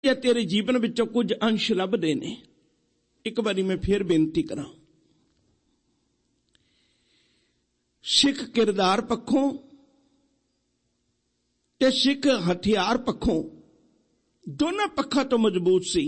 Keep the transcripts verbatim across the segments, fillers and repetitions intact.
ਜਾਂ ਤੇਰੇ ਜੀਵਨ ਵਿੱਚੋਂ ਕੁਝ ਅੰਸ਼ ਲੱਭਦੇ ਨੇ। ਇੱਕ ਵਾਰੀ ਮੈਂ ਫੇਰ ਬੇਨਤੀ ਕਰਾਂ, ਸਿੱਖ ਕਿਰਦਾਰ ਪੱਖੋਂ ਤੇ ਸਿੱਖ ਹਥਿਆਰ ਪੱਖੋਂ ਦੋਨਾਂ ਪੱਖਾਂ ਤੋਂ ਮਜ਼ਬੂਤ ਸੀ।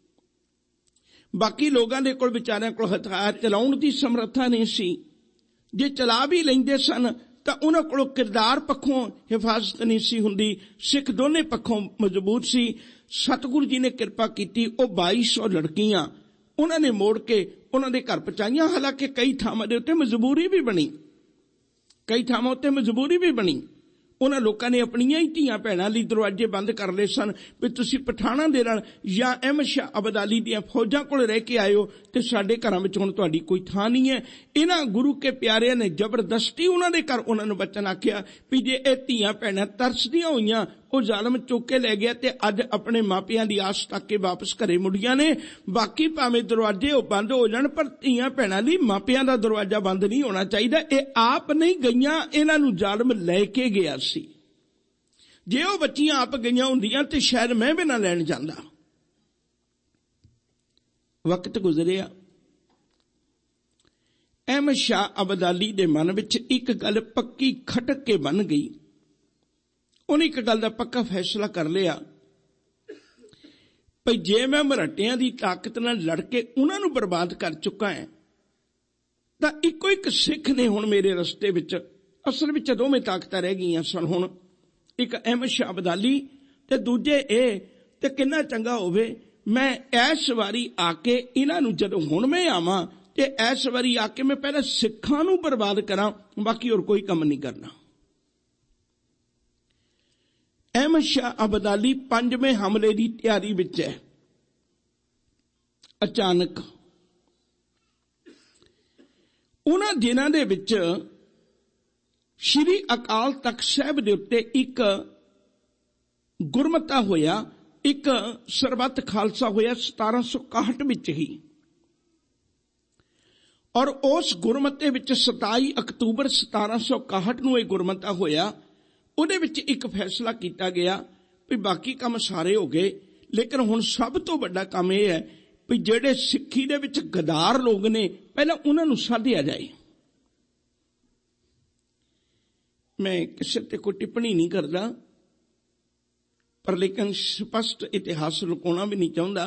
ਬਾਕੀ ਲੋਕਾਂ ਦੇ ਕੋਲ ਵਿਚਾਰਿਆਂ ਕੋਲ ਹਥਿਆਰ ਚਲਾਉਣ ਦੀ ਸਮਰੱਥਾ ਨਹੀਂ ਸੀ। ਜੇ ਚਲਾ ਵੀ ਲੈਂਦੇ ਸਨ ਤਾਂ ਉਹਨਾਂ ਕੋਲੋਂ ਕਿਰਦਾਰ ਪੱਖੋਂ ਹਿਫਾਜ਼ਤ ਨਹੀਂ ਸੀ ਹੁੰਦੀ। ਸਿੱਖ ਦੋਨੇ ਪੱਖੋਂ ਮਜ਼ਬੂਤ ਸੀ। ਸਤਿਗੁਰੂ ਜੀ ਨੇ ਕਿਰਪਾ ਕੀਤੀ, ਉਹ ਬਾਈ ਸੌ ਲੜਕੀਆਂ ਉਹਨਾਂ ਨੇ ਮੋੜ ਕੇ ਉਹਨਾਂ ਦੇ ਘਰ ਪਹੁੰਚਾਈਆਂ। ਹਾਲਾਂਕਿ ਕਈ ਥਾਵਾਂ ਦੇ ਉੱਤੇ ਮਜਬੂਰੀ ਵੀ ਬਣੀ, ਕਈ ਥਾਵਾਂ ਉੱਤੇ ਮਜਬੂਰੀ ਵੀ ਬਣੀ। ਉਹਨਾਂ ਲੋਕਾਂ ਨੇ ਆਪਣੀਆਂ ਹੀ ਧੀਆਂ ਭੈਣਾਂ ਲਈ ਦਰਵਾਜ਼ੇ ਬੰਦ ਕਰ ਲਏ ਸਨ ਵੀ ਤੁਸੀਂ ਪਠਾਣਾਂ ਦੇ ਨਾਲ ਜਾਂ ਅਹਿਮਦ ਸ਼ਾਹ ਅਬਦਾਲੀ ਦੀਆਂ ਫੌਜਾਂ ਕੋਲ ਰਹਿ ਕੇ ਆਇਓ ਤੇ ਸਾਡੇ ਘਰਾਂ ਵਿੱਚ ਹੁਣ ਤੁਹਾਡੀ ਕੋਈ ਥਾਂ ਨਹੀਂ ਹੈ। ਇਹਨਾਂ ਗੁਰੂ ਕੇ ਪਿਆਰਿਆਂ ਨੇ ਜ਼ਬਰਦਸਤੀ ਉਹਨਾਂ ਦੇ ਘਰ ਉਹਨਾਂ ਨੂੰ ਬਚਨ ਆਖਿਆ ਵੀ ਜੇ ਇਹ ਧੀਆਂ ਭੈਣਾਂ ਤਰਸਦੀਆਂ ਹੋਈਆਂ, ਉਹ ਜ਼ਾਲਮ ਚੁੱਕ ਕੇ ਲੈ ਗਿਆ ਤੇ ਅੱਜ ਆਪਣੇ ਮਾਪਿਆਂ ਦੀ ਆਸ ਤੱਕ ਕੇ ਵਾਪਸ ਘਰੇ ਮੁੜੀਆਂ ਨੇ। ਬਾਕੀ ਭਾਵੇਂ ਦਰਵਾਜ਼ੇ ਉਹ ਬੰਦ ਹੋ ਜਾਣ, ਪਰ ਧੀਆਂ ਭੈਣਾਂ ਲਈ ਮਾਪਿਆਂ ਦਾ ਦਰਵਾਜ਼ਾ ਬੰਦ ਨਹੀਂ ਹੋਣਾ ਚਾਹੀਦਾ। ਇਹ ਆਪ ਨਹੀਂ ਗਈਆਂ, ਇਹਨਾਂ ਨੂੰ ਜ਼ਾਲਮ ਲੈ ਕੇ ਗਿਆ ਸੀ। ਜੇ ਉਹ ਬੱਚੀਆਂ ਆਪ ਗਈਆਂ ਹੁੰਦੀਆਂ ਤੇ ਸ਼ਾਇਦ ਮੈਂ ਵੀ ਨਾ ਲੈਣ ਜਾਂਦਾ। ਵਕਤ ਗੁਜ਼ਰਿਆ, ਅਹਿਮਦ ਸ਼ਾਹ ਅਬਦਾਲੀ ਦੇ ਮਨ ਵਿੱਚ ਇੱਕ ਗੱਲ ਪੱਕੀ ਖਟਕ ਕੇ ਬਣ ਗਈ। ਉਹਨੇ ਇੱਕ ਗੱਲ ਦਾ ਪੱਕਾ ਫੈਸਲਾ ਕਰ ਲਿਆ ਭਈ ਜੇ ਮੈਂ ਮਰਾਠਿਆਂ ਦੀ ਤਾਕਤ ਨਾਲ ਲੜ ਕੇ ਉਹਨਾਂ ਨੂੰ ਬਰਬਾਦ ਕਰ ਚੁੱਕਾ ਹਾਂ ਤਾਂ ਇੱਕੋ ਇੱਕ ਸਿੱਖ ਨੇ ਹੁਣ ਮੇਰੇ ਰਸਤੇ ਵਿੱਚ। ਅਸਲ ਵਿੱਚ ਦੋਵੇਂ ਤਾਕਤਾਂ ਰਹਿ ਗਈਆਂ ਸਨ ਹੁਣ, ਇੱਕ ਅਹਿਮਦ ਸ਼ਾਹ ਅਬਦਾਲੀ ਤੇ ਦੂਜੇ ਇਹ। ਤੇ ਕਿੰਨਾ ਚੰਗਾ ਹੋਵੇ ਮੈਂ ਇਸ ਵਾਰੀ ਆ ਕੇ ਇਹਨਾਂ ਨੂੰ, ਜਦੋਂ ਹੁਣ ਮੈਂ ਆਵਾਂ ਤੇ ਇਸ ਵਾਰੀ ਆ ਕੇ ਮੈਂ ਪਹਿਲਾਂ ਸਿੱਖਾਂ ਨੂੰ ਬਰਬਾਦ ਕਰਾਂ, ਬਾਕੀ ਹੋਰ ਕੋਈ ਕੰਮ ਨਹੀਂ ਕਰਨਾ। ਅਹਿਮਦ ਸ਼ਾਹ ਅਬਦਾਲੀ ਪੰਜਵੇਂ ਹਮਲੇ ਦੀ ਤਿਆਰੀ ਵਿੱਚ ਹੈ। ਅਚਾਨਕ ਉਹਨਾਂ ਦਿਨਾਂ ਦੇ ਵਿੱਚ ਸ਼੍ਰੀ ਅਕਾਲ ਤਖਤ ਸਾਹਿਬ ਦੇ ਉੱਤੇ ਇੱਕ ਗੁਰਮਤਾ ਹੋਇਆ, ਇੱਕ ਸਰਬੱਤ ਖਾਲਸਾ ਹੋਇਆ ਸਤਾਰਾਂ ਸੌ ਇਕਾਹਠ ਵਿੱਚ ਹੀ। ਔਰ ਉਸ ਗੁਰਮਤੇ ਵਿੱਚ ਸਤਾਈ ਅਕਤੂਬਰ ਸਤਾਰਾਂ ਸੌ ਇਕਾਹਠ ਨੂੰ ਇਹ ਗੁਰਮਤਾ ਹੋਇਆ। ਉਹਦੇ ਵਿੱਚ ਇੱਕ ਫੈਸਲਾ ਕੀਤਾ ਗਿਆ ਵੀ ਬਾਕੀ ਕੰਮ ਸਾਰੇ ਹੋ ਗਏ, ਲੇਕਿਨ ਹੁਣ ਸਭ ਤੋਂ ਵੱਡਾ ਕੰਮ ਇਹ ਹੈ ਵੀ ਜਿਹੜੇ ਸਿੱਖੀ ਦੇ ਵਿੱਚ ਗਦਾਰ ਲੋਕ ਨੇ ਪਹਿਲਾਂ ਉਹਨਾਂ ਨੂੰ ਸਾਧਿਆ ਜਾਏ। ਮੈਂ ਕਿਸੇ ਤੇ ਕੋਈ ਟਿੱਪਣੀ ਨਹੀਂ ਕਰਦਾ, ਪਰ ਲੇਕਿਨ ਸਪਸ਼ਟ ਇਤਿਹਾਸ ਲੁਕਾਉਣਾ ਵੀ ਨਹੀਂ ਚਾਹੁੰਦਾ।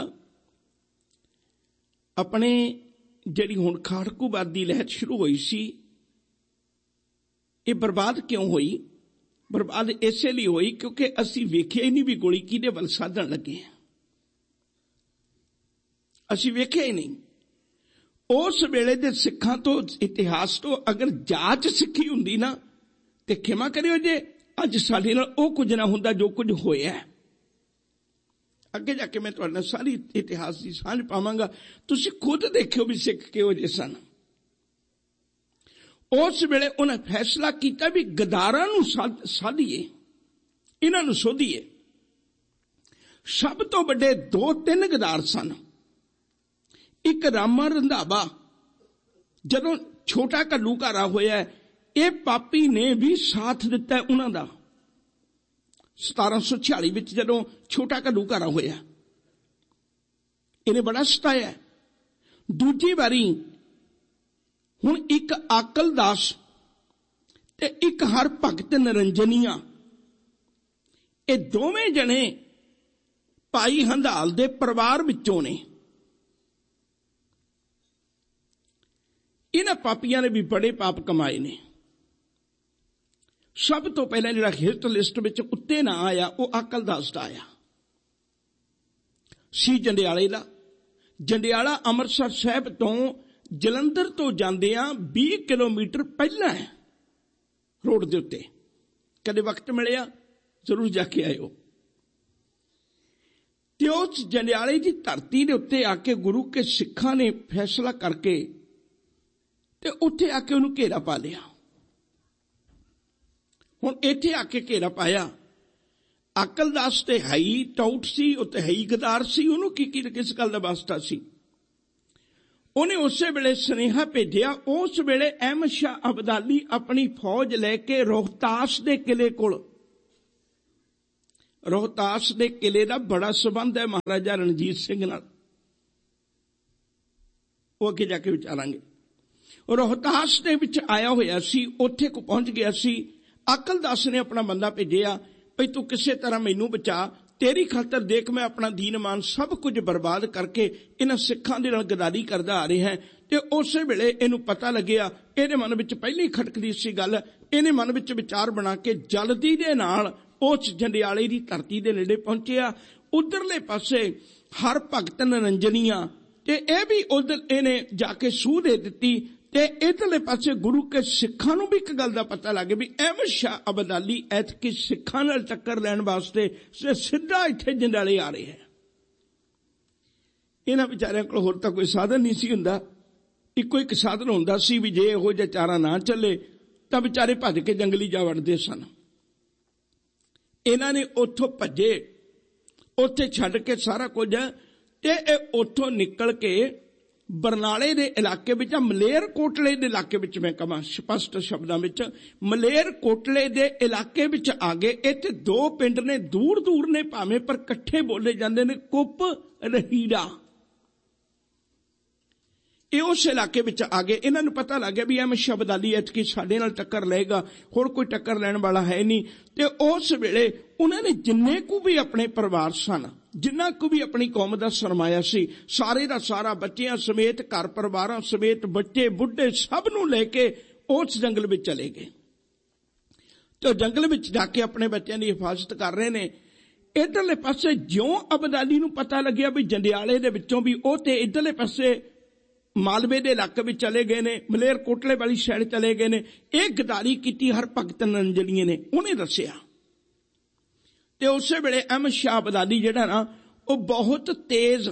ਆਪਣੇ ਜਿਹੜੀ ਹੁਣ ਖਾੜਕੂਵਾਦ ਦੀ ਲਹਿਰ ਸ਼ੁਰੂ ਹੋਈ ਸੀ, ਇਹ ਬਰਬਾਦ ਕਿਉਂ ਹੋਈ? ਬਰਬਾਦ ਇਸੇ ਲਈ ਹੋਈ ਕਿਉਂਕਿ ਅਸੀਂ ਵੇਖਿਆ ਹੀ ਨਹੀਂ ਵੀ ਗੋਲੀ ਕਿਹਦੇ ਵੱਲ ਸਾਧਣ ਲੱਗੇ ਆ। ਅਸੀਂ ਵੇਖਿਆ ਹੀ ਨਹੀਂ। ਉਸ ਵੇਲੇ ਦੇ ਸਿੱਖਾਂ ਤੋਂ, ਇਤਿਹਾਸ ਤੋਂ ਅਗਰ ਜਾਂਚ ਸਿੱਖੀ ਹੁੰਦੀ ਨਾ, ਤੇ ਖਿਮਾ ਕਰਿਓ ਜੇ ਅੱਜ ਸਾਡੇ ਨਾਲ ਉਹ ਕੁਝ ਨਾ ਹੁੰਦਾ ਜੋ ਕੁਝ ਹੋਇਆ। ਅੱਗੇ ਜਾ ਕੇ ਮੈਂ ਤੁਹਾਡੇ ਨਾਲ ਸਾਰੀ ਇਤਿਹਾਸ ਦੀ ਸਾਂਝ ਪਾਵਾਂਗਾ, ਤੁਸੀਂ ਖੁਦ ਦੇਖਿਓ ਵੀ ਸਿੱਖ ਕਿਹੋ ਜਿਹੇ ਸਨ। ਉਸ ਵੇਲੇ ਉਹਨੇ ਫੈਸਲਾ ਕੀਤਾ ਵੀ ਗਦਾਰਾਂ ਨੂੰ ਸਾਧੀਏ, ਇਹਨਾਂ ਨੂੰ ਸੋਧੀਏ। ਸਭ ਤੋਂ ਵੱਡੇ ਦੋ ਤਿੰਨ ਗਦਾਰ ਸਨ। ਇੱਕ ਰਾਮਾ ਰੰਧਾਵਾ, ਜਦੋਂ ਛੋਟਾ ਘੱਲੂਘਾਰਾ ਹੋਇਆ, ਇਹ ਪਾਪੀ ਨੇ ਵੀ ਸਾਥ ਦਿੱਤਾ ਉਹਨਾਂ ਦਾ। ਸਤਾਰਾਂ ਸੌ ਛਿਆਲੀ ਵਿੱਚ ਜਦੋਂ ਛੋਟਾ ਘੱਲੂਘਾਰਾ ਹੋਇਆ, ਇਹਨੇ ਬੜਾ ਸਤਾਇਆ। ਦੂਜੀ ਵਾਰੀ ਹੁਣ ਇੱਕ ਆਕਲ ਦਾਸ ਤੇ ਇੱਕ ਹਰ ਭਗਤ ਨਿਰੰਜਨੀਆ, ਇਹ ਦੋਵੇਂ ਜਣੇ ਭਾਈ ਹੰਧਾਲ ਦੇ ਪਰਿਵਾਰ ਵਿੱਚੋਂ ਨੇ। ਇਹਨਾਂ ਪਾਪੀਆਂ ਨੇ ਵੀ ਬੜੇ ਪਾਪ ਕਮਾਏ ਨੇ। ਸਭ ਤੋਂ ਪਹਿਲਾਂ ਜਿਹੜਾ ਹਿੱਟ ਲਿਸਟ ਵਿੱਚ ਉੱਤੇ ਨਾ ਆਇਆ, ਉਹ ਆਕਲ ਦਾਸ ਦਾ ਆਇਆ ਸੀ, ਜੰਡਿਆਲੇ ਦਾ। ਜੰਡਿਆਲਾ ਅੰਮ੍ਰਿਤਸਰ ਸਾਹਿਬ ਤੋਂ ਜਲੰਧਰ ਤੋਂ ਜਾਂਦਿਆਂ ਵੀਹ ਕਿਲੋਮੀਟਰ ਪਹਿਲਾਂ ਹੈ ਰੋਡ ਦੇ ਉੱਤੇ। ਕਦੇ ਵਕਤ ਮਿਲਿਆ ਜ਼ਰੂਰ ਜਾ ਕੇ ਆਇਓ। ਤੇ ਉਸ ਜੰਡਿਆਲੇ ਦੀ ਧਰਤੀ ਦੇ ਉੱਤੇ ਆ ਕੇ ਗੁਰੂ ਕੇ ਸਿੱਖਾਂ ਨੇ ਫੈਸਲਾ ਕਰਕੇ ਤੇ ਉੱਥੇ ਆ ਕੇ ਉਹਨੂੰ ਘੇਰਾ ਪਾ ਲਿਆ। ਹੁਣ ਇੱਥੇ ਆ ਕੇ ਘੇਰਾ ਪਾਇਆ। ਅਕਲ ਦਾਸ ਤੇ ਹੈ ਹੀ ਟਾਊਟ ਸੀ, ਉਹ ਤੇ ਹੈ ਹੀ ਗਦਾਰ ਸੀ, ਉਹਨੂੰ ਕੀ ਕੀ ਕਿਸ ਗੱਲ ਦਾ ਵਾਸਤਾ ਸੀ। ਉਹਨੇ ਉਸੇ ਵੇਲੇ ਸੁਨੇਹਾ ਭੇਜਿਆ। ਉਸ ਵੇਲੇ ਅਹਿਮਦ ਸ਼ਾਹ ਅਬਦਾਲੀ ਆਪਣੀ ਫੌਜ ਲੈ ਕੇ ਰੋਹਤਾਸ ਦੇ ਕਿਲੇ ਕੋਲ रोहतास के किले का बड़ा संबंध है महाराजा रणजीत सिंह नाल, वो अगे जाके विचारांगे। रोहतास दे विच आया होया सी, उत्थे को पहुंच गया सी। अकलदास ने अपना बंदा भेजिया, भई तू किसी तरह मैनू बचा, तेरी खातर देख मैं अपना दीन मान सब कुछ बर्बाद करके इन्हां सिखां दे नाल गदारी करदा आ रहा है। ते उस वेले इहनूं पता लग्या, इहदे मन विच पहले ही खटकदी सी गल, इहने मन विच विचार बना के जल्दी दे नाल उस जंडियाले दी धरती दे नेड़े पहुंचिया। उधरले पासे हर भगत नरंजनिया ते यह भी उधर इहने जाके सूह दे दित्ती। ते इधरले पासे गुरु के सिखां नूं भी एक गल दा पता लग गया भी अहमद शाह अब्दाली ऐतकी सिखां नाल टक्कर लैण वास्ते सीधा इत्थे जंडियाले आ रहे हैं। इन्हां विचारियां कोल होर तां कोई साधन नहीं सी हुंदा, इक्को एक साधन हुंदा सी भी जे इहो जिहा चारा ना चले तां विचारे भज के जंगली जा वड़दे सन। इन्हां ने उत्थों भजे, उत्थे छड्ड के सारा कुछ ते उत्थों निकल के बरनाले दे इलाके विच, मलेर कोटले दे इलाके विच, मैं कहां स्पष्ट शब्दां विच मलेर कोटले दे इलाके विच आ गए। इत्थे दो पिंड ने, दूर दूर ने भावें पर कट्ठे बोले जांदे ने, कुप रहीड़ा। ये उस इलाके विच आ गए। इन्हां नूं पता लग गया भी अहमद शाह अब्दाली ऐतकी साडे नाल टक्कर लेगा, होर कोई टक्कर लैण वाला है नहीं। ते उस वेले उन्हां ने जिन्ने को भी अपने परिवार सन, जिन्ना को भी अपनी कौम का सरमाया सी, सारे का सारा बच्चियां समेत, घर परिवार समेत, बच्चे बुढ़े सब नूं लेके उस जंगल में चले गए। तो जंगल में जाके अपने बच्चों की हिफाजत कर रहे ने। इधरले पासे ज्यों अब्दाली नूं पता लग्या भी जंडियाले दे विचों भी ओ ते इधरले पासे मालवे दे इलाके में चले गए ने, मलेर कोटले वाली साइड चले गए ने, यह गदारी की हर भगत नरंजनीए ने, उन्हें दसिया। ते उस वेले अहमद शाह अब्दाली जिहड़ा ना वो बहुत तेज,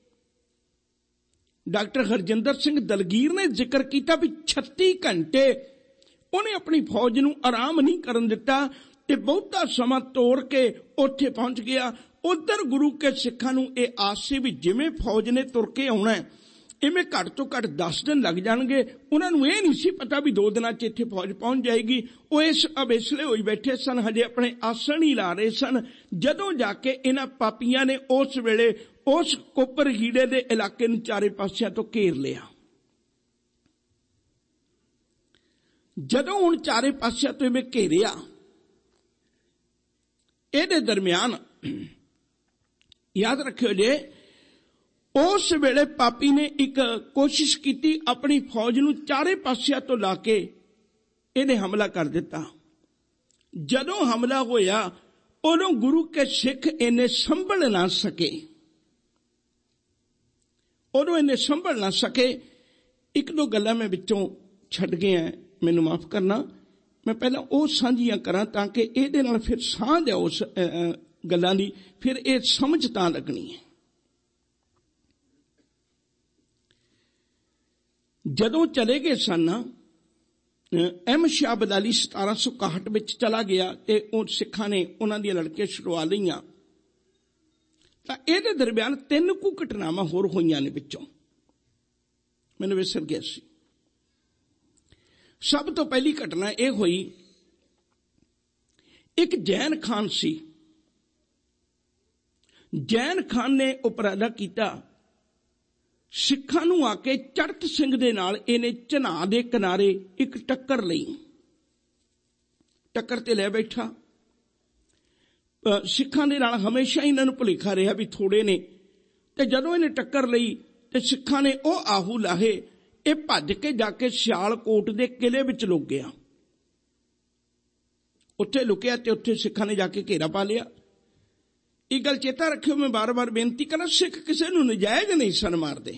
डॉक्टर हरजिंदर सिंह दलगीर ने जिक्र किया भी छत्ती घंटे उन्हें अपनी फौज नूं आराम नहीं करन दिता ते बहुता समा तोड़ के उत्थे पहुंच गया। उधर गुरु के सिखां नूं ये आस सी भी जिवें फौज ने तुर के आउणा है, इवें घट तो घट दस दिन लग जाएंगे। उन्होंने यह नहीं सी पता भी दो दिन च इत्थे फौज पहुंच जाएगी। वो इस अवेसले होई बैठे सन, हजे अपने आसन ही ला रहे सन, जदों जाके इन्हां पापियां ने उस वेले उस कुपर हीड़े दे इलाके नूं चारे पासियां तो घेर लिया। जदों हुण चारे पासियां तो इवें घेरिया, इहदे दरमियान याद रखियो जे उस वेले पापी ने एक कोशिश की अपनी फौज नूं चारे पासियां तो लाके इन्हें हमला कर दिता। जदों हमला होया उदों गुरु के सिख इन्हें संभल ना सके, उदों इन्हें संभल ना सके। एक दो गल्लां मैं विचों छड्ड गया, मैनूं माफ करना, मैं पहला वो साझियां करा ताकि इहदे नाल फिर सांझ है उस गल्लां दी, फिर ये समझ तां लगनी है। जदों चले गए सन, अहमद शाह अब्दाली सतारा सौ इकाहठ में चला गया ते उन सिखां ने उन्हां दी लड़के छुड़वा लईआं। तां इहदे दरमियान तीन कु घटनावां होर होईआं ने विचों, मैनूं विसर गया सी। सब तो पहली घटना यह हुई, एक जैन खान सी, जैन खान ने उपराला किया, सिखां नूं आके चढ़त सिंह दे नाल इहने झना दे किनारे एक टक्कर लई, टक्कर ते लै बैठा। सिखां दे नाल हमेशा इन्हां नूं भुलेखा रहा भी थोड़े ने, ते जदों इहने टक्कर लई ते सिखां ने ओ आहू लाहे, ये भज के जाके सियालकोट दे किले विच लुक गया। उत्थे लुकिया ते उत्थे सिखां ने जाके घेरा पा लिया। एक गल चेता रखियो, मैं बार बार बेनती करा, सिख किसी नूं नजायज नहीं सन मारदे।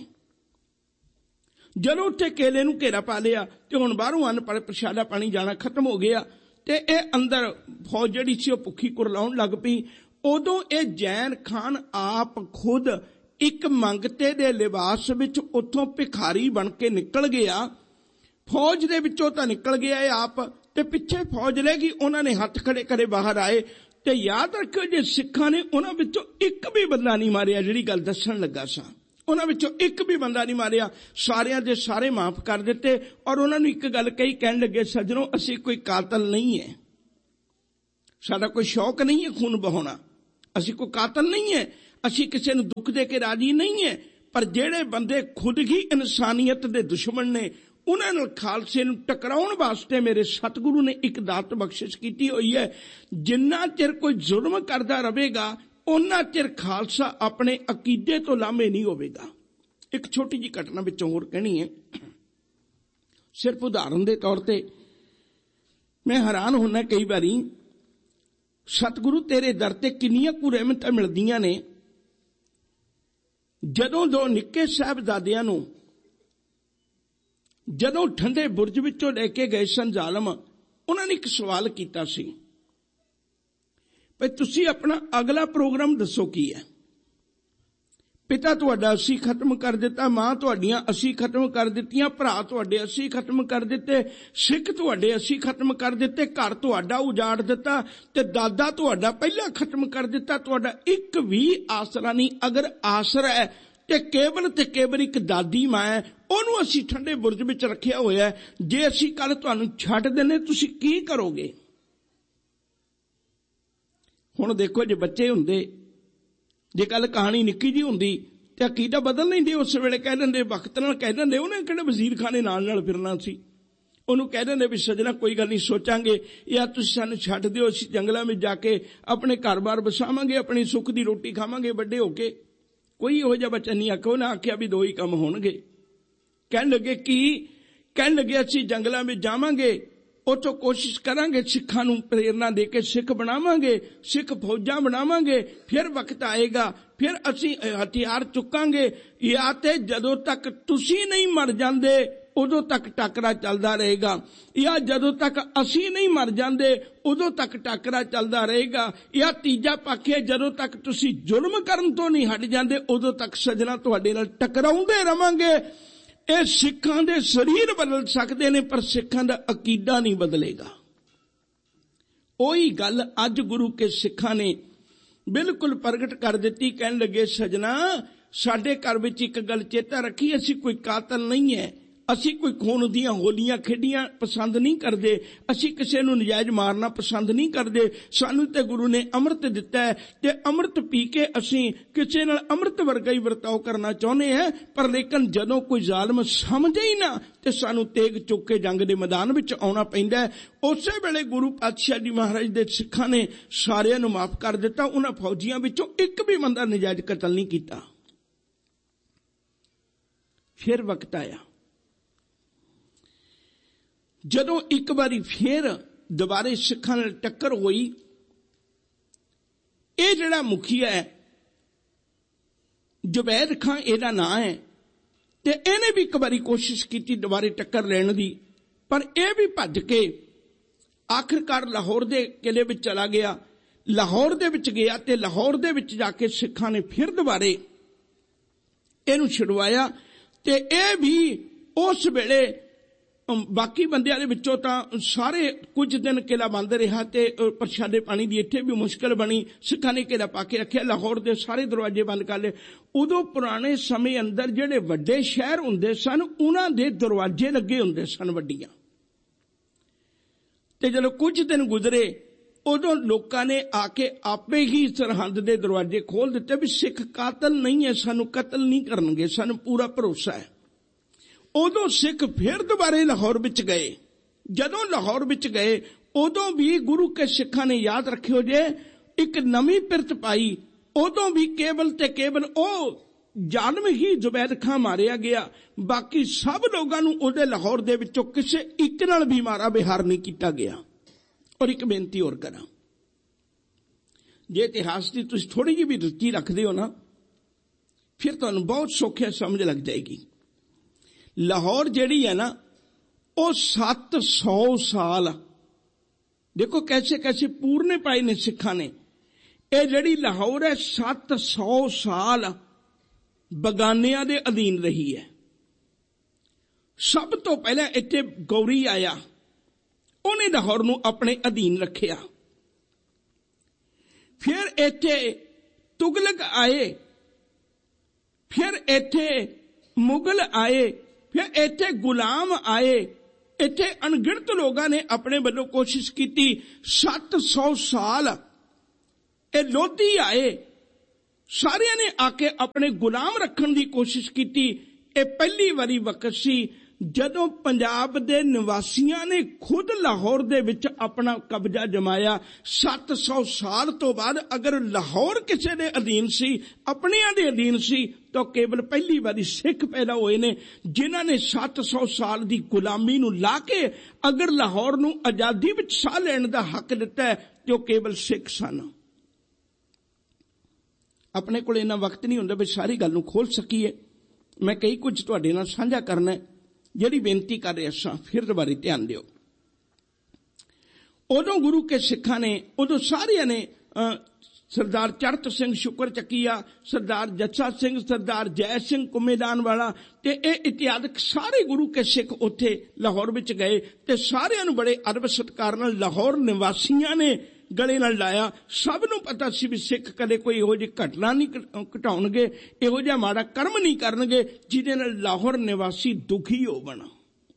जदों उत्थे केले नूं घेरा पा लिया ते हुण बाहरों अन्न प्रशादा पानी जाना खत्म हो गया ते ये अंदर फौज जिहड़ी सी भुखी कुरलाउण लग पई। उदों ये जैन खान आप खुद एक मंगते दे लिबास विच उत्थों भिखारी बन के निकल गया। फौज दे विचों तां निकल गया है आप, ते पिछे फौज रह गई। उन्होंने हथ खड़े करे बाहर आए ते याद रखियो जे सिखां ने उन्हां विचों एक भी बंदा नहीं मारिया। जिहड़ी गल दस्सण लगा सा, उन्हां विचों एक भी बंदा नहीं मारिया, सारियां दे सारे माफ कर दिते। और उन्होंने एक गल कही, कहण लगे, सजनों असीं कोई कातल नहीं है, साडा कोई शौक नहीं है खून बहाउणा, ਅਸੀਂ ਕੋਈ ਕਾਤਲ ਨਹੀਂ ਹੈ, ਅਸੀਂ ਕਿਸੇ ਨੂੰ ਦੁੱਖ ਦੇ ਕੇ ਰਾਜੀ ਨਹੀਂ ਹੈ। ਪਰ ਜਿਹੜੇ ਬੰਦੇ ਖੁਦ ਹੀ ਇਨਸਾਨੀਅਤ ਦੇ ਦੁਸ਼ਮਣ ਨੇ, ਉਹਨਾਂ ਨਾਲ ਖਾਲਸੇ ਨੂੰ ਟਕਰਾਉਣ ਵਾਸਤੇ ਮੇਰੇ ਸਤਿਗੁਰੂ ਨੇ ਇੱਕ ਦਾਤ ਬਖਸ਼ਿਸ਼ ਕੀਤੀ ਹੋਈ ਹੈ। ਜਿੰਨਾ ਚਿਰ ਕੋਈ ਜ਼ੁਲਮ ਕਰਦਾ ਰਹੇਗਾ, ਉਹਨਾਂ ਚਿਰ ਖਾਲਸਾ ਆਪਣੇ ਅਕੀਦੇ ਤੋਂ ਲਾਮੇ ਨਹੀਂ ਹੋਵੇਗਾ। ਇੱਕ ਛੋਟੀ ਜਿਹੀ ਘਟਨਾ ਵਿੱਚੋਂ ਹੋਰ ਕਹਿਣੀ ਹੈ, ਸਿਰਫ ਉਦਾਹਰਨ ਦੇ ਤੌਰ ਤੇ। ਮੈਂ ਹੈਰਾਨ ਹੁੰਦਾ ਕਈ ਵਾਰੀ, ਸਤਿਗੁਰੂ ਤੇਰੇ ਦਰ ਤੇ ਕਿੰਨੀਆਂ ਕੁ ਰਹਿਮਤਾਂ ਮਿਲਦੀਆਂ ਨੇ। ਜਦੋਂ ਦੋ ਨਿੱਕੇ ਸਾਹਿਬਜ਼ਾਦਿਆਂ ਨੂੰ ਜਦੋਂ ਠੰਡੇ ਬੁਰਜ ਵਿੱਚੋਂ ਲੈ ਕੇ ਗਏ ਸਨ ਜ਼ਾਲਮ, ਉਹਨਾਂ ਨੇ ਇੱਕ ਸਵਾਲ ਕੀਤਾ ਸੀ, ਭਈ ਤੁਸੀਂ ਆਪਣਾ ਅਗਲਾ ਪ੍ਰੋਗਰਾਮ ਦੱਸੋ ਕੀ ਹੈ। ਪਿਤਾ ਤੁਹਾਡਾ ਅਸੀਂ ਖਤਮ ਕਰ ਦਿੱਤਾ, ਮਾਂ ਤੁਹਾਡੀਆਂ ਅਸੀਂ ਖਤਮ ਕਰ ਦਿੱਤੀਆਂ, ਭਰਾ ਤੁਹਾਡੇ ਅਸੀਂ ਖਤਮ ਕਰ ਦਿੱਤੇ, ਸਿੱਖ ਤੁਹਾਡੇ ਅਸੀਂ ਖਤਮ ਕਰ ਦਿੱਤੇ, ਘਰ ਤੁਹਾਡਾ ਉਜਾੜ ਦਿੱਤਾ ਤੇ ਦਾਦਾ ਤੁਹਾਡਾ ਪਹਿਲਾਂ ਖਤਮ ਕਰ ਦਿੱਤਾ, ਤੁਹਾਡਾ ਇੱਕ ਵੀ ਆਸਰਾ ਨਹੀਂ। ਅਗਰ ਆਸਰਾ ਹੈ ਤੇ ਕੇਵਲ ਤੇ ਕੇਵਲ ਇੱਕ ਦਾਦੀ ਮਾਂ ਹੈ, ਉਹਨੂੰ ਅਸੀਂ ਠੰਡੇ ਬੁਰਜ ਵਿੱਚ ਰੱਖਿਆ ਹੋਇਆ। ਜੇ ਅਸੀਂ ਕੱਲ ਤੁਹਾਨੂੰ ਛੱਡ ਦਿੰਦੇ, ਤੁਸੀਂ ਕੀ ਕਰੋਗੇ? ਹੁਣ ਦੇਖੋ, ਜੇ ਬੱਚੇ ਹੁੰਦੇ, ਜੇ ਕੱਲ ਕਹਾਣੀ ਨਿੱਕੀ ਜਿਹੀ ਹੁੰਦੀ ਤੇ ਅਕੀਦਾ ਬਦਲ ਲੈਂਦੇ, ਉਸ ਵੇਲੇ ਕਹਿ ਦਿੰਦੇ, ਵਕਤ ਨਾਲ ਕਹਿ ਦਿੰਦੇ, ਉਹਨੇ ਕਿਹੜੇ ਵਜ਼ੀਰ ਖਾਨੇ ਨਾਲ ਨਾਲ ਫਿਰਨਾ ਸੀ। ਉਹਨੂੰ ਕਹਿ ਦਿੰਦੇ ਵੀ ਸੱਜਣਾ ਕੋਈ ਗੱਲ ਨਹੀਂ, ਸੋਚਾਂਗੇ, ਜਾਂ ਤੁਸੀਂ ਸਾਨੂੰ ਛੱਡ ਦਿਓ, ਅਸੀਂ ਜੰਗਲਾਂ ਵਿੱਚ ਜਾ ਕੇ ਆਪਣੇ ਘਰ-ਬਾਰ ਵਸਾਵਾਂਗੇ, ਆਪਣੀ ਸੁੱਖ ਦੀ ਰੋਟੀ ਖਾਵਾਂਗੇ ਵੱਡੇ ਹੋ ਕੇ। ਕੋਈ ਇਹੋ ਜਿਹਾ ਬੱਚਾ ਨਹੀਂ ਆਖਿਆ। ਉਹਨੇ ਆਖਿਆ ਵੀ ਦੋ ਹੀ ਕੰਮ ਹੋਣਗੇ। ਕਹਿਣ ਲੱਗੇ ਕੀ? ਕਹਿਣ ਲੱਗੇ ਅਸੀਂ ਜੰਗਲਾਂ ਵਿੱਚ ਜਾਵਾਂਗੇ, ਉੱਥੋਂ ਕੋਸ਼ਿਸ਼ ਕਰਾਂਗੇ ਸਿੱਖਾਂ ਨੂੰ ਪ੍ਰੇਰਨਾ ਦੇ ਕੇ ਸਿੱਖ ਬਣਾਵਾਂਗੇ, ਸਿੱਖ ਫੌਜਾਂ ਬਣਾਵਾਂਗੇ, ਫਿਰ ਵਕਤ ਆਏਗਾ, ਫਿਰ ਅਸੀਂ ਹਥਿਆਰ ਚੁੱਕਾਂਗੇ, ਜਾਂ ਤੇ ਜਦੋਂ ਤੱਕ ਤੁਸੀਂ ਨਹੀਂ ਮਰ ਜਾਂਦੇ ਉਦੋਂ ਤੱਕ ਟਾਕਰਾ ਚੱਲਦਾ ਰਹੇਗਾ, ਜਾਂ ਜਦੋਂ ਤੱਕ ਅਸੀਂ ਨਹੀਂ ਮਰ ਜਾਂਦੇ ਉਦੋਂ ਤੱਕ ਟਾਕਰਾ ਚੱਲਦਾ ਰਹੇਗਾ, ਜਾਂ ਤੀਜਾ ਪੱਖ ਹੈ ਜਦੋਂ ਤੱਕ ਤੁਸੀਂ ਜ਼ੁਲਮ ਕਰਨ ਤੋਂ ਨਹੀਂ ਹਟ ਜਾਂਦੇ ਉਦੋਂ ਤੱਕ ਸੱਜਣਾ ਤੁਹਾਡੇ ਨਾਲ ਟਕਰਾਉਂਦੇ ਰਵਾਂਗੇ। ਇਹ ਸਿੱਖਾਂ ਦੇ ਸਰੀਰ ਬਦਲ ਸਕਦੇ ਨੇ, ਪਰ ਸਿੱਖਾਂ ਦਾ ਅਕੀਦਾ ਨਹੀਂ ਬਦਲੇਗਾ। ਉਹੀ ਗੱਲ ਅੱਜ ਗੁਰੂ ਕੇ ਸਿੱਖਾਂ ਨੇ ਬਿਲਕੁਲ ਪ੍ਰਗਟ ਕਰ ਦਿੱਤੀ। ਕਹਿਣ ਲੱਗੇ ਸੱਜਣਾ, ਸਾਡੇ ਘਰ ਵਿੱਚ ਇੱਕ ਗੱਲ ਚੇਤਾ ਰੱਖੀ, ਅਸੀਂ ਕੋਈ ਕਾਤਲ ਨਹੀਂ ਹੈ, ਅਸੀਂ ਕੋਈ ਖੂਨ ਦੀਆਂ ਹੋਲੀਆਂ ਖੇਡੀਆਂ ਪਸੰਦ ਨਹੀਂ ਕਰਦੇ, ਅਸੀਂ ਕਿਸੇ ਨੂੰ ਨਜਾਇਜ਼ ਮਾਰਨਾ ਪਸੰਦ ਨਹੀਂ ਕਰਦੇ। ਸਾਨੂੰ ਤੇ ਗੁਰੂ ਨੇ ਅੰਮ੍ਰਿਤ ਦਿੱਤਾ ਹੈ ਤੇ ਅੰਮ੍ਰਿਤ ਪੀ ਕੇ ਅਸੀਂ ਕਿਸੇ ਨਾਲ ਅੰਮ੍ਰਿਤ ਵਰਗਾ ਹੀ ਵਰਤਾਓ ਕਰਨਾ ਚਾਹੁੰਦੇ ਹਾਂ। ਪਰ ਲੇਕਿਨ ਜਦੋਂ ਕੋਈ ਜ਼ਾਲਮ ਸਮਝੇ ਹੀ ਨਾ ਤੇ ਸਾਨੂੰ ਤੇਗ ਚੁੱਕ ਕੇ ਜੰਗ ਦੇ ਮੈਦਾਨ ਵਿੱਚ ਆਉਣਾ ਪੈਂਦਾ। ਉਸੇ ਵੇਲੇ ਗੁਰੂ ਪਾਤਸ਼ਾਹ ਜੀ ਮਹਾਰਾਜ ਦੇ ਸਿੱਖਾਂ ਨੇ ਸਾਰਿਆਂ ਨੂੰ ਮਾਫ ਕਰ ਦਿੱਤਾ। ਉਹਨਾਂ ਫੌਜੀਆਂ ਵਿੱਚੋਂ ਇੱਕ ਵੀ ਬੰਦਾ ਨਜਾਇਜ਼ ਕਤਲ ਨਹੀਂ ਕੀਤਾ। ਫਿਰ ਵਕਤ ਆਇਆ ਜਦੋਂ ਇੱਕ ਵਾਰੀ ਫੇਰ ਦੁਬਾਰੇ ਸਿੱਖਾਂ ਨਾਲ ਟੱਕਰ ਹੋਈ। ਇਹ ਜਿਹੜਾ ਮੁਖੀਆ ਹੈ ਜ਼ੁਬੈਦ ਖਾਂ ਇਹਦਾ ਨਾਂ ਹੈ, ਤੇ ਇਹਨੇ ਵੀ ਇੱਕ ਵਾਰੀ ਕੋਸ਼ਿਸ਼ ਕੀਤੀ ਦੁਬਾਰੇ ਟੱਕਰ ਲੈਣ ਦੀ, ਪਰ ਇਹ ਵੀ ਭੱਜ ਕੇ ਆਖਿਰਕਾਰ ਲਾਹੌਰ ਦੇ ਕਿਲੇ ਵਿੱਚ ਚਲਾ ਗਿਆ। ਲਾਹੌਰ ਦੇ ਵਿੱਚ ਗਿਆ ਤੇ ਲਾਹੌਰ ਦੇ ਵਿੱਚ ਜਾ ਕੇ ਸਿੱਖਾਂ ਨੇ ਫਿਰ ਦੁਬਾਰੇ ਇਹਨੂੰ ਛੁਡਵਾਇਆ। ਤੇ ਇਹ ਵੀ ਉਸ ਵੇਲੇ ਬਾਕੀ ਬੰਦਿਆਂ ਦੇ ਵਿੱਚੋਂ ਤਾਂ ਸਾਰੇ ਕੁਝ ਦਿਨ ਕਿਲਾ ਬੰਦ ਰਿਹਾ ਤੇ ਪ੍ਰਸ਼ਾਦੇ ਪਾਣੀ ਦੀ ਇੱਥੇ ਵੀ ਮੁਸ਼ਕਲ ਬਣੀ। ਸਿੱਖਾਂ ਨੇ ਕਿਲਾ ਪਾ ਕੇ ਰੱਖਿਆ, ਲਾਹੌਰ ਦੇ ਸਾਰੇ ਦਰਵਾਜ਼ੇ ਬੰਦ ਕਰ ਲਏ। ਉਦੋਂ ਪੁਰਾਣੇ ਸਮੇਂ ਅੰਦਰ ਜਿਹੜੇ ਵੱਡੇ ਸ਼ਹਿਰ ਹੁੰਦੇ ਸਨ, ਉਹਨਾਂ ਦੇ ਦਰਵਾਜ਼ੇ ਲੱਗੇ ਹੁੰਦੇ ਸਨ ਵੱਡੀਆਂ। ਤੇ ਜਦੋਂ ਕੁਝ ਦਿਨ ਗੁਜ਼ਰੇ, ਉਦੋਂ ਲੋਕਾਂ ਨੇ ਆ ਕੇ ਆਪੇ ਹੀ ਸਰਹੰਦ ਦੇ ਦਰਵਾਜ਼ੇ ਖੋਲ ਦਿੱਤੇ ਵੀ ਸਿੱਖ ਕਾਤਲ ਨਹੀਂ ਹੈ, ਸਾਨੂੰ ਕਤਲ ਨਹੀਂ ਕਰਨਗੇ, ਸਾਨੂੰ ਪੂਰਾ ਭਰੋਸਾ ਹੈ। ਉਦੋਂ ਸਿੱਖ ਫਿਰ ਦੁਬਾਰੇ ਲਾਹੌਰ ਵਿੱਚ ਗਏ। ਜਦੋਂ ਲਾਹੌਰ ਵਿੱਚ ਗਏ ਉਦੋਂ ਵੀ ਗੁਰੂ ਕੇ ਸਿੱਖਾਂ ਨੇ ਯਾਦ ਰੱਖਿਓ ਜੇ ਇੱਕ ਨਵੀਂ ਪਿਰਤ ਪਾਈ। ਉਦੋਂ ਵੀ ਕੇਵਲ ਤੇ ਕੇਵਲ ਉਹ ਜ਼ਾਲਮ ਹੀ ਜ਼ੁਬੈਦ ਖਾਂ ਮਾਰਿਆ ਗਿਆ, ਬਾਕੀ ਸਭ ਲੋਕਾਂ ਨੂੰ ਉਹਦੇ ਲਾਹੌਰ ਦੇ ਵਿੱਚੋਂ ਕਿਸੇ ਇੱਕ ਨਾਲ ਵੀ ਮਾਰਾ ਬਿਹਾਰ ਨਹੀਂ ਕੀਤਾ ਗਿਆ। ਔਰ ਇੱਕ ਬੇਨਤੀ ਹੋਰ ਕਰਾਂ, ਜੇ ਇਤਿਹਾਸ ਦੀ ਤੁਸੀਂ ਥੋੜੀ ਜਿਹੀ ਵੀ ਰੁਚੀ ਰੱਖਦੇ ਹੋ ਨਾ, ਫਿਰ ਤੁਹਾਨੂੰ ਬਹੁਤ ਸੌਖਿਆ ਸਮਝ ਲੱਗ ਜਾਏਗੀ। ਲਾਹੌਰ ਜਿਹੜੀ ਹੈ ਨਾ, ਉਹ ਸੱਤ ਸੌ ਸਾਲ ਦੇਖੋ ਕੈਸੇ ਕੈਸੇ ਪੂਰਨੇ ਪਾਏ ਨੇ ਸਿੱਖਾਂ ਨੇ। ਇਹ ਜਿਹੜੀ ਲਾਹੌਰ ਹੈ ਸੱਤ ਸੌ ਸਾਲ ਬਗਾਨਿਆਂ ਦੇ ਅਧੀਨ ਰਹੀ ਹੈ। ਸਭ ਤੋਂ ਪਹਿਲਾਂ ਇੱਥੇ ਗੌਰੀ ਆਇਆ, ਉਹਨੇ ਲਾਹੌਰ ਨੂੰ ਆਪਣੇ ਅਧੀਨ ਰੱਖਿਆ। ਫਿਰ ਇੱਥੇ ਤੁਗਲਕ ਆਏ, ਫਿਰ ਇੱਥੇ ਮੁਗਲ ਆਏ, ਫਿਰ ਇੱਥੇ ਗੁਲਾਮ ਆਏ। ਇੱਥੇ ਅਣਗਿਣਤ ਲੋਕਾਂ ਨੇ ਆਪਣੇ ਵੱਲੋਂ ਕੋਸ਼ਿਸ਼ ਕੀਤੀ। ਸੱਤ ਸੌ ਸਾਲ ਇਹ ਲੋਧੀ ਆਏ, ਸਾਰਿਆਂ ने आके अपने गुलाम रखण दी कोशिश की। ਇਹ ਪਹਿਲੀ ਵਾਰੀ ਵਕਤ ਸੀ ਜਦੋਂ ਪੰਜਾਬ ਦੇ ਨਿਵਾਸੀਆਂ ਨੇ ਖੁਦ ਲਾਹੌਰ ਦੇ ਵਿੱਚ ਆਪਣਾ ਕਬਜ਼ਾ ਜਮਾਇਆ। ਸੱਤ ਸੌ ਸਾਲ ਤੋਂ ਬਾਅਦ ਅਗਰ ਲਾਹੌਰ ਕਿਸੇ ਦੇ ਅਧੀਨ ਸੀ, ਆਪਣਿਆਂ ਦੇ ਅਧੀਨ ਸੀ, ਤਾਂ ਕੇਵਲ ਪਹਿਲੀ ਵਾਰੀ ਸਿੱਖ ਪੈਦਾ ਹੋਏ ਨੇ ਜਿਨ੍ਹਾਂ ਨੇ ਸੱਤ ਸੌ ਸਾਲ ਦੀ ਗੁਲਾਮੀ ਨੂੰ ਲਾ ਕੇ ਅਗਰ ਲਾਹੌਰ ਨੂੰ ਆਜ਼ਾਦੀ ਵਿੱਚ ਸਾਹ ਲੈਣ ਦਾ ਹੱਕ ਦਿੱਤਾ ਹੈ ਤੇ ਉਹ ਕੇਵਲ ਸਿੱਖ ਸਨ। ਆਪਣੇ ਕੋਲ ਇੰਨਾ ਵਕਤ ਨਹੀਂ ਹੁੰਦਾ ਵੀ ਸਾਰੀ ਗੱਲ ਨੂੰ ਖੋਲ ਸਕੀਏ। ਮੈਂ ਕਈ ਕੁਝ ਤੁਹਾਡੇ ਨਾਲ ਸਾਂਝਾ ਕਰਨਾ, ਜਿਹੜੀ ਬੇਨਤੀ ਕਰ ਰਿਹਾ ਸਾਂ ਫਿਰ ਦੁਬਾਰੇ ਧਿਆਨ ਦਿਓ। ਉਦੋਂ ਗੁਰੂ ਕੇ ਸਿੱਖਾਂ ਨੇ, ਉਦੋਂ ਸਾਰਿਆਂ ਨੇ ਸਰਦਾਰ ਚੜ੍ਹਤ ਸਿੰਘ ਸ਼ੁਕਰ ਚੱਕੀਆ, ਸਰਦਾਰ ਜੱਸਾ ਸਿੰਘ, ਸਰਦਾਰ ਜੈ ਸਿੰਘ ਕੁੰਮੇਦਾਨ ਵਾਲਾ ਤੇ ਇਹ ਇਤਿਹਾਦਕ ਸਾਰੇ ਗੁਰੂ ਕੇ ਸਿੱਖ ਉੱਥੇ ਲਾਹੌਰ ਵਿੱਚ ਗਏ ਤੇ ਸਾਰਿਆਂ ਨੂੰ ਬੜੇ ਅਦਬ ਸਤਿਕਾਰ ਨਾਲ ਲਾਹੌਰ ਨਿਵਾਸੀਆਂ ਨੇ ਗਲੇ ਨਾਲ ਲਾਇਆ। ਸਭ ਨੂੰ ਪਤਾ ਸੀ ਵੀ ਸਿੱਖ ਕਦੇ ਕੋਈ ਇਹੋ ਜਿਹੀ ਘਟਨਾ ਨਹੀਂ ਘਟਾਉਣਗੇ, ਇਹੋ ਜਿਹਾ ਮਾੜਾ ਕਰਮ ਨਹੀਂ ਕਰਨਗੇ ਜਿਹਦੇ ਨਾਲ ਲਾਹੌਰ ਨਿਵਾਸੀ ਦੁਖੀ ਹੋਵਣ।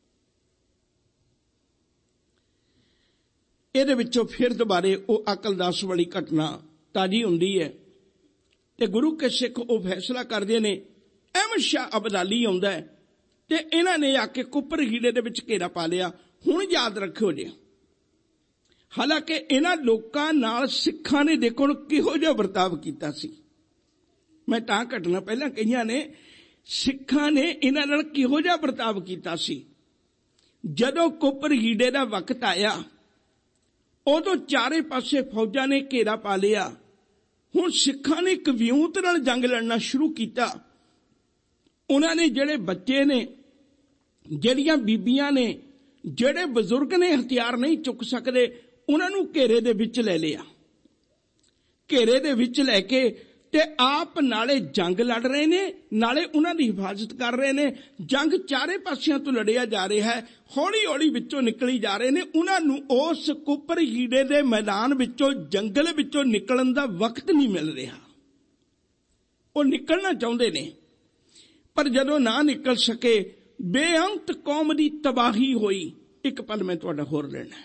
ਇਹਦੇ ਵਿੱਚੋਂ ਫਿਰ ਦੁਬਾਰੇ ਉਹ ਅਕਲਦਾਸ ਵਾਲੀ ਘਟਨਾ ਤਾਜੀ ਹੁੰਦੀ ਹੈ ਤੇ ਗੁਰੂ ਕੇ ਸਿੱਖ ਉਹ ਫੈਸਲਾ ਕਰਦੇ ਨੇ। ਅਹਿਮਦ ਸ਼ਾਹ ਅਬਦਾਲੀ ਆਉਂਦਾ ਹੈ ਤੇ ਇਹਨਾਂ ਨੇ ਆ ਕੇ ਕੁੱਪਰ ਹੀੜੇ ਦੇ ਵਿੱਚ ਘੇਰਾ ਪਾ ਲਿਆ। ਹੁਣ ਯਾਦ ਰੱਖਿਓ ਜੀ, ਹਾਲਾਂਕਿ ਇਹਨਾਂ ਲੋਕਾਂ ਨਾਲ ਸਿੱਖਾਂ ਨੇ ਦੇਖੋ ਕਿਹੋ ਜਿਹਾ ਵਰਤਾਵ ਕੀਤਾ ਸੀ। ਮੈਂ ਤਾਂ ਘਟਨਾ ਪਹਿਲਾਂ ਕਹੀਆਂ ਨੇ, ਸਿੱਖਾਂ ਨੇ ਇਹਨਾਂ ਨਾਲ ਕਿਹੋ ਜਿਹਾ ਵਰਤਾਵ ਕੀਤਾ ਸੀ। ਜਦੋਂ ਕੁੱਪਰ ਹੀੜੇ ਦਾ ਵਕਤ ਆਇਆ ਉਦੋਂ ਚਾਰੇ ਪਾਸੇ ਫੌਜਾਂ ਨੇ ਘੇਰਾ ਪਾ ਲਿਆ। ਹੁਣ ਸਿੱਖਾਂ ਨੇ ਇੱਕ ਵਿਉਂਤ ਨਾਲ ਜੰਗ ਲੜਨਾ ਸ਼ੁਰੂ ਕੀਤਾ। ਉਹਨਾਂ ਨੇ ਜਿਹੜੇ ਬੱਚੇ ਨੇ, ਜਿਹੜੀਆਂ ਬੀਬੀਆਂ ਨੇ, ਜਿਹੜੇ ਬਜ਼ੁਰਗ ਨੇ ਹਥਿਆਰ ਨਹੀਂ ਚੁੱਕ ਸਕਦੇ, ਉਹਨਾਂ ਨੂੰ ਘੇਰੇ ਦੇ ਵਿੱਚ ਲੈ ਲਿਆ। ਘੇਰੇ ਦੇ ਵਿੱਚ ਲੈ ਕੇ ਤੇ ਆਪ ਨਾਲੇ ਜੰਗ ਲੜ ਰਹੇ ਨੇ, ਨਾਲੇ ਉਹਨਾਂ ਦੀ ਹਿਫਾਜ਼ਤ ਕਰ ਰਹੇ ਨੇ। ਜੰਗ ਚਾਰੇ ਪਾਸਿਆਂ ਤੋਂ ਲੜਿਆ ਜਾ ਰਿਹਾ ਹੈ, ਹੌਲੀ ਹੌਲੀ ਵਿੱਚੋਂ ਨਿਕਲੀ ਜਾ ਰਹੇ ਨੇ। ਉਹਨਾਂ ਨੂੰ ਉਸ ਕੁੱਪਰ ਹੀੜੇ ਦੇ ਮੈਦਾਨ ਵਿੱਚੋਂ, ਜੰਗਲ ਵਿੱਚੋਂ ਨਿਕਲਣ ਦਾ ਵਕਤ ਨਹੀਂ ਮਿਲ ਰਿਹਾ। ਉਹ ਨਿਕਲਣਾ ਚਾਹੁੰਦੇ ਨੇ ਪਰ ਜਦੋਂ ਨਾ ਨਿਕਲ ਸਕੇ, ਬੇਅੰਤ ਕੌਮ ਦੀ ਤਬਾਹੀ ਹੋਈ। ਇੱਕ ਪਲ ਮੈਂ ਤੁਹਾਡਾ ਹੋਰ ਲੈਣਾ।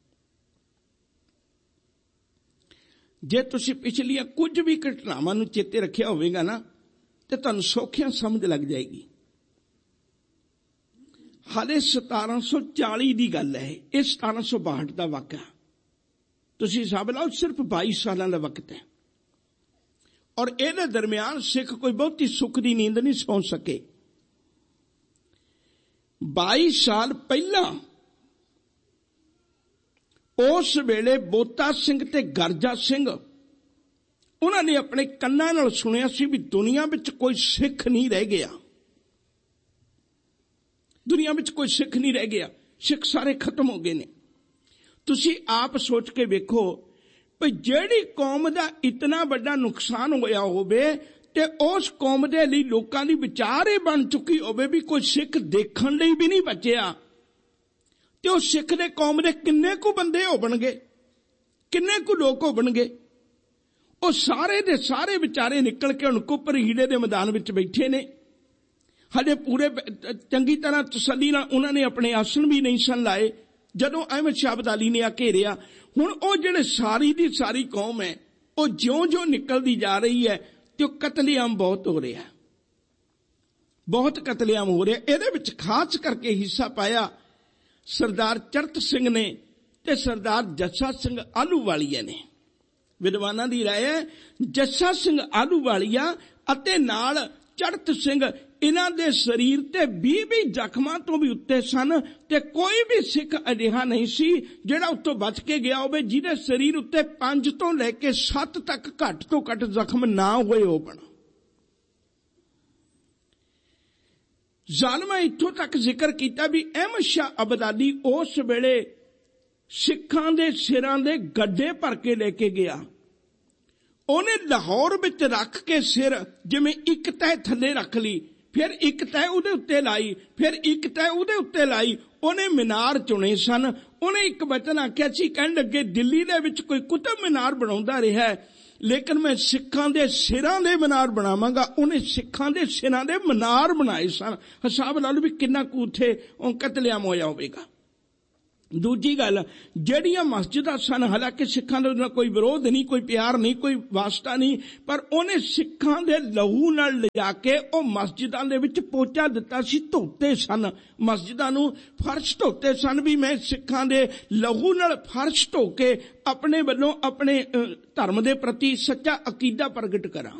ਜੇ ਤੁਸੀਂ ਪਿਛਲੀਆਂ ਕੁਝ ਵੀ ਘਟਨਾਵਾਂ ਨੂੰ ਚੇਤੇ ਰੱਖਿਆ ਹੋਵੇਗਾ ਨਾ ਤੇ ਤੁਹਾਨੂੰ ਸੌਖਿਆਂ ਸਮਝ ਲੱਗ ਜਾਏਗੀ। ਹਾਲੇ ਸਤਾਰਾਂ ਸੌ ਚਾਲੀ ਦੀ ਗੱਲ ਹੈ, ਇਹ ਸਤਾਰਾਂ ਸੌ ਬਾਹਠ ਦਾ ਵਾਕਿਆ। ਤੁਸੀਂ ਹਿਸਾਬ ਲਾਓ, ਸਿਰਫ ਬਾਈ ਸਾਲਾਂ ਦਾ ਵਕਤ ਹੈ ਔਰ ਇਹਦੇ ਦਰਮਿਆਨ ਸਿੱਖ ਕੋਈ ਬਹੁਤੀ ਸੁੱਖ ਦੀ ਨੀਂਦ ਨਹੀਂ ਸੌਂ ਸਕੇ। ਬਾਈ ਸਾਲ ਪਹਿਲਾਂ ਉਸ ਵੇਲੇ ਬੋਤਾ ਸਿੰਘ ਤੇ ਗਰਜਾ ਸਿੰਘ, ਉਹਨਾਂ ਨੇ ਆਪਣੇ ਕੰਨਾਂ ਨਾਲ ਸੁਣਿਆ ਸੀ ਵੀ ਦੁਨੀਆ ਵਿੱਚ ਕੋਈ ਸਿੱਖ ਨਹੀਂ ਰਹਿ ਗਿਆ, ਦੁਨੀਆ ਵਿੱਚ ਕੋਈ ਸਿੱਖ ਨਹੀਂ ਰਹਿ ਗਿਆ, ਸਿੱਖ ਸਾਰੇ ਖਤਮ ਹੋ ਗਏ ਨੇ। ਤੁਸੀਂ ਆਪ ਸੋਚ ਕੇ ਵੇਖੋ ਵੀ ਜਿਹੜੀ ਕੌਮ ਦਾ ਇਤਨਾ ਵੱਡਾ ਨੁਕਸਾਨ ਹੋਇਆ ਹੋਵੇ ਤੇ ਉਸ ਕੌਮ ਦੇ ਲਈ ਲੋਕਾਂ ਦੀ ਵਿਚਾਰ ਇਹ ਬਣ ਚੁੱਕੀ ਹੋਵੇ ਵੀ ਕੋਈ ਸਿੱਖ ਦੇਖਣ ਲਈ ਵੀ ਨਹੀਂ ਬਚਿਆ, ਤੇ ਉਹ ਸਿੱਖ ਦੇ ਕੌਮ ਦੇ ਕਿੰਨੇ ਕੁ ਬੰਦੇ ਹੋਣਗੇ, ਕਿੰਨੇ ਕੁ ਲੋਕ ਹੋਣਗੇ। ਉਹ ਸਾਰੇ ਦੇ ਸਾਰੇ ਵਿਚਾਰੇ ਨਿਕਲ ਕੇ ਹੁਣ ਕੁੱਪਰ ਹੀੜੇ ਦੇ ਮੈਦਾਨ ਵਿੱਚ ਬੈਠੇ ਨੇ। ਹਜੇ ਪੂਰੇ ਚੰਗੀ ਤਰ੍ਹਾਂ ਤਸੱਲੀ ਨਾਲ ਉਹਨਾਂ ਨੇ ਆਪਣੇ ਆਸਣ ਵੀ ਨਹੀਂ ਸਨ ਲਾਏ ਜਦੋਂ ਅਹਿਮਦ ਸ਼ਾਹ ਅਬਦਾਲੀ ਨੇ ਆ ਘੇਰਿਆ। ਹੁਣ ਉਹ ਜਿਹੜੇ ਸਾਰੀ ਦੀ ਸਾਰੀ ਕੌਮ ਹੈ, ਉਹ ਜਿਉਂ-ਜਿਉਂ ਨਿਕਲਦੀ ਜਾ ਰਹੀ ਹੈ ਤੇ ਉਹ ਕਤਲੇਆਮ ਬਹੁਤ ਹੋ ਰਿਹਾ, ਬਹੁਤ ਕਤਲੇਆਮ ਹੋ ਰਿਹਾ। ਇਹਦੇ ਵਿੱਚ ਖਾਸ ਕਰਕੇ ਹਿੱਸਾ ਪਾਇਆ ਸਰਦਾਰ ਚੜ੍ਹਤ ਸਿੰਘ ਨੇ ਤੇ ਸਰਦਾਰ ਜੱਸਾ ਸਿੰਘ ਆਹਲੂਵਾਲੀਆ ਨੇ। ਵਿਦਵਾਨਾਂ ਦੀ ਰਾਏ ਹੈ ਜੱਸਾ ਸਿੰਘ ਆਹਲੂਵਾਲੀਆ ਅਤੇ ਨਾਲ ਚੜ੍ਹਤ ਸਿੰਘ, ਇਹਨਾਂ ਦੇ ਸਰੀਰ ਤੇ ਵੀਹ ਵੀਹ ਜ਼ਖਮਾਂ ਤੋਂ ਵੀ ਉੱਤੇ ਸਨ ਤੇ ਕੋਈ ਵੀ ਸਿੱਖ ਅਜਿਹਾ ਨਹੀਂ ਸੀ ਜਿਹੜਾ ਉੱਤੋਂ ਬਚ ਕੇ ਗਿਆ ਹੋਵੇ ਜਿਹਦੇ ਸਰੀਰ ਉੱਤੇ ਪੰਜ ਤੋਂ ਲੈ ਕੇ ਸੱਤ ਤੱਕ ਘੱਟ ਤੋਂ ਘੱਟ ਜ਼ਖਮ ਨਾ ਹੋਏ ਹੋਣ। ਜ਼ਾਲਮਾਂ ਇੱਥੋਂ ਤੱਕ ਜ਼ਿਕਰ ਕੀਤਾ ਵੀ ਅਹਿਮਦ ਸ਼ਾਹ ਅਬਦਾਲੀ ਉਸ ਵੇਲੇ ਸਿੱਖਾਂ ਦੇ ਸਿਰਾਂ ਦੇ ਗੱਡੇ ਭਰ ਕੇ ਲੈ ਕੇ ਗਿਆ। ਉਹਨੇ ਲਾਹੌਰ ਵਿੱਚ ਰੱਖ ਕੇ ਸਿਰ ਜਿਵੇਂ ਇੱਕ ਤਹਿ ਥੱਲੇ ਰੱਖ ਲਈ, ਫਿਰ ਇੱਕ ਤਹਿ ਉਹਦੇ ਉੱਤੇ ਲਾਈ, ਫਿਰ ਇੱਕ ਤਹਿ ਉਹਦੇ ਉੱਤੇ ਲਾਈ। ਉਹਨੇ ਮੀਨਾਰ ਚੁਣੇ ਸਨ। ਉਹਨੇ ਇੱਕ ਵਚਨ ਆਖਿਆ ਸੀ, ਕਹਿਣ ਲੱਗੇ ਦਿੱਲੀ ਦੇ ਵਿੱਚ ਕੋਈ ਕੁਤਬ ਮੀਨਾਰ ਬਣਾਉਂਦਾ ਰਿਹਾ ਹੈ, ਲੇਕਿਨ ਮੈਂ ਸਿੱਖਾਂ ਦੇ ਸਿਰਾਂ ਦੇ ਮੀਨਾਰ ਬਣਾਵਾਂਗਾ। ਉਹਨੇ ਸਿੱਖਾਂ ਦੇ ਸਿਰਾਂ ਦੇ ਮੀਨਾਰ ਬਣਾਏ ਸਨ। ਹਿਸਾਬ ਲਾ ਲਓ ਵੀ ਕਿੰਨਾ ਕੁ ਉੱਥੇ ਕਤਲੇਆਮ ਹੋਇਆ ਹੋਵੇਗਾ। दूजी गल, ਜਿਹੜੀਆਂ मस्जिदां सन, हालांकि सिखां ਦਾ कोई विरोध नहीं, कोई प्यार नहीं, कोई वास्ता नहीं, पर उन्हें सिखां दे लहू नाल लिजा के ਉਹ मस्जिदां दे विच पोचा दिता सी, धोते सन मस्जिदां नूं, फर्श धोते सन भी मैं सिखां दे लहू नाल फर्श धो के अपने वल्लों अपने धर्म दे प्रति सच्चा अकीदा प्रगट करां।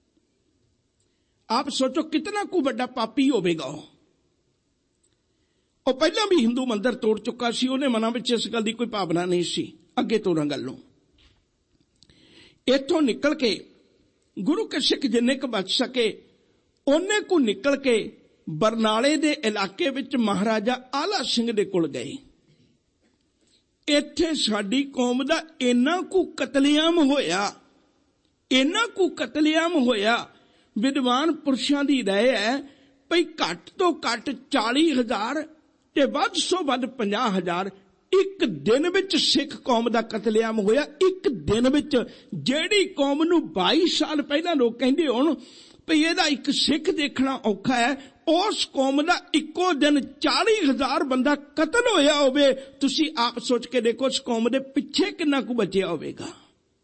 आप सोचो कितना को बड़ा पापी होवेगा। ਉਹ ਪਹਿਲਾਂ भी हिंदू मंदिर तोड़ चुका सी, ਉਹਨੇ ਮਨਾਂ ਵਿੱਚ ਇਸ ਗੱਲ ਦੀ ਕੋਈ ਭਾਵਨਾ ਨਹੀਂ ਸੀ। ਅੱਗੇ ਤੋਰਾਂ ਗੱਲ ਨੂੰ, ਇੱਥੋਂ ਨਿਕਲ ਕੇ ਗੁਰੂ ਕੇ ਸਿੱਖ ਜਿੰਨੇ ਕੁ ਬਚ ਸਕੇ ਉਹਨੇ ਕੁ ਨਿਕਲ ਕੇ ਬਰਨਾਲੇ ਦੇ ਇਲਾਕੇ ਵਿੱਚ ਮਹਾਰਾਜਾ ਆਲਾ ਸਿੰਘ ਦੇ ਕੋਲ ਗਏ। ਇੱਥੇ ਸਾਡੀ ਕੌਮ ਦਾ ਇੰਨਾ ਕੁ ਕਤਲੇਆਮ ਹੋਇਆ, ਇੰਨਾ ਕੁ ਕਤਲੇਆਮ ਹੋਇਆ। ਵਿਦਵਾਨ ਪੁਰਸ਼ਾਂ ਦੀ ਰਾਏ ਹੈ ਭਈ ਘੱਟ ਤੋਂ ਘੱਟ ਚਾਲੀ ਹਜ਼ਾਰ ਤੇ ਵੱਧ ਸੋ ਵੱਧ ਪੰਜਾਹ ਹਜ਼ਾਰ ਇੱਕ ਦਿਨ ਵਿੱਚ ਸਿੱਖ ਕੌਮ ਦਾ ਕਤਲੇਆਮ ਹੋਇਆ। ਇੱਕ ਦਿਨ ਵਿੱਚ ਜਿਹੜੀ ਕੌਮ ਨੂੰ ਬਾਈ ਸਾਲ ਪਹਿਲਾਂ ਲੋਕ ਕਹਿੰਦੇ ਹੋਣ ਭਈ ਇਹਦਾ ਇੱਕ ਸਿੱਖ ਦੇਖਣਾ ਔਖਾ ਹੈ, ਉਸ ਕੌਮ ਦਾ ਇੱਕੋ ਦਿਨ ਚਾਲੀ ਹਜ਼ਾਰ ਬੰਦਾ ਕਤਲ ਹੋਇਆ ਹੋਵੇ। ਤੁਸੀਂ ਆਪ ਸੋਚ ਕੇ ਦੇਖੋ ਉਸ ਕੌਮ ਦੇ ਪਿੱਛੇ ਕਿੰਨਾ ਕੁ ਬਚਿਆ ਹੋਵੇਗਾ।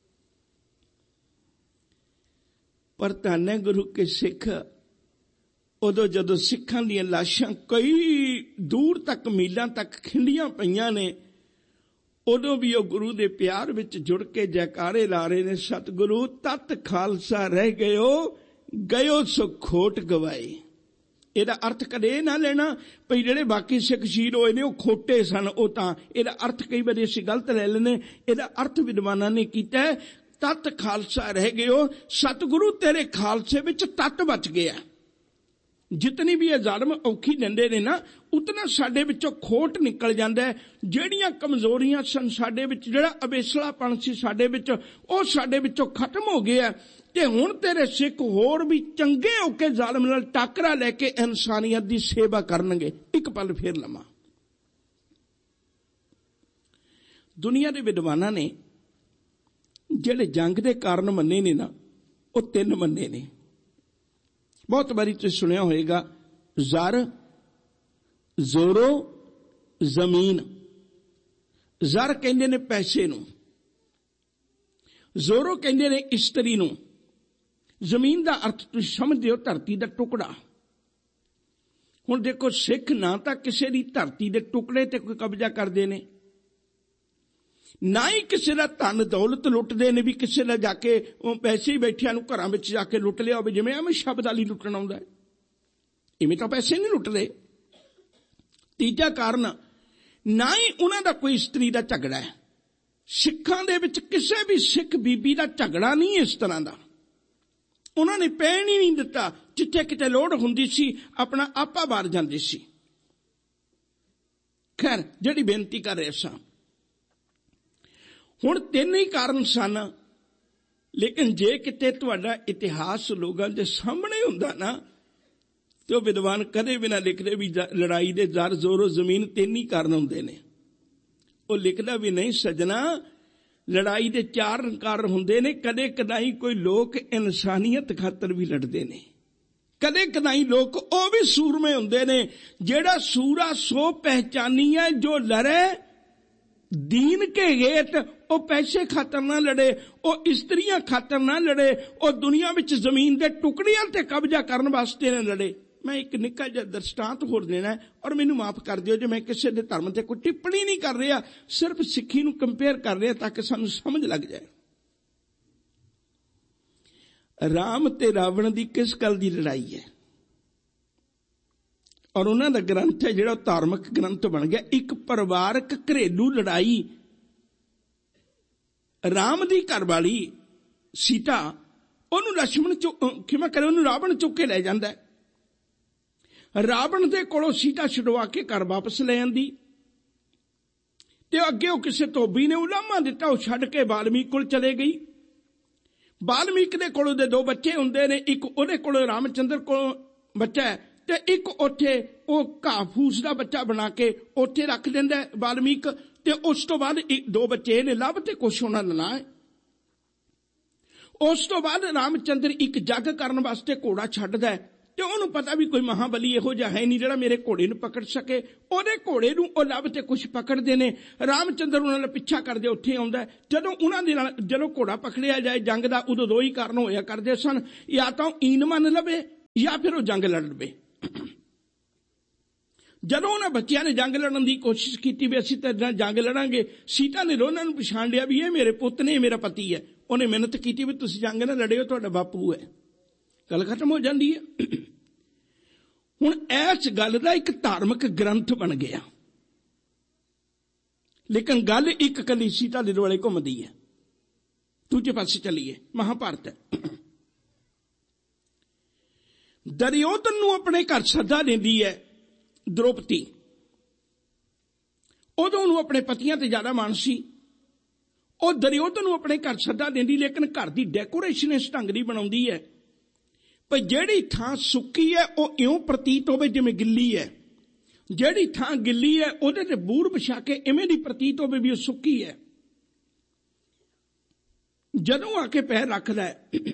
ਪਰ ਧੰਨ ਹੈ ਗੁਰੂ ਕੇ ਸਿੱਖ, ਉਦੋਂ ਜਦੋਂ ਸਿੱਖਾਂ ਦੀਆਂ ਲਾਸ਼ਾਂ ਕਈ ਦੂਰ ਤੱਕ ਮੀਲਾਂ ਤੱਕ ਖਿੰਡੀਆਂ ਪਈਆਂ ਨੇ, ਉਦੋਂ ਵੀ ਉਹ ਗੁਰੂ ਦੇ ਪਿਆਰ ਵਿੱਚ ਜੁੜ ਕੇ ਜੈਕਾਰੇ ਲਾ ਰਹੇ ਨੇ, ਸਤਿਗੁਰੂ ਤਤ ਖਾਲਸਾ ਰਹਿ ਗਇਓ, ਗਇਓ ਸੋ ਖੋਟ ਗਵਾਏ। ਇਹਦਾ ਅਰਥ ਕਦੇ ਨਾ ਲੈਣਾ ਭਈ ਜਿਹੜੇ ਬਾਕੀ ਸਿੱਖ ਸ਼ਹੀਦ ਹੋਏ ਨੇ ਉਹ ਖੋਟੇ ਸਨ। ਉਹ ਤਾਂ ਇਹਦਾ ਅਰਥ ਕਈ ਵਾਰੀ ਅਸੀਂ ਗਲਤ ਲੈ ਲੈਂਦੇ। ਇਹਦਾ ਅਰਥ ਵਿਦਵਾਨਾਂ ਨੇ ਕੀਤਾ ਤਤ ਖਾਲਸਾ ਰਹਿ ਗਇਓ, ਸਤਿਗੁਰੂ ਤੇਰੇ ਖਾਲਸੇ ਵਿੱਚ ਤਤ ਬਚ ਗਿਆ। ਜਿਤਨੀ ਵੀ ਇਹ ਜ਼ਾਲਮ ਔਖੀ ਦਿੰਦੇ ਨੇ ਨਾ, ਉਤਨਾ ਸਾਡੇ ਵਿੱਚੋਂ ਖੋਟ ਨਿਕਲ ਜਾਂਦਾ ਹੈ। ਜਿਹੜੀਆਂ ਕਮਜ਼ੋਰੀਆਂ ਸਨ ਸਾਡੇ ਵਿੱਚ, ਜਿਹੜਾ ਅਬੇਸਲਾਪਣ ਸੀ ਸਾਡੇ ਵਿੱਚ, ਉਹ ਸਾਡੇ ਵਿੱਚੋਂ ਖਤਮ ਹੋ ਗਿਆ। ਤੇ ਹੁਣ ਤੇਰੇ ਸਿੱਖ ਹੋਰ ਵੀ ਚੰਗੇ ਹੋ ਕੇ ਜ਼ਾਲਮ ਨਾਲ ਟਾਕਰਾ ਲੈ ਕੇ ਇਨਸਾਨੀਅਤ ਦੀ ਸੇਵਾ ਕਰਨਗੇ। ਇੱਕ ਪਲ ਫੇਰ ਲਵਾਂ। ਦੁਨੀਆ ਦੇ ਵਿਦਵਾਨਾਂ ਨੇ ਜਿਹੜੇ ਜੰਗ ਦੇ ਕਾਰਨ ਮੰਨੇ ਨੇ ਨਾ, ਉਹ ਤਿੰਨ ਮੰਨੇ ਨੇ। ਬਹੁਤ ਵਾਰੀ ਤੁਸੀਂ ਸੁਣਿਆ ਹੋਏਗਾ, ਜ਼ਰ, ਜ਼ੋਰੋ, ਜ਼ਮੀਨ। ਜ਼ਰ ਕਹਿੰਦੇ ਨੇ ਪੈਸੇ ਨੂੰ, ਜ਼ੋਰੋ ਕਹਿੰਦੇ ਨੇ ਇਸਤਰੀ ਨੂੰ, ਜ਼ਮੀਨ ਦਾ ਅਰਥ ਤੁਸੀਂ ਸਮਝਦੇ ਹੋ ਧਰਤੀ ਦਾ ਟੁਕੜਾ। ਹੁਣ ਦੇਖੋ, ਸਿੱਖ ਨਾ ਤਾਂ ਕਿਸੇ ਦੀ ਧਰਤੀ ਦੇ ਟੁਕੜੇ ਤੇ ਕੋਈ ਕਬਜ਼ਾ ਕਰਦੇ ਨੇ, ਨਾ ਹੀ ਕਿਸੇ ਦਾ ਧਨ ਦੌਲਤ ਲੁੱਟਦੇ ਨੇ ਵੀ ਕਿਸੇ ਦਾ ਜਾ ਕੇ ਉਹ ਪੈਸੇ ਹੀ ਬੈਠਿਆਂ ਨੂੰ ਘਰਾਂ ਵਿੱਚ ਜਾ ਕੇ ਲੁੱਟ ਲਿਆ ਹੋਵੇ, ਜਿਵੇਂ ਐਵੇਂ ਸ਼ਬਦ ਵਾਲੀ ਲੁੱਟਣ ਆਉਂਦਾ ਹੈ। ਇਵੇਂ ਤਾਂ ਪੈਸੇ ਨਹੀਂ ਲੁੱਟਦੇ। ਤੀਜਾ ਕਾਰਨ, ਨਾ ਹੀ ਉਹਨਾਂ ਦਾ ਕੋਈ ਇਸਤਰੀ ਦਾ ਝਗੜਾ ਹੈ। ਸਿੱਖਾਂ ਦੇ ਵਿੱਚ ਕਿਸੇ ਵੀ ਸਿੱਖ ਬੀਬੀ ਦਾ ਝਗੜਾ ਨਹੀਂ ਇਸ ਤਰ੍ਹਾਂ ਦਾ। ਉਹਨਾਂ ਨੇ ਪੈਣ ਹੀ ਨਹੀਂ ਦਿੱਤਾ। ਜਿੱਥੇ ਕਿਤੇ ਲੋੜ ਹੁੰਦੀ ਸੀ ਆਪਣਾ ਆਪਾ ਬਾਰ ਜਾਂਦੇ ਸੀ। ਖੈਰ, ਜਿਹੜੀ ਬੇਨਤੀ ਕਰ ਰਹੇ ਸਾਂ, ਹੁਣ ਤਿੰਨ ਹੀ ਕਾਰਨ ਸਨ। ਲੇਕਿਨ ਜੇ ਕਿਤੇ ਤੁਹਾਡਾ ਇਤਿਹਾਸ ਲੋਕਾਂ ਦੇ ਸਾਹਮਣੇ ਹੁੰਦਾ ਨਾ, ਤੇ ਉਹ ਵਿਦਵਾਨ ਕਦੇ ਵੀ ਨਾ ਲਿਖਦੇ ਵੀ ਲੜਾਈ ਦੇ ਜ਼ਰ, ਜ਼ੋਰੋ, ਜ਼ਮੀਨ ਤਿੰਨ ਹੀ ਕਾਰਨ ਹੁੰਦੇ ਨੇ। ਉਹ ਲਿਖਦਾ ਵੀ ਨਹੀਂ ਸੱਜਣਾ, ਲੜਾਈ ਦੇ ਚਾਰ ਕਾਰਨ ਹੁੰਦੇ ਨੇ। ਕਦੇ ਕਦਾਈ ਕੋਈ ਲੋਕ ਇਨਸਾਨੀਅਤ ਖਾਤਰ ਵੀ ਲੜਦੇ ਨੇ। ਕਦੇ ਕਦਾਈ ਲੋਕ ਉਹ ਵੀ ਸੂਰਮੇ ਹੁੰਦੇ ਨੇ। ਜਿਹੜਾ ਸੂਰਾ ਸੋ ਪਹਿਚਾਨੀ ਹੈ, ਜੋ ਲੜੇ दीन के गेट, ਉਹ ਪੈਸੇ ਖਾਤਰ ਨਾ ਲੜੇ, ਉਹ ਇਸਤਰੀਆਂ ਖਾਤਰ ਨਾ ਲੜੇ, ਉਹ ਦੁਨੀਆ ਵਿੱਚ ਜ਼ਮੀਨ ਦੇ ਟੁਕੜਿਆਂ ਤੇ ਕਬਜ਼ਾ ਕਰਨ ਵਾਸਤੇ ਨਾ ਲੜੇ। ਮੈਂ ਇੱਕ ਨਿੱਕਾ ਜਿਹਾ ਦ੍ਰਿਸ਼ਟਾਂਤ ਹੋਰ ਦੇਣਾ ਹੈ, ਔਰ ਮੈਨੂੰ ਮਾਫ ਕਰ ਦਿਓ ਜੇ ਮੈਂ ਕਿਸੇ ਦੇ ਧਰਮ ਤੇ ਕੋਈ ਟਿੱਪਣੀ ਨਹੀਂ ਕਰ ਰਿਹਾ, ਸਿਰਫ ਸਿੱਖੀ ਨੂੰ ਕੰਪੇਅਰ ਕਰ ਰਿਹਾ ਤਾਂ ਕਿ ਸਾਨੂੰ ਸਮਝ ਲੱਗ ਜਾਏ। ਰਾਮ ਤੇ ਰਾਵਣ ਦੀ ਕਿਸ ਗੱਲ ਦੀ ਲੜਾਈ ਹੈ? ਔਰ ਉਹਨਾਂ ਦਾ ਗ੍ਰੰਥ ਹੈ ਜਿਹੜਾ ਧਾਰਮਿਕ ਗ੍ਰੰਥ ਬਣ ਗਿਆ, ਇੱਕ ਪਰਿਵਾਰਕ ਘਰੇਲੂ ਲੜਾਈ। ਰਾਮ ਦੀ ਘਰਵਾਲੀ ਸੀਤਾ, ਉਹਨੂੰ ਲక్ష్మణ ਕਿਵੇਂ ਕਰੇ, ਉਹਨੂੰ ਰਾਵਣ ਚੁੱਕ ਕੇ ਲੈ ਜਾਂਦਾ। ਰਾਵਣ ਦੇ ਕੋਲੋਂ ਸੀਤਾ ਛੁਡਵਾ ਕੇ ਘਰ ਵਾਪਸ ਲੈ ਆਂਦੀ, ਤੇ ਅੱਗੇ ਉਹ ਕਿਸੇ ਧੋਬੀ ਨੇ ਉਲਾਮਾ ਦਿੱਤਾ, ਉਹ ਛੱਡ ਕੇ ਵਾਲਮੀਕ ਕੋਲ ਚਲੇ ਗਈ। ਵਾਲਮੀਕ ਦੇ ਕੋਲ ਉਹਦੇ ਦੋ ਬੱਚੇ ਹੁੰਦੇ ਨੇ, ਇੱਕ ਉਹਦੇ ਕੋਲ ਰਾਮਚੰਦਰ ਕੋਲ ਬੱਚਾ ਹੈ, ਤੇ ਇੱਕ ਉੱਥੇ ਉਹ ਘਾਹ ਫੂਸ ਦਾ ਬੱਚਾ ਬਣਾ ਕੇ ਉੱਥੇ ਰੱਖ ਦਿੰਦਾ ਵਾਲਮੀਕ। ਤੇ ਉਸ ਤੋਂ ਬਾਅਦ ਦੋ ਬੱਚੇ ਨੇ, ਲਵ ਤੇ ਕੁਸ਼ ਉਹਨਾਂ ਦਾ ਨਾਂ ਹੈ। ਉਸ ਤੋਂ ਬਾਅਦ ਰਾਮਚੰਦਰ ਇੱਕ ਜੱਗ ਕਰਨ ਵਾਸਤੇ ਘੋੜਾ ਛੱਡਦਾ, ਤੇ ਉਹਨੂੰ ਪਤਾ ਵੀ ਕੋਈ ਮਹਾਬਲੀ ਇਹੋ ਜਿਹਾ ਹੈ ਨਹੀਂ ਜਿਹੜਾ ਮੇਰੇ ਘੋੜੇ ਨੂੰ ਪਕੜ ਸਕੇ। ਉਹਦੇ ਘੋੜੇ ਨੂੰ ਉਹ ਲੱਭ ਤੇ ਕੁਛ ਪਕੜਦੇ ਨੇ। ਰਾਮਚੰਦਰ ਉਹਨਾਂ ਦਾ ਪਿੱਛਾ ਕਰਦੇ ਉੱਥੇ ਆਉਂਦਾ। ਜਦੋਂ ਉਹਨਾਂ ਦੇ ਨਾਲ ਜਦੋਂ ਘੋੜਾ ਪਕੜਿਆ ਜਾਏ ਜੰਗ ਦਾ, ਉਦੋਂ ਦੋ ਹੀ ਕਾਰਨ ਹੋਇਆ ਕਰਦੇ ਸਨ, ਜਾਂ ਤਾਂ ਉਹ ਈਨ ਮੰਨ ਲਵੇ ਜਾਂ ਫਿਰ ਉਹ ਜੰਗ ਲੜ ਲਵੇ। ਜਦੋਂ ਉਹਨਾਂ ਬੱਚਿਆਂ ਨੇ ਜੰਗ ਲੜਨ ਦੀ ਕੋਸ਼ਿਸ਼ ਕੀਤੀ ਵੀ ਅਸੀਂ ਤੇਰੇ ਨਾਲ ਜੰਗ ਲੜਾਂਗੇ, ਸੀਤਾ ਨੇ ਉਹਨਾਂ ਨੂੰ ਪਛਾਣ ਲਿਆ ਵੀ ਇਹ ਮੇਰੇ ਪੁੱਤ ਨੇ, ਮੇਰਾ ਪਤੀ ਹੈ। ਉਹਨੇ ਮਿਹਨਤ ਕੀਤੀ ਵੀ ਤੁਸੀਂ ਜੰਗ ਨਾ ਲੜਿਓ, ਤੁਹਾਡਾ ਬਾਪੂ ਹੈ। ਗੱਲ ਖਤਮ ਹੋ ਜਾਂਦੀ ਹੈ। ਹੁਣ ਇਸ ਗੱਲ ਦਾ ਇੱਕ ਧਾਰਮਿਕ ਗ੍ਰੰਥ ਬਣ ਗਿਆ, ਲੇਕਿਨ ਗੱਲ ਇੱਕ ਕੱਲੀ ਸੀਤਾ ਦੇ ਦੁਆਲੇ ਘੁੰਮਦੀ ਹੈ। ਦੂਜੇ ਪਾਸੇ ਚੱਲੀਏ, ਮਹਾਭਾਰਤ ਹੈ। ਦੁਰਯੋਧਨ ਨੂੰ ਆਪਣੇ ਘਰ ਸੱਦਾ ਦਿੰਦੀ ਹੈ ਦ੍ਰੋਪਦੀ। ਉਦੋਂ ਉਹਨੂੰ ਆਪਣੇ ਪਤੀਆਂ ਤੇ ਜ਼ਿਆਦਾ ਮਾਣ ਸੀ। ਉਹ ਦੁਰਯੋਧਨ ਨੂੰ ਆਪਣੇ ਘਰ ਸੱਦਾ ਦਿੰਦੀ, ਲੇਕਿਨ ਘਰ ਦੀ ਡੈਕੋਰੇਸ਼ਨ ਇਸ ਢੰਗ ਦੀ ਬਣਾਉਂਦੀ ਹੈ ਪਰ ਜਿਹੜੀ ਥਾਂ ਸੁੱਕੀ ਹੈ ਉਹ ਇਉਂ ਪ੍ਰਤੀਤ ਹੋਵੇ ਜਿਵੇਂ ਗਿੱਲੀ ਹੈ, ਜਿਹੜੀ ਥਾਂ ਗਿੱਲੀ ਹੈ ਉਹਦੇ ਤੇ ਬੂਰ ਵਿਛਾ ਕੇ ਇਵੇਂ ਦੀ ਪ੍ਰਤੀਤ ਹੋਵੇ ਵੀ ਉਹ ਸੁੱਕੀ ਹੈ। ਜਦੋਂ ਆ ਕੇ ਪੈਰ ਰੱਖਦਾ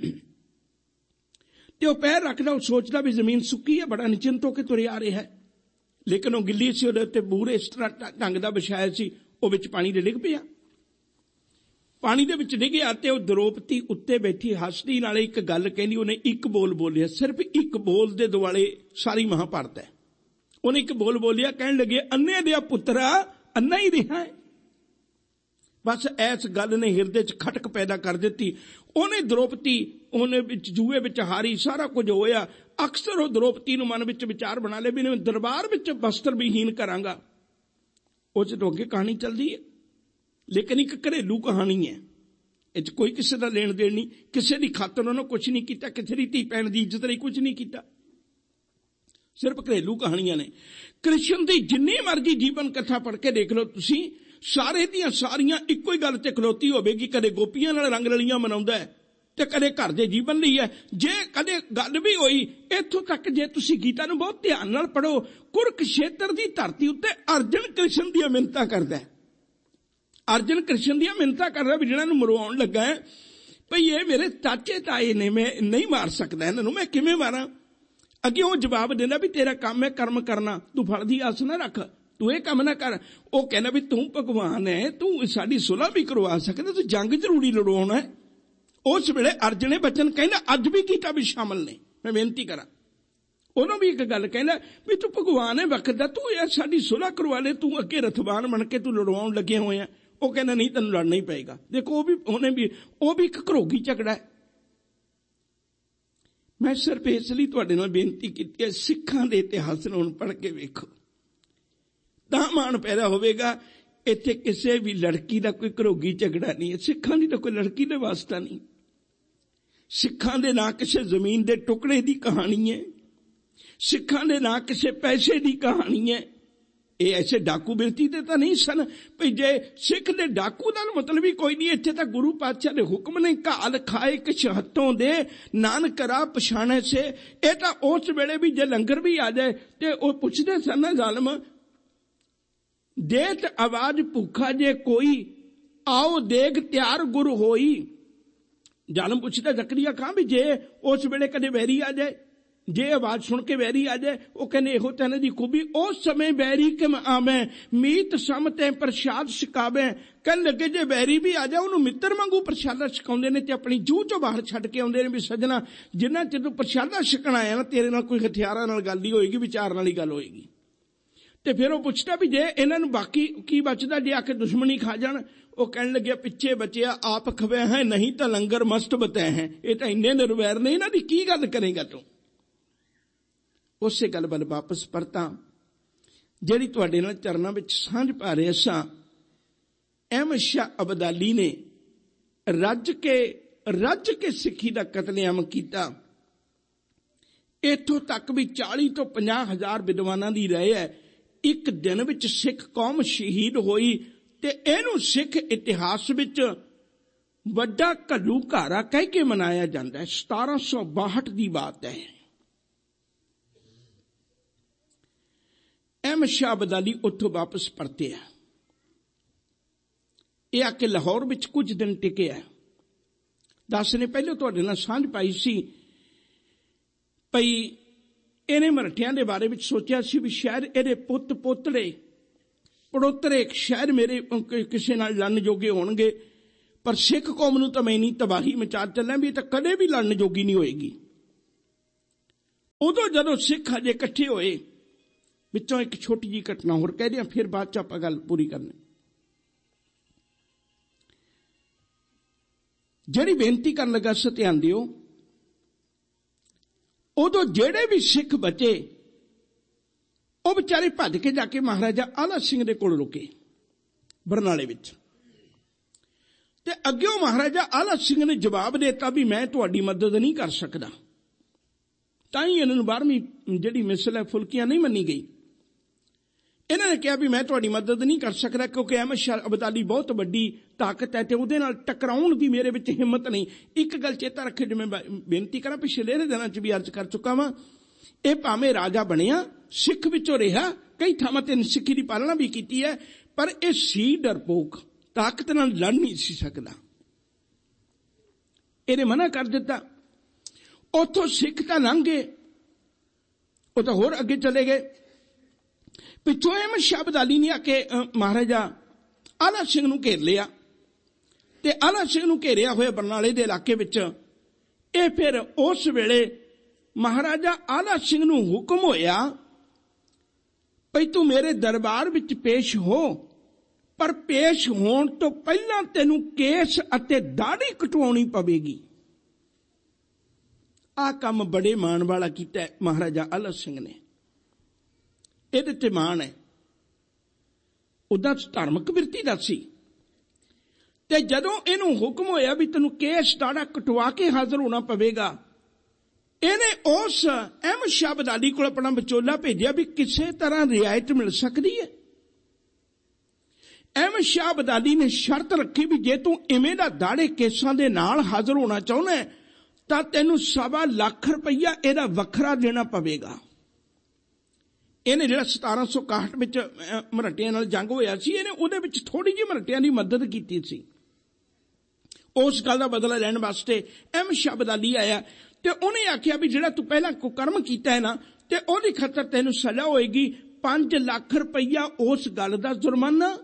ਤੇ ਉਹ ਪੈਰ ਰੱਖਦਾ, ਉਹ ਸੋਚਦਾ ਵੀ ਜ਼ਮੀਨ ਸੁੱਕੀ ਹੈ, ਬੜਾ ਨਿਚਿੰਤ ਹੋ ਕੇ ਤੁਰਿਆ ਆ ਰਿਹਾ ਹੈ, ਲੇਕਿਨ ਉਹ ਗਿੱਲੀ ਸੀ। ਉਹਦੇ ਉੱਤੇ ਬੂਰ ਇਸ ਤਰ੍ਹਾਂ ਢੰਗ ਦਾ ਵਿਛਾਇਆ ਸੀ, ਉਹ ਵਿੱਚ ਪਾਣੀ ਦੇ ਡਿੱਗ ਪਿਆ। ਪਾਣੀ ਦੇ ਵਿੱਚ ਡਿੱਗਿਆ ਤੇ ਉਹ ਦ੍ਰੋਪਦੀ ਉੱਤੇ ਬੈਠੀ ਹੱਸਦੀ ਨਾਲੇ ਇੱਕ ਗੱਲ ਕਹਿੰਦੀ। ਉਹਨੇ ਇੱਕ ਬੋਲ ਬੋਲਿਆ, ਸਿਰਫ ਇੱਕ ਬੋਲ ਦੇ ਦੁਆਲੇ ਸਾਰੀ ਮਹਾਭਾਰਤ ਹੈ। ਉਹਨੇ ਇੱਕ ਬੋਲ ਬੋਲਿਆ, ਕਹਿਣ ਲੱਗੇ ਅੰਨੇ ਦਿਆ ਪੁੱਤਰਾ ਅੰਨਾ ਹੀ ਰਿਹਾ ਹੈ। ਬਸ ਇਸ ਗੱਲ ਨੇ ਹਿਰਦੇ 'ਚ ਖਟਕ ਪੈਦਾ ਕਰ ਦਿੱਤੀ। ਉਹਨੇ ਦ੍ਰੋਪਦੀ ਉਹਨੇ ਵਿੱਚ ਜੂਏ ਵਿੱਚ ਹਾਰੀ, ਸਾਰਾ ਕੁਝ ਹੋਇਆ। ਅਕਸਰ ਉਹ ਦ੍ਰੋਪਦੀ ਨੂੰ ਮਨ ਵਿੱਚ ਵਿਚਾਰ ਬਣਾ ਲਏ ਵੀ ਦਰਬਾਰ ਵਿੱਚ ਵਸਤਰ ਵਿਹੀਨ ਕਰਾਂਗਾ। ਉਹ 'ਚ ਤੋਂ ਅੱਗੇ ਕਹਾਣੀ ਚੱਲਦੀ ਹੈ, ਲੇਕਿਨ ਇੱਕ ਘਰੇਲੂ ਕਹਾਣੀ ਹੈ। ਇਹ 'ਚ ਕੋਈ ਕਿਸੇ ਦਾ ਲੈਣ ਦੇਣ ਨਹੀਂ, ਕਿਸੇ ਦੀ ਖਾਤਰ ਉਹਨੇ ਕੁਛ ਨਹੀਂ ਕੀਤਾ, ਕਿਸੇ ਦੀ ਧੀ ਭੈਣ ਦੀ ਇੱਜ਼ਤ ਲਈ ਕੁਝ ਨਹੀਂ ਕੀਤਾ, ਸਿਰਫ ਘਰੇਲੂ ਕਹਾਣੀਆਂ ਨੇ। ਕ੍ਰਿਸ਼ਨ ਦੀ ਜਿੰਨੀ ਮਰਜ਼ੀ ਜੀਵਨ ਕਥਾ ਪੜ੍ਹ ਕੇ ਦੇਖ ਲਓ ਤੁਸੀਂ, ਸਾਰੇ ਦੀਆਂ ਸਾਰੀਆਂ ਇੱਕੋ ਹੀ ਗੱਲ ਤੇ ਖਲੋਤੀ ਹੋਵੇਗੀ। ਕਦੇ ਗੋਪੀਆਂ ਨਾਲ ਰੰਗ ਰਲੀਆਂ ਮਨਾਉਂਦਾ ਹੈ ਤੇ ਕਦੇ ਘਰ ਦੇ ਜੀਵਨ ਲਈ ਹੈ। ਜੇ ਕਦੇ ਗੱਲ ਵੀ ਹੋਈ ਇੱਥੋਂ ਤੱਕ, ਜੇ ਤੁਸੀਂ ਗੀਤਾ ਨੂੰ ਬਹੁਤ ਧਿਆਨ ਨਾਲ ਪੜ੍ਹੋ, ਕੁਰਕਸ਼ੇਤਰ ਦੀ ਧਰਤੀ ਉੱਤੇ ਅਰਜਨ ਕ੍ਰਿਸ਼ਨ ਦੀਆਂ ਮਿੰਨਤਾਂ ਕਰਦਾ ਹੈ। ਅਰਜਨ ਕ੍ਰਿਸ਼ਨ ਦੀਆਂ ਮਿੰਨਤਾਂ ਕਰਦਾ ਵੀ ਜਿਹਨਾਂ ਨੂੰ ਮਰਵਾਉਣ ਲੱਗਾ ਹੈ, ਭਈ ਇਹ ਮੇਰੇ ਚਾਚੇ ਤਾਏ ਨੇ, ਮੈਂ ਨਹੀਂ ਮਾਰ ਸਕਦਾ ਇਹਨਾਂ ਨੂੰ, ਮੈਂ ਕਿਵੇਂ ਮਾਰਾਂ। ਅੱਗੇ ਉਹ ਜਵਾਬ ਦਿੰਦਾ ਵੀ ਤੇਰਾ ਕੰਮ ਹੈ ਕਰਮ ਕਰਨਾ, ਤੂੰ ਫਲ ਦੀ ਆਸ ਨਾ ਰੱਖ, ਤੂੰ ਇਹ ਕੰਮ ਨਾ ਕਰ। ਉਹ ਕਹਿੰਦਾ ਵੀ ਤੂੰ ਭਗਵਾਨ ਹੈ, ਤੂੰ ਸਾਡੀ ਸੁਲ੍ਹਾ ਵੀ ਕਰਵਾ ਸਕਦਾ, ਤੂੰ ਜੰਗ ਜ਼ਰੂਰੀ ਲੜਾਉਣਾ ਹੈ। ਉਸ ਵੇਲੇ ਅਰਜਨ ਨੇ ਬਚਨ ਕਹਿੰਦਾ ਅੱਜ ਵੀ ਗੀਤਾ ਵਿੱਚ ਸ਼ਾਮਲ ਨੇ, ਮੈਂ ਬੇਨਤੀ ਕਰਾਂ। ਉਹਨੂੰ ਵੀ ਇੱਕ ਗੱਲ ਕਹਿੰਦਾ ਵੀ ਤੂੰ ਭਗਵਾਨ ਹੈ ਵਕਤ ਦਾ, ਤੂੰ ਇਹ ਸਾਡੀ ਸੁਲ੍ਹਾ ਕਰਵਾ ਲੈ, ਤੂੰ ਅੱਗੇ ਰਥਵਾਨ ਬਣ ਕੇ ਤੂੰ ਲੜਵਾਉਣ ਲੱਗੇ ਹੋਏ ਆ। ਉਹ ਕਹਿੰਦਾ ਨਹੀਂ, ਤੈਨੂੰ ਲੜਨਾ ਹੀ ਪਏਗਾ। ਦੇਖੋ ਉਹ ਵੀ ਉਹਨੇ ਵੀ ਉਹ ਵੀ ਇੱਕ ਘਰੋਗੀ ਝਗੜਾ ਹੈ। ਮੈਂ ਸਿਰਫ ਇਸ ਲਈ ਤੁਹਾਡੇ ਨਾਲ ਬੇਨਤੀ ਕੀਤੀ ਹੈ, ਸਿੱਖਾਂ ਦੇ ਇਤਿਹਾਸ ਨੂੰ ਹੁਣ ਪੜ੍ਹ ਕੇ ਵੇਖੋ ਤਾਂ ਮਾਣ ਪੈਦਾ ਹੋਵੇਗਾ। ਇੱਥੇ ਕਿਸੇ ਵੀ ਲੜਕੀ ਦਾ ਕੋਈ ਘਰੋਗੀ ਝਗੜਾ ਨਹੀਂ ਹੈ, ਸਿੱਖਾਂ ਦੀ ਤਾਂ ਕੋਈ ਲੜਕੀ ਦਾ ਵਾਸਤਾ ਨਹੀਂ। ਸਿੱਖਾਂ ਦੇ ਨਾਂ ਕਿਸੇ ਜ਼ਮੀਨ ਦੇ ਟੁਕੜੇ ਦੀ ਕਹਾਣੀ ਹੈ, ਸਿੱਖਾਂ ਦੇ ਨਾਂ ਕਿਸੇ ਪੈਸੇ ਦੀ ਕਹਾਣੀ ਹੈ। ਇਹ ਐਸੇ ਡਾਕੂ ਬਿਰਤੀ ਦੇ ਤਾਂ ਨਹੀਂ ਸਨ ਭਈ ਜੇ ਸਿੱਖ ਦੇ ਡਾਕੂ ਦਾ ਮਤਲਬ ਹੀ ਕੋਈ ਨਹੀਂ। ਇੱਥੇ ਤਾਂ ਗੁਰੂ ਪਾਤਸ਼ਾਹ ਦੇ ਹੁਕਮ ਨੇ, ਘਾਲ ਖਾਏ ਕਿਛ ਹੱਥੋਂ ਦੇ ਨਾਨਕ ਰਾਹ ਪਛਾਣੇ ਸੇ। ਇਹ ਤਾਂ ਉਸ ਵੇਲੇ ਵੀ ਜੇ ਲੰਗਰ ਵੀ ਆ ਜਾਏ ਤੇ ਉਹ ਪੁੱਛਦੇ ਸਨ ਨਾ ਜ਼ਾਲਮ, ਦੇਤ ਆਵਾਜ਼ ਭੁੱਖਾ ਜੇ ਕੋਈ, ਆਓ ਦੇਗ ਤਿਆਰ ਗੁਰ ਹੋਈ। ਜ਼ਾਲਮ ਪੁੱਛਦਾ ਜ਼ਕਰੀਆ ਖਾਂ ਵੀ ਜੇ ਉਸ ਵੇਲੇ ਕਦੇ ਵੈਰੀ ਆ ਜਾਏ, ਜੇ ਆਵਾਜ਼ ਸੁਣ ਕੇ ਵੈਰੀ ਆ ਜਾਏ, ਉਹ ਕਹਿੰਦੇ ਇਹੋ ਤੈਨੂੰ ਦੀ ਖੂਬੀ, ਉਸ ਸਮੇਂ ਵੈਰੀ ਕਿਮ ਆਵੇਂ ਮੀਤ ਸਮ ਤੇ ਪ੍ਰਸ਼ਾਦ ਛਕਾਵੇ। ਕਹਿਣ ਲੱਗੇ ਜੇ ਵੈਰੀ ਵੀ ਆ ਜਾਏ ਉਹਨੂੰ ਮਿੱਤਰ ਵਾਂਗੂ ਪ੍ਰਸ਼ਾਦਾ ਛਕਾਉਂਦੇ ਨੇ ਤੇ ਆਪਣੀ ਜੂਹ ਚੋਂ ਬਾਹਰ ਛੱਡ ਕੇ ਆਉਂਦੇ ਨੇ ਵੀ ਸੱਜਣਾ ਜਿੰਨਾ ਚਿਰ ਤੂੰ ਪ੍ਰਸ਼ਾਦਾ ਛਕਣ ਆਇਆ ਨਾ, ਤੇਰੇ ਨਾਲ ਕੋਈ ਹਥਿਆਰਾਂ ਨਾਲ ਗੱਲ ਨਹੀਂ ਹੋਏਗੀ, ਵਿਚਾਰ ਨਾਲ ਹੀ ਗੱਲ ਹੋਏਗੀ। ਤੇ ਫਿਰ ਉਹ ਪੁੱਛਦਾ ਵੀ ਜੇ ਇਹਨਾਂ ਨੂੰ ਬਾਕੀ ਕੀ ਬਚਦਾ ਜੇ ਆ ਕੇ ਦੁਸ਼ਮਣੀ ਖਾ ਜਾਣ। ਉਹ ਕਹਿਣ ਲੱਗਿਆ ਪਿੱਛੇ ਬਚਿਆ ਆਪ ਖਵੇ ਹੈ, ਨਹੀਂ ਤਾਂ ਲੰਗਰ ਮਸਤ ਬਤੈ ਹੈ। ਇਹ ਤਾਂ ਇੰਨੇ ਨਿਰਵੈਰ ਨੇ, ਇਹਨਾਂ ਦੀ ਕੀ ਗੱਲ ਕਰੇਗਾ ਤੂੰ। ਉਸੇ ਗੱਲ ਵੱਲ ਵਾਪਸ ਪਰਤਾਂ ਜਿਹੜੀ ਤੁਹਾਡੇ ਨਾਲ ਚਰਨਾਂ ਵਿੱਚ ਸਾਂਝ ਪਾ ਰਹੇ ਸਾਂ। ਅਹਿਮਦ ਸ਼ਾਹ ਅਬਦਾਲੀ ਨੇ ਰੱਜ ਕੇ ਰੱਜ ਕੇ ਸਿੱਖੀ ਦਾ ਕਤਲੇਆਮ ਕੀਤਾ। ਇੱਥੋਂ ਤੱਕ ਵੀ ਚਾਲੀ ਤੋਂ ਪੰਜਾਹ ਹਜ਼ਾਰ ਵਿਦਵਾਨਾਂ ਦੀ ਰਾਏ ਹੈ ਇੱਕ ਦਿਨ ਵਿੱਚ ਸਿੱਖ ਕੌਮ ਸ਼ਹੀਦ ਹੋਈ। ਤੇ ਇਹਨੂੰ ਸਿੱਖ ਇਤਿਹਾਸ ਵਿੱਚ ਵੱਡਾ ਘੱਲੂਘਾਰਾ ਕਹਿ ਕੇ ਮਨਾਇਆ ਜਾਂਦਾ ਹੈ। ਸਤਾਰਾਂ ਸੌ ਬਾਹਠ ਦੀ ਬਾਤ ਹੈ। ਅਹਿਮਦ ਸ਼ਾਹ ਅਬਦਾਲੀ ਉੱਥੋਂ ਵਾਪਸ ਪਰਤਿਆ। ਇਹ ਆ ਕੇ ਲਾਹੌਰ ਵਿੱਚ ਕੁਝ ਦਿਨ ਟਿਕਿਆ। ਦਸ ਨੇ ਪਹਿਲਾਂ ਤੁਹਾਡੇ ਨਾਲ ਸਾਂਝ ਪਾਈ ਸੀ ਭਈ ਇਹਨੇ ਮਰਾਠਿਆਂ ਦੇ ਬਾਰੇ ਵਿੱਚ ਸੋਚਿਆ ਸੀ ਵੀ ਸ਼ਾਇਦ ਇਹਦੇ ਪੁੱਤ ਪੋਤੜੇ ਪੜੋਤਰੇ ਸ਼ਾਇਦ ਮੇਰੇ ਕਿਸੇ ਨਾਲ ਲੜਨ ਜੋਗੇ ਹੋਣਗੇ, ਪਰ ਸਿੱਖ ਕੌਮ ਨੂੰ ਤਾਂ ਮੈਂ ਨਹੀਂ ਤਬਾਹੀ ਮਚਾ ਚੱਲਿਆ ਵੀ ਇਹ ਤਾਂ ਕਦੇ ਵੀ ਲੜਨ ਜੋਗੀ ਨਹੀਂ ਹੋਏਗੀ। ਉਦੋਂ ਜਦੋਂ ਸਿੱਖ ਹਜੇ ਇਕੱਠੇ ਹੋਏ, ਵਿੱਚੋਂ ਇੱਕ ਛੋਟੀ ਜਿਹੀ ਘਟਨਾ ਹੋਰ ਕਹਿ ਦਿਆਂ, ਫਿਰ ਬਾਅਦ ਚ ਆਪਾਂ ਗੱਲ ਪੂਰੀ ਕਰਨੀ। ਜਿਹੜੀ ਬੇਨਤੀ ਕਰਨ ਲੱਗਾ ਸੀ ਧਿਆਨ ਦਿਓ, ਉਦੋਂ ਜਿਹੜੇ ਵੀ ਸਿੱਖ ਬਚੇ ਉਹ ਵਿਚਾਰੇ ਭੱਜ ਕੇ ਜਾ ਕੇ ਮਹਾਰਾਜਾ ਆਲਾ ਸਿੰਘ ਦੇ ਕੋਲ ਰੁਕੇ ਬਰਨਾਲੇ ਵਿੱਚ, ਤੇ ਅੱਗਿਓਂ ਮਹਾਰਾਜਾ ਆਲਾ ਸਿੰਘ ਨੇ ਜਵਾਬ ਦਿੱਤਾ ਵੀ ਮੈਂ ਤੁਹਾਡੀ ਮਦਦ ਨਹੀਂ ਕਰ ਸਕਦਾ। ਤਾਂ ਹੀ ਇਹਨਾਂ ਨੂੰ ਬਾਰਵੀਂ ਜਿਹੜੀ ਮਿਸਲ ਹੈ ਫੁਲਕੀਆਂ ਨਹੀਂ ਮੰਨੀ ਗਈ। ਇਹਨਾਂ ਨੇ ਕਿਹਾ ਵੀ ਮੈਂ ਤੁਹਾਡੀ ਮਦਦ ਨਹੀਂ ਕਰ ਸਕਦਾ ਕਿਉਂਕਿ ਅਹਿਮਦ ਸ਼ਾਹ ਅਬਦਾਲੀ ਬਹੁਤ ਵੱਡੀ ਤਾਕਤ ਹੈ ਤੇ ਉਹਦੇ ਨਾਲ ਟਕਰਾਉਣ ਦੀ ਮੇਰੇ ਵਿੱਚ ਹਿੰਮਤ ਨਹੀਂ। ਇੱਕ ਗੱਲ ਚੇਤਾ ਰੱਖੇ, ਜਿਵੇਂ ਬੇਨਤੀ ਕਰਾਂ ਪਿਛਲੇ ਦਿਨਾਂ ਚ ਵੀ ਅਰਜ਼ ਕਰ ਚੁੱਕਾ ਵਾਂ, ਇਹ ਭਾਵੇਂ ਰਾਜਾ ਬਣਿਆ, ਸਿੱਖ ਵਿੱਚੋਂ ਰਿਹਾ, ਕਈ ਥਾਵਾਂ ਤੇ ਸਿੱਖੀ ਦੀ ਪਾਲਣਾ ਵੀ ਕੀਤੀ ਹੈ, ਪਰ ਇਹ ਸੀ ਡਰਪੋਕ, ਤਾਕਤ ਨਾਲ ਲੜ ਨਹੀਂ ਸੀ ਸਕਦਾ। ਇਹਨੇ ਮਨਾ ਕਰ ਦਿੱਤਾ। ਉੱਥੋਂ ਸਿੱਖ ਤਾਂ ਲੰਘ ਗਏ, ਉਹ ਤਾਂ ਹੋਰ ਅੱਗੇ ਚਲੇ ਗਏ। ਪਿੱਛੋਂ ਅਹਿਮਦ ਸ਼ਾਹ ਅਬਦਾਲੀ ਨੇ ਆ ਕੇ ਮਹਾਰਾਜਾ ਆਲਾ ਸਿੰਘ ਨੂੰ ਘੇਰ ਲਿਆ, ਤੇ ਆਲਾ ਸਿੰਘ ਨੂੰ ਘੇਰਿਆ ਹੋਇਆ ਬਰਨਾਲੇ ਦੇ ਇਲਾਕੇ ਵਿੱਚ ਇਹ ਫਿਰ ਉਸ ਵੇਲੇ ਮਹਾਰਾਜਾ ਆਲਾ ਸਿੰਘ ਨੂੰ ਹੁਕਮ ਹੋਇਆ ਭਈ ਤੂੰ ਮੇਰੇ ਦਰਬਾਰ ਵਿੱਚ ਪੇਸ਼ ਹੋ, ਪਰ ਪੇਸ਼ ਹੋਣ ਤੋਂ ਪਹਿਲਾਂ ਤੈਨੂੰ ਕੇਸ ਅਤੇ ਦਾੜੀ ਕਟਵਾਉਣੀ ਪਵੇਗੀ। ਆਹ ਕੰਮ ਬੜੇ ਮਾਣ ਵਾਲਾ ਕੀਤਾ ਮਹਾਰਾਜਾ ਆਲਾ ਸਿੰਘ ਨੇ, ਇਹਦੇ ਤੇ ਮਾਣ ਹੈ। ਉਹਦਾ ਧਾਰਮਿਕ ਬਿਰਤੀ ਦਾ ਸੀ। ਤੇ ਜਦੋਂ ਇਹਨੂੰ ਹੁਕਮ ਹੋਇਆ ਵੀ ਤੈਨੂੰ ਕੇਸ ਦਾੜਾ ਕਟਵਾ ਕੇ ਹਾਜ਼ਰ ਹੋਣਾ ਪਵੇਗਾ, ਇਹਨੇ ਉਸ ਅਹਿਮਦ ਸ਼ਾਹ ਅਬਦਾਲੀ ਕੋਲ ਆਪਣਾ ਵਿਚੋਲਾ ਭੇਜਿਆ ਵੀ ਕਿਸੇ ਤਰ੍ਹਾਂ ਰਿਆਇਤ ਮਿਲ ਸਕਦੀ ਹੈ। ਅਹਿਮਦ ਸ਼ਾਹ ਅਬਦਾਲੀ ਨੇ ਸ਼ਰਤ ਰੱਖੀ ਵੀ ਜੇ ਤੂੰ ਇਵੇਂ ਦਾ ਦਾੜੇ ਕੇਸਾਂ ਦੇ ਨਾਲ ਹਾਜ਼ਰ ਹੋਣਾ ਚਾਹੁੰਦਾ ਤਾਂ ਤੈਨੂੰ ਸਵਾ ਲੱਖ ਰੁਪਈਆ ਇਹਦਾ ਵੱਖਰਾ ਦੇਣਾ ਪਵੇਗਾ। ਇਹਨੇ ਜਿਹੜਾ ਸਤਾਰਾਂ ਸੌ ਇਕਾਹਠ ਵਿੱਚ ਮਰਾਠਿਆਂ ਨਾਲ ਜੰਗ ਹੋਇਆ ਸੀ, ਇਹਨੇ ਉਹਦੇ ਵਿੱਚ ਥੋੜੀ ਜਿਹੀ ਮਰਾਠਿਆਂ ਦੀ ਮਦਦ ਕੀਤੀ ਸੀ। ਉਸ ਗੱਲ ਦਾ ਬਦਲਾ ਲੈਣ ਵਾਸਤੇ ਅਹਿਮਦ ਸ਼ਾਹ ਅਬਦਾਲੀ ਆਇਆ ਤੇ ਉਹਨੇ ਆਖਿਆ ਵੀ ਜਿਹੜਾ ਤੂੰ ਪਹਿਲਾਂ ਕੁਕਰਮ ਕੀਤਾ ਹੈ ਨਾ, ਤੇ ਉਹਦੀ ਖਾਤਰ ਤੈਨੂੰ ਸਜ਼ਾ ਹੋਏਗੀ ਪੰਜ ਲੱਖ ਰੁਪਈਆ ਉਸ ਗੱਲ ਦਾ ਜੁਰਮਾਨਾ।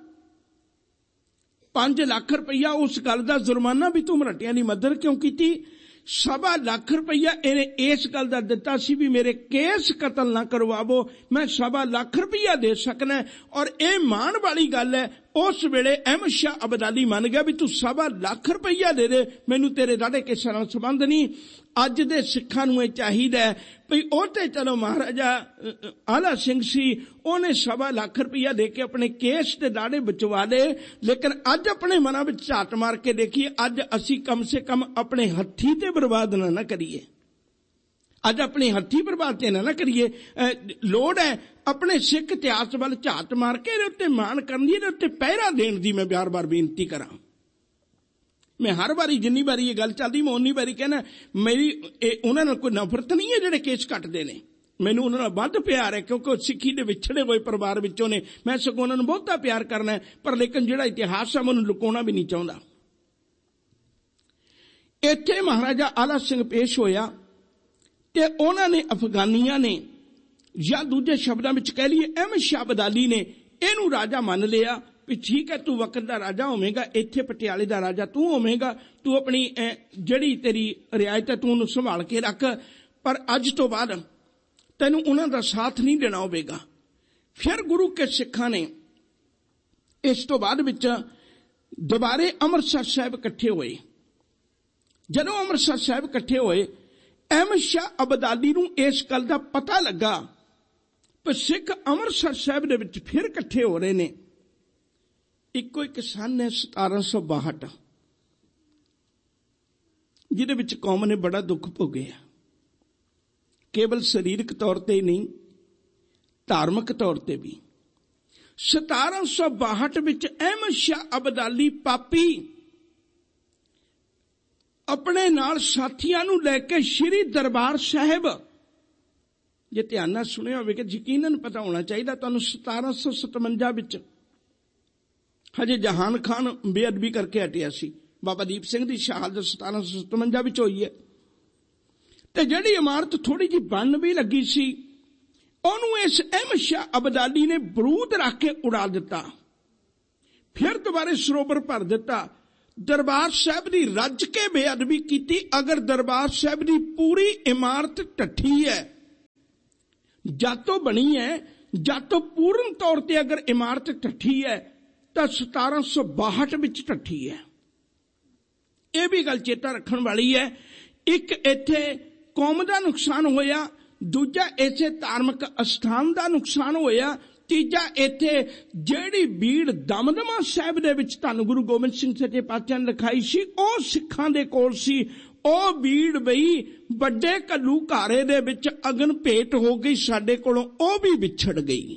ਪੰਜ ਲੱਖ ਰੁਪਈਆ ਉਸ ਗੱਲ ਦਾ ਜੁਰਮਾਨਾ ਵੀ ਤੂੰ ਮਰਾਠਿਆਂ ਦੀ ਮਦਦ ਕਿਉਂ ਕੀਤੀ। ਸਵਾ ਲੱਖ ਰੁਪਈਆ ਇਹਨੇ ਇਸ ਗੱਲ ਦਾ ਦਿੱਤਾ ਸੀ ਵੀ ਮੇਰੇ ਕੇਸ ਕਤਲ ਨਾ ਕਰਵਾਵੋ, ਮੈਂ ਸਵਾ ਲੱਖ ਰੁਪਈਆ ਦੇ ਸਕਣਾ। ਔਰ ਇਹ ਮਾਣ ਵਾਲੀ ਗੱਲ ਹੈ, ਉਸ ਵੇਲੇ ਅਹਿਮਦ ਸ਼ਾਹ ਅਬਦਾਲੀ ਮੰਨ ਗਿਆ ਵੀ ਤੂੰ ਸਵਾ ਲੱਖ ਰੁਪਈਆ ਦੇ ਦੇ, ਮੈਨੂੰ ਤੇਰੇ ਦਾੜੇ ਕੇਸਾਂ ਨਾਲ ਸੰਬੰਧ ਨਹੀਂ। ਅੱਜ ਦੇ ਸਿੱਖਾਂ ਨੂੰ ਇਹ ਚਾਹੀਦਾ ਹੈ ਵੀ ਉਹ ਤੇ ਚਲੋ ਮਹਾਰਾਜਾ ਆਲਾ ਸਿੰਘ ਸੀ, ਉਹਨੇ ਸਵਾ ਲੱਖ ਰੁਪਈਆ ਦੇ ਕੇ ਆਪਣੇ ਕੇਸ ਤੇ ਦਾੜੇ ਬਚਵਾ ਲਏ, ਲੇਕਿਨ ਅੱਜ ਆਪਣੇ ਮਨਾਂ ਵਿੱਚ ਝਾਤ ਮਾਰ ਕੇ ਦੇਖੀਏ, ਅੱਜ ਅਸੀਂ ਕਮ ਸੇ ਕਮ ਆਪਣੇ ਹੱਥੀ ਤੇ ਬਰਬਾਦ ਨਾ ਨਾ ਕਰੀਏ। ਅੱਜ ਆਪਣੇ ਹੱਥੀ ਬਰਬਾਦ ਤੇ ਨਾ ਨਾ ਕਰੀਏ। ਲੋੜ ਹੈ ਆਪਣੇ ਸਿੱਖ ਇਤਿਹਾਸ ਵੱਲ ਝਾਤ ਮਾਰ ਕੇ ਇਹਦੇ ਉੱਤੇ ਮਾਣ ਕਰਨ ਦੀ, ਇਹਦੇ ਉੱਤੇ ਪਹਿਰਾ ਦੇਣ ਦੀ ਮੈਂ ਬਾਰ ਬਾਰ ਬੇਨਤੀ ਕਰਾਂ। ਮੈਂ ਹਰ ਵਾਰੀ ਜਿੰਨੀ ਵਾਰੀ ਇਹ ਗੱਲ ਚੱਲਦੀ ਮੈਂ ਉਨੀ ਵਾਰੀ ਕਹਿਣਾ, ਮੇਰੀ ਉਹਨਾਂ ਨਾਲ ਕੋਈ ਨਫ਼ਰਤ ਨਹੀਂ ਹੈ ਜਿਹੜੇ ਕੇਸ ਕੱਟਦੇ ਨੇ, ਮੈਨੂੰ ਉਹਨਾਂ ਨਾਲ ਵੱਧ ਪਿਆਰ ਹੈ ਕਿਉਂਕਿ ਉਹ ਸਿੱਖੀ ਦੇ ਵਿਛੜੇ ਹੋਏ ਪਰਿਵਾਰ ਵਿੱਚੋਂ ਨੇ। ਮੈਂ ਸਗੋਂ ਉਹਨਾਂ ਨੂੰ ਬਹੁਤਾ ਪਿਆਰ ਕਰਨਾ ਹੈ, ਪਰ ਲੇਕਿਨ ਜਿਹੜਾ ਇਤਿਹਾਸ ਹੈ ਮੈਂ ਉਹਨੂੰ ਲੁਕਾਉਣਾ ਵੀ ਨਹੀਂ ਚਾਹੁੰਦਾ। ਇੱਥੇ ਮਹਾਰਾਜਾ ਆਲਾ ਸਿੰਘ ਪੇਸ਼ ਹੋਇਆ ਤੇ ਉਹਨਾਂ ਨੇ ਅਫਗਾਨੀਆਂ ਨੇ, ਜਾਂ ਦੂਜੇ ਸ਼ਬਦਾਂ ਵਿੱਚ ਕਹਿ ਲਈਏ ਅਹਿਮਦ ਸ਼ਾਹ ਅਬਦਾਲੀ ਨੇ ਇਹਨੂੰ ਰਾਜਾ ਮੰਨ ਲਿਆ ਵੀ ਠੀਕ ਹੈ ਤੂੰ ਵਕਤ ਦਾ ਰਾਜਾ ਹੋਵੇਂਗਾ, ਇੱਥੇ ਪਟਿਆਲੇ ਦਾ ਰਾਜਾ ਤੂੰ ਹੋਵੇਂਗਾ, ਤੂੰ ਆਪਣੀ ਜਿਹੜੀ ਤੇਰੀ ਰਿਆਇਤ ਹੈ ਤੂੰ ਉਹਨੂੰ ਸੰਭਾਲ ਕੇ ਰੱਖ, ਪਰ ਅੱਜ ਤੋਂ ਬਾਅਦ ਤੈਨੂੰ ਉਹਨਾਂ ਦਾ ਸਾਥ ਨਹੀਂ ਦੇਣਾ ਹੋਵੇਗਾ। ਫਿਰ ਗੁਰੂ ਕੇ ਸਿੱਖਾਂ ਨੇ ਇਸ ਤੋਂ ਬਾਅਦ ਵਿੱਚ ਦੁਬਾਰੇ ਅੰਮ੍ਰਿਤਸਰ ਸਾਹਿਬ ਇਕੱਠੇ ਹੋਏ। ਜਦੋਂ ਅੰਮ੍ਰਿਤਸਰ ਸਾਹਿਬ ਇਕੱਠੇ ਹੋਏ, ਅਹਿਮਦ ਸ਼ਾਹ ਅਬਦਾਲੀ ਨੂੰ ਇਸ ਗੱਲ ਦਾ ਪਤਾ ਲੱਗਾ ਕਿ ਸਿੱਖ ਅੰਮ੍ਰਿਤਸਰ ਸਾਹਿਬ ਦੇ ਵਿੱਚ ਫਿਰ ਇਕੱਠੇ ਹੋ ਰਹੇ ਨੇ। ਇੱਕੋ ਇੱਕ ਸੰਨ ਹੈ ਸਤਾਰਾਂ ਸੌ ਬਾਹਠ, ਜਿਹਦੇ ਵਿੱਚ ਕੌਮ ਨੇ ਬੜਾ ਦੁੱਖ ਭੋਗਿਆ, ਕੇਵਲ ਸਰੀਰਕ ਤੌਰ ਤੇ ਹੀ ਨਹੀਂ ਧਾਰਮਿਕ ਤੌਰ ਤੇ ਵੀ। ਸਤਾਰਾਂ ਸੌ ਬਾਹਠ ਵਿੱਚ ਅਹਿਮਦ ਸ਼ਾਹ ਅਬਦਾਲੀ ਪਾਪੀ ਆਪਣੇ ਨਾਲ ਸਾਥੀਆਂ ਨੂੰ ਲੈ ਕੇ ਸ਼੍ਰੀ ਦਰਬਾਰ ਸਾਹਿਬ, ਜੇ ਧਿਆਨ ਨਾਲ ਸੁਣਿਆ ਹੋਵੇ ਕਿ ਯਕੀਨਨ ਪਤਾ ਹੋਣਾ ਚਾਹੀਦਾ ਤੁਹਾਨੂੰ, ਸਤਾਰਾਂ ਸੌ ਸਤਵੰਜਾ ਵਿੱਚ ਹਜੇ ਜਹਾਨ ਖਾਨ ਬੇਅਦਬੀ ਕਰਕੇ ਹਟਿਆ ਸੀ। ਬਾਬਾ ਦੀਪ ਸਿੰਘ ਦੀ ਸ਼ਹਾਦਤ ਸਤਾਰਾਂ ਸੌ ਸਤਵੰਜਾ ਵਿੱਚ ਹੋਈ ਹੈ। ਤੇ ਜਿਹੜੀ ਇਮਾਰਤ ਥੋੜੀ ਜਿਹੀ ਬਣ ਵੀ ਲੱਗੀ ਸੀ, ਉਹਨੂੰ ਇਸ ਅਹਿਮਦ ਸ਼ਾਹ ਅਬਦਾਲੀ ਨੇ ਬਰੂਦ ਰੱਖ ਕੇ ਉਡਾ ਦਿੱਤਾ। ਫਿਰ ਦੁਬਾਰੇ ਸਰੋਵਰ ਭਰ ਦਿੱਤਾ। ਦਰਬਾਰ ਸਾਹਿਬ ਦੀ ਰੱਜ ਕੇ ਬੇਅਦਬੀ ਕੀਤੀ। ਅਗਰ ਦਰਬਾਰ ਸਾਹਿਬ ਦੀ ਪੂਰੀ ਇਮਾਰਤ ਢੱਠੀ ਹੈ, ਜਦ ਤੋਂ ਬਣੀ ਹੈ, ਜਦ ਤੋਂ ਪੂਰਨ ਤੌਰ ਤੇ ਅਗਰ ਇਮਾਰਤ ਢੱਠੀ ਹੈ ਤਾਂ ਸਤਾਰਾਂ ਸੌ ਬਾਹਠ ਵਿੱਚ ਢੱਠੀ ਹੈ। ਇਹ ਵੀ ਗੱਲ ਚੇਤਾ ਰੱਖਣ ਵਾਲੀ ਹੈ। ਇੱਕ ਇੱਥੇ ਕੌਮ ਦਾ ਨੁਕਸਾਨ ਹੋਇਆ, ਦੂਜਾ ਇੱਥੇ ਧਾਰਮਿਕ ਅਸਥਾਨ ਦਾ ਨੁਕਸਾਨ ਹੋਇਆ, ਤੀਜਾ ਇੱਥੇ ਜਿਹੜੀ ਬੀੜ ਦਮਦਮਾ ਸਾਹਿਬ ਦੇ ਵਿੱਚ ਧੰਨ ਗੁਰੂ ਗੋਬਿੰਦ ਸਿੰਘ ਸੱਚੇ ਪਾਤਸ਼ਾਹ ਨੇ ਲਿਖਾਈ ਸੀ, ਉਹ ਸਿੱਖਾਂ ਦੇ ਕੋਲ ਸੀ। ਉਹ ਬੀੜ ਬਈ ਵੱਡੇ ਘੱਲੂ ਘਾਰੇ ਦੇ ਵਿੱਚ ਅਗਨ ਭੇਟ ਹੋ ਗਈ ਸਾਡੇ ਕੋਲੋਂ, ਉਹ ਵੀ ਵਿਛੜ ਗਈ।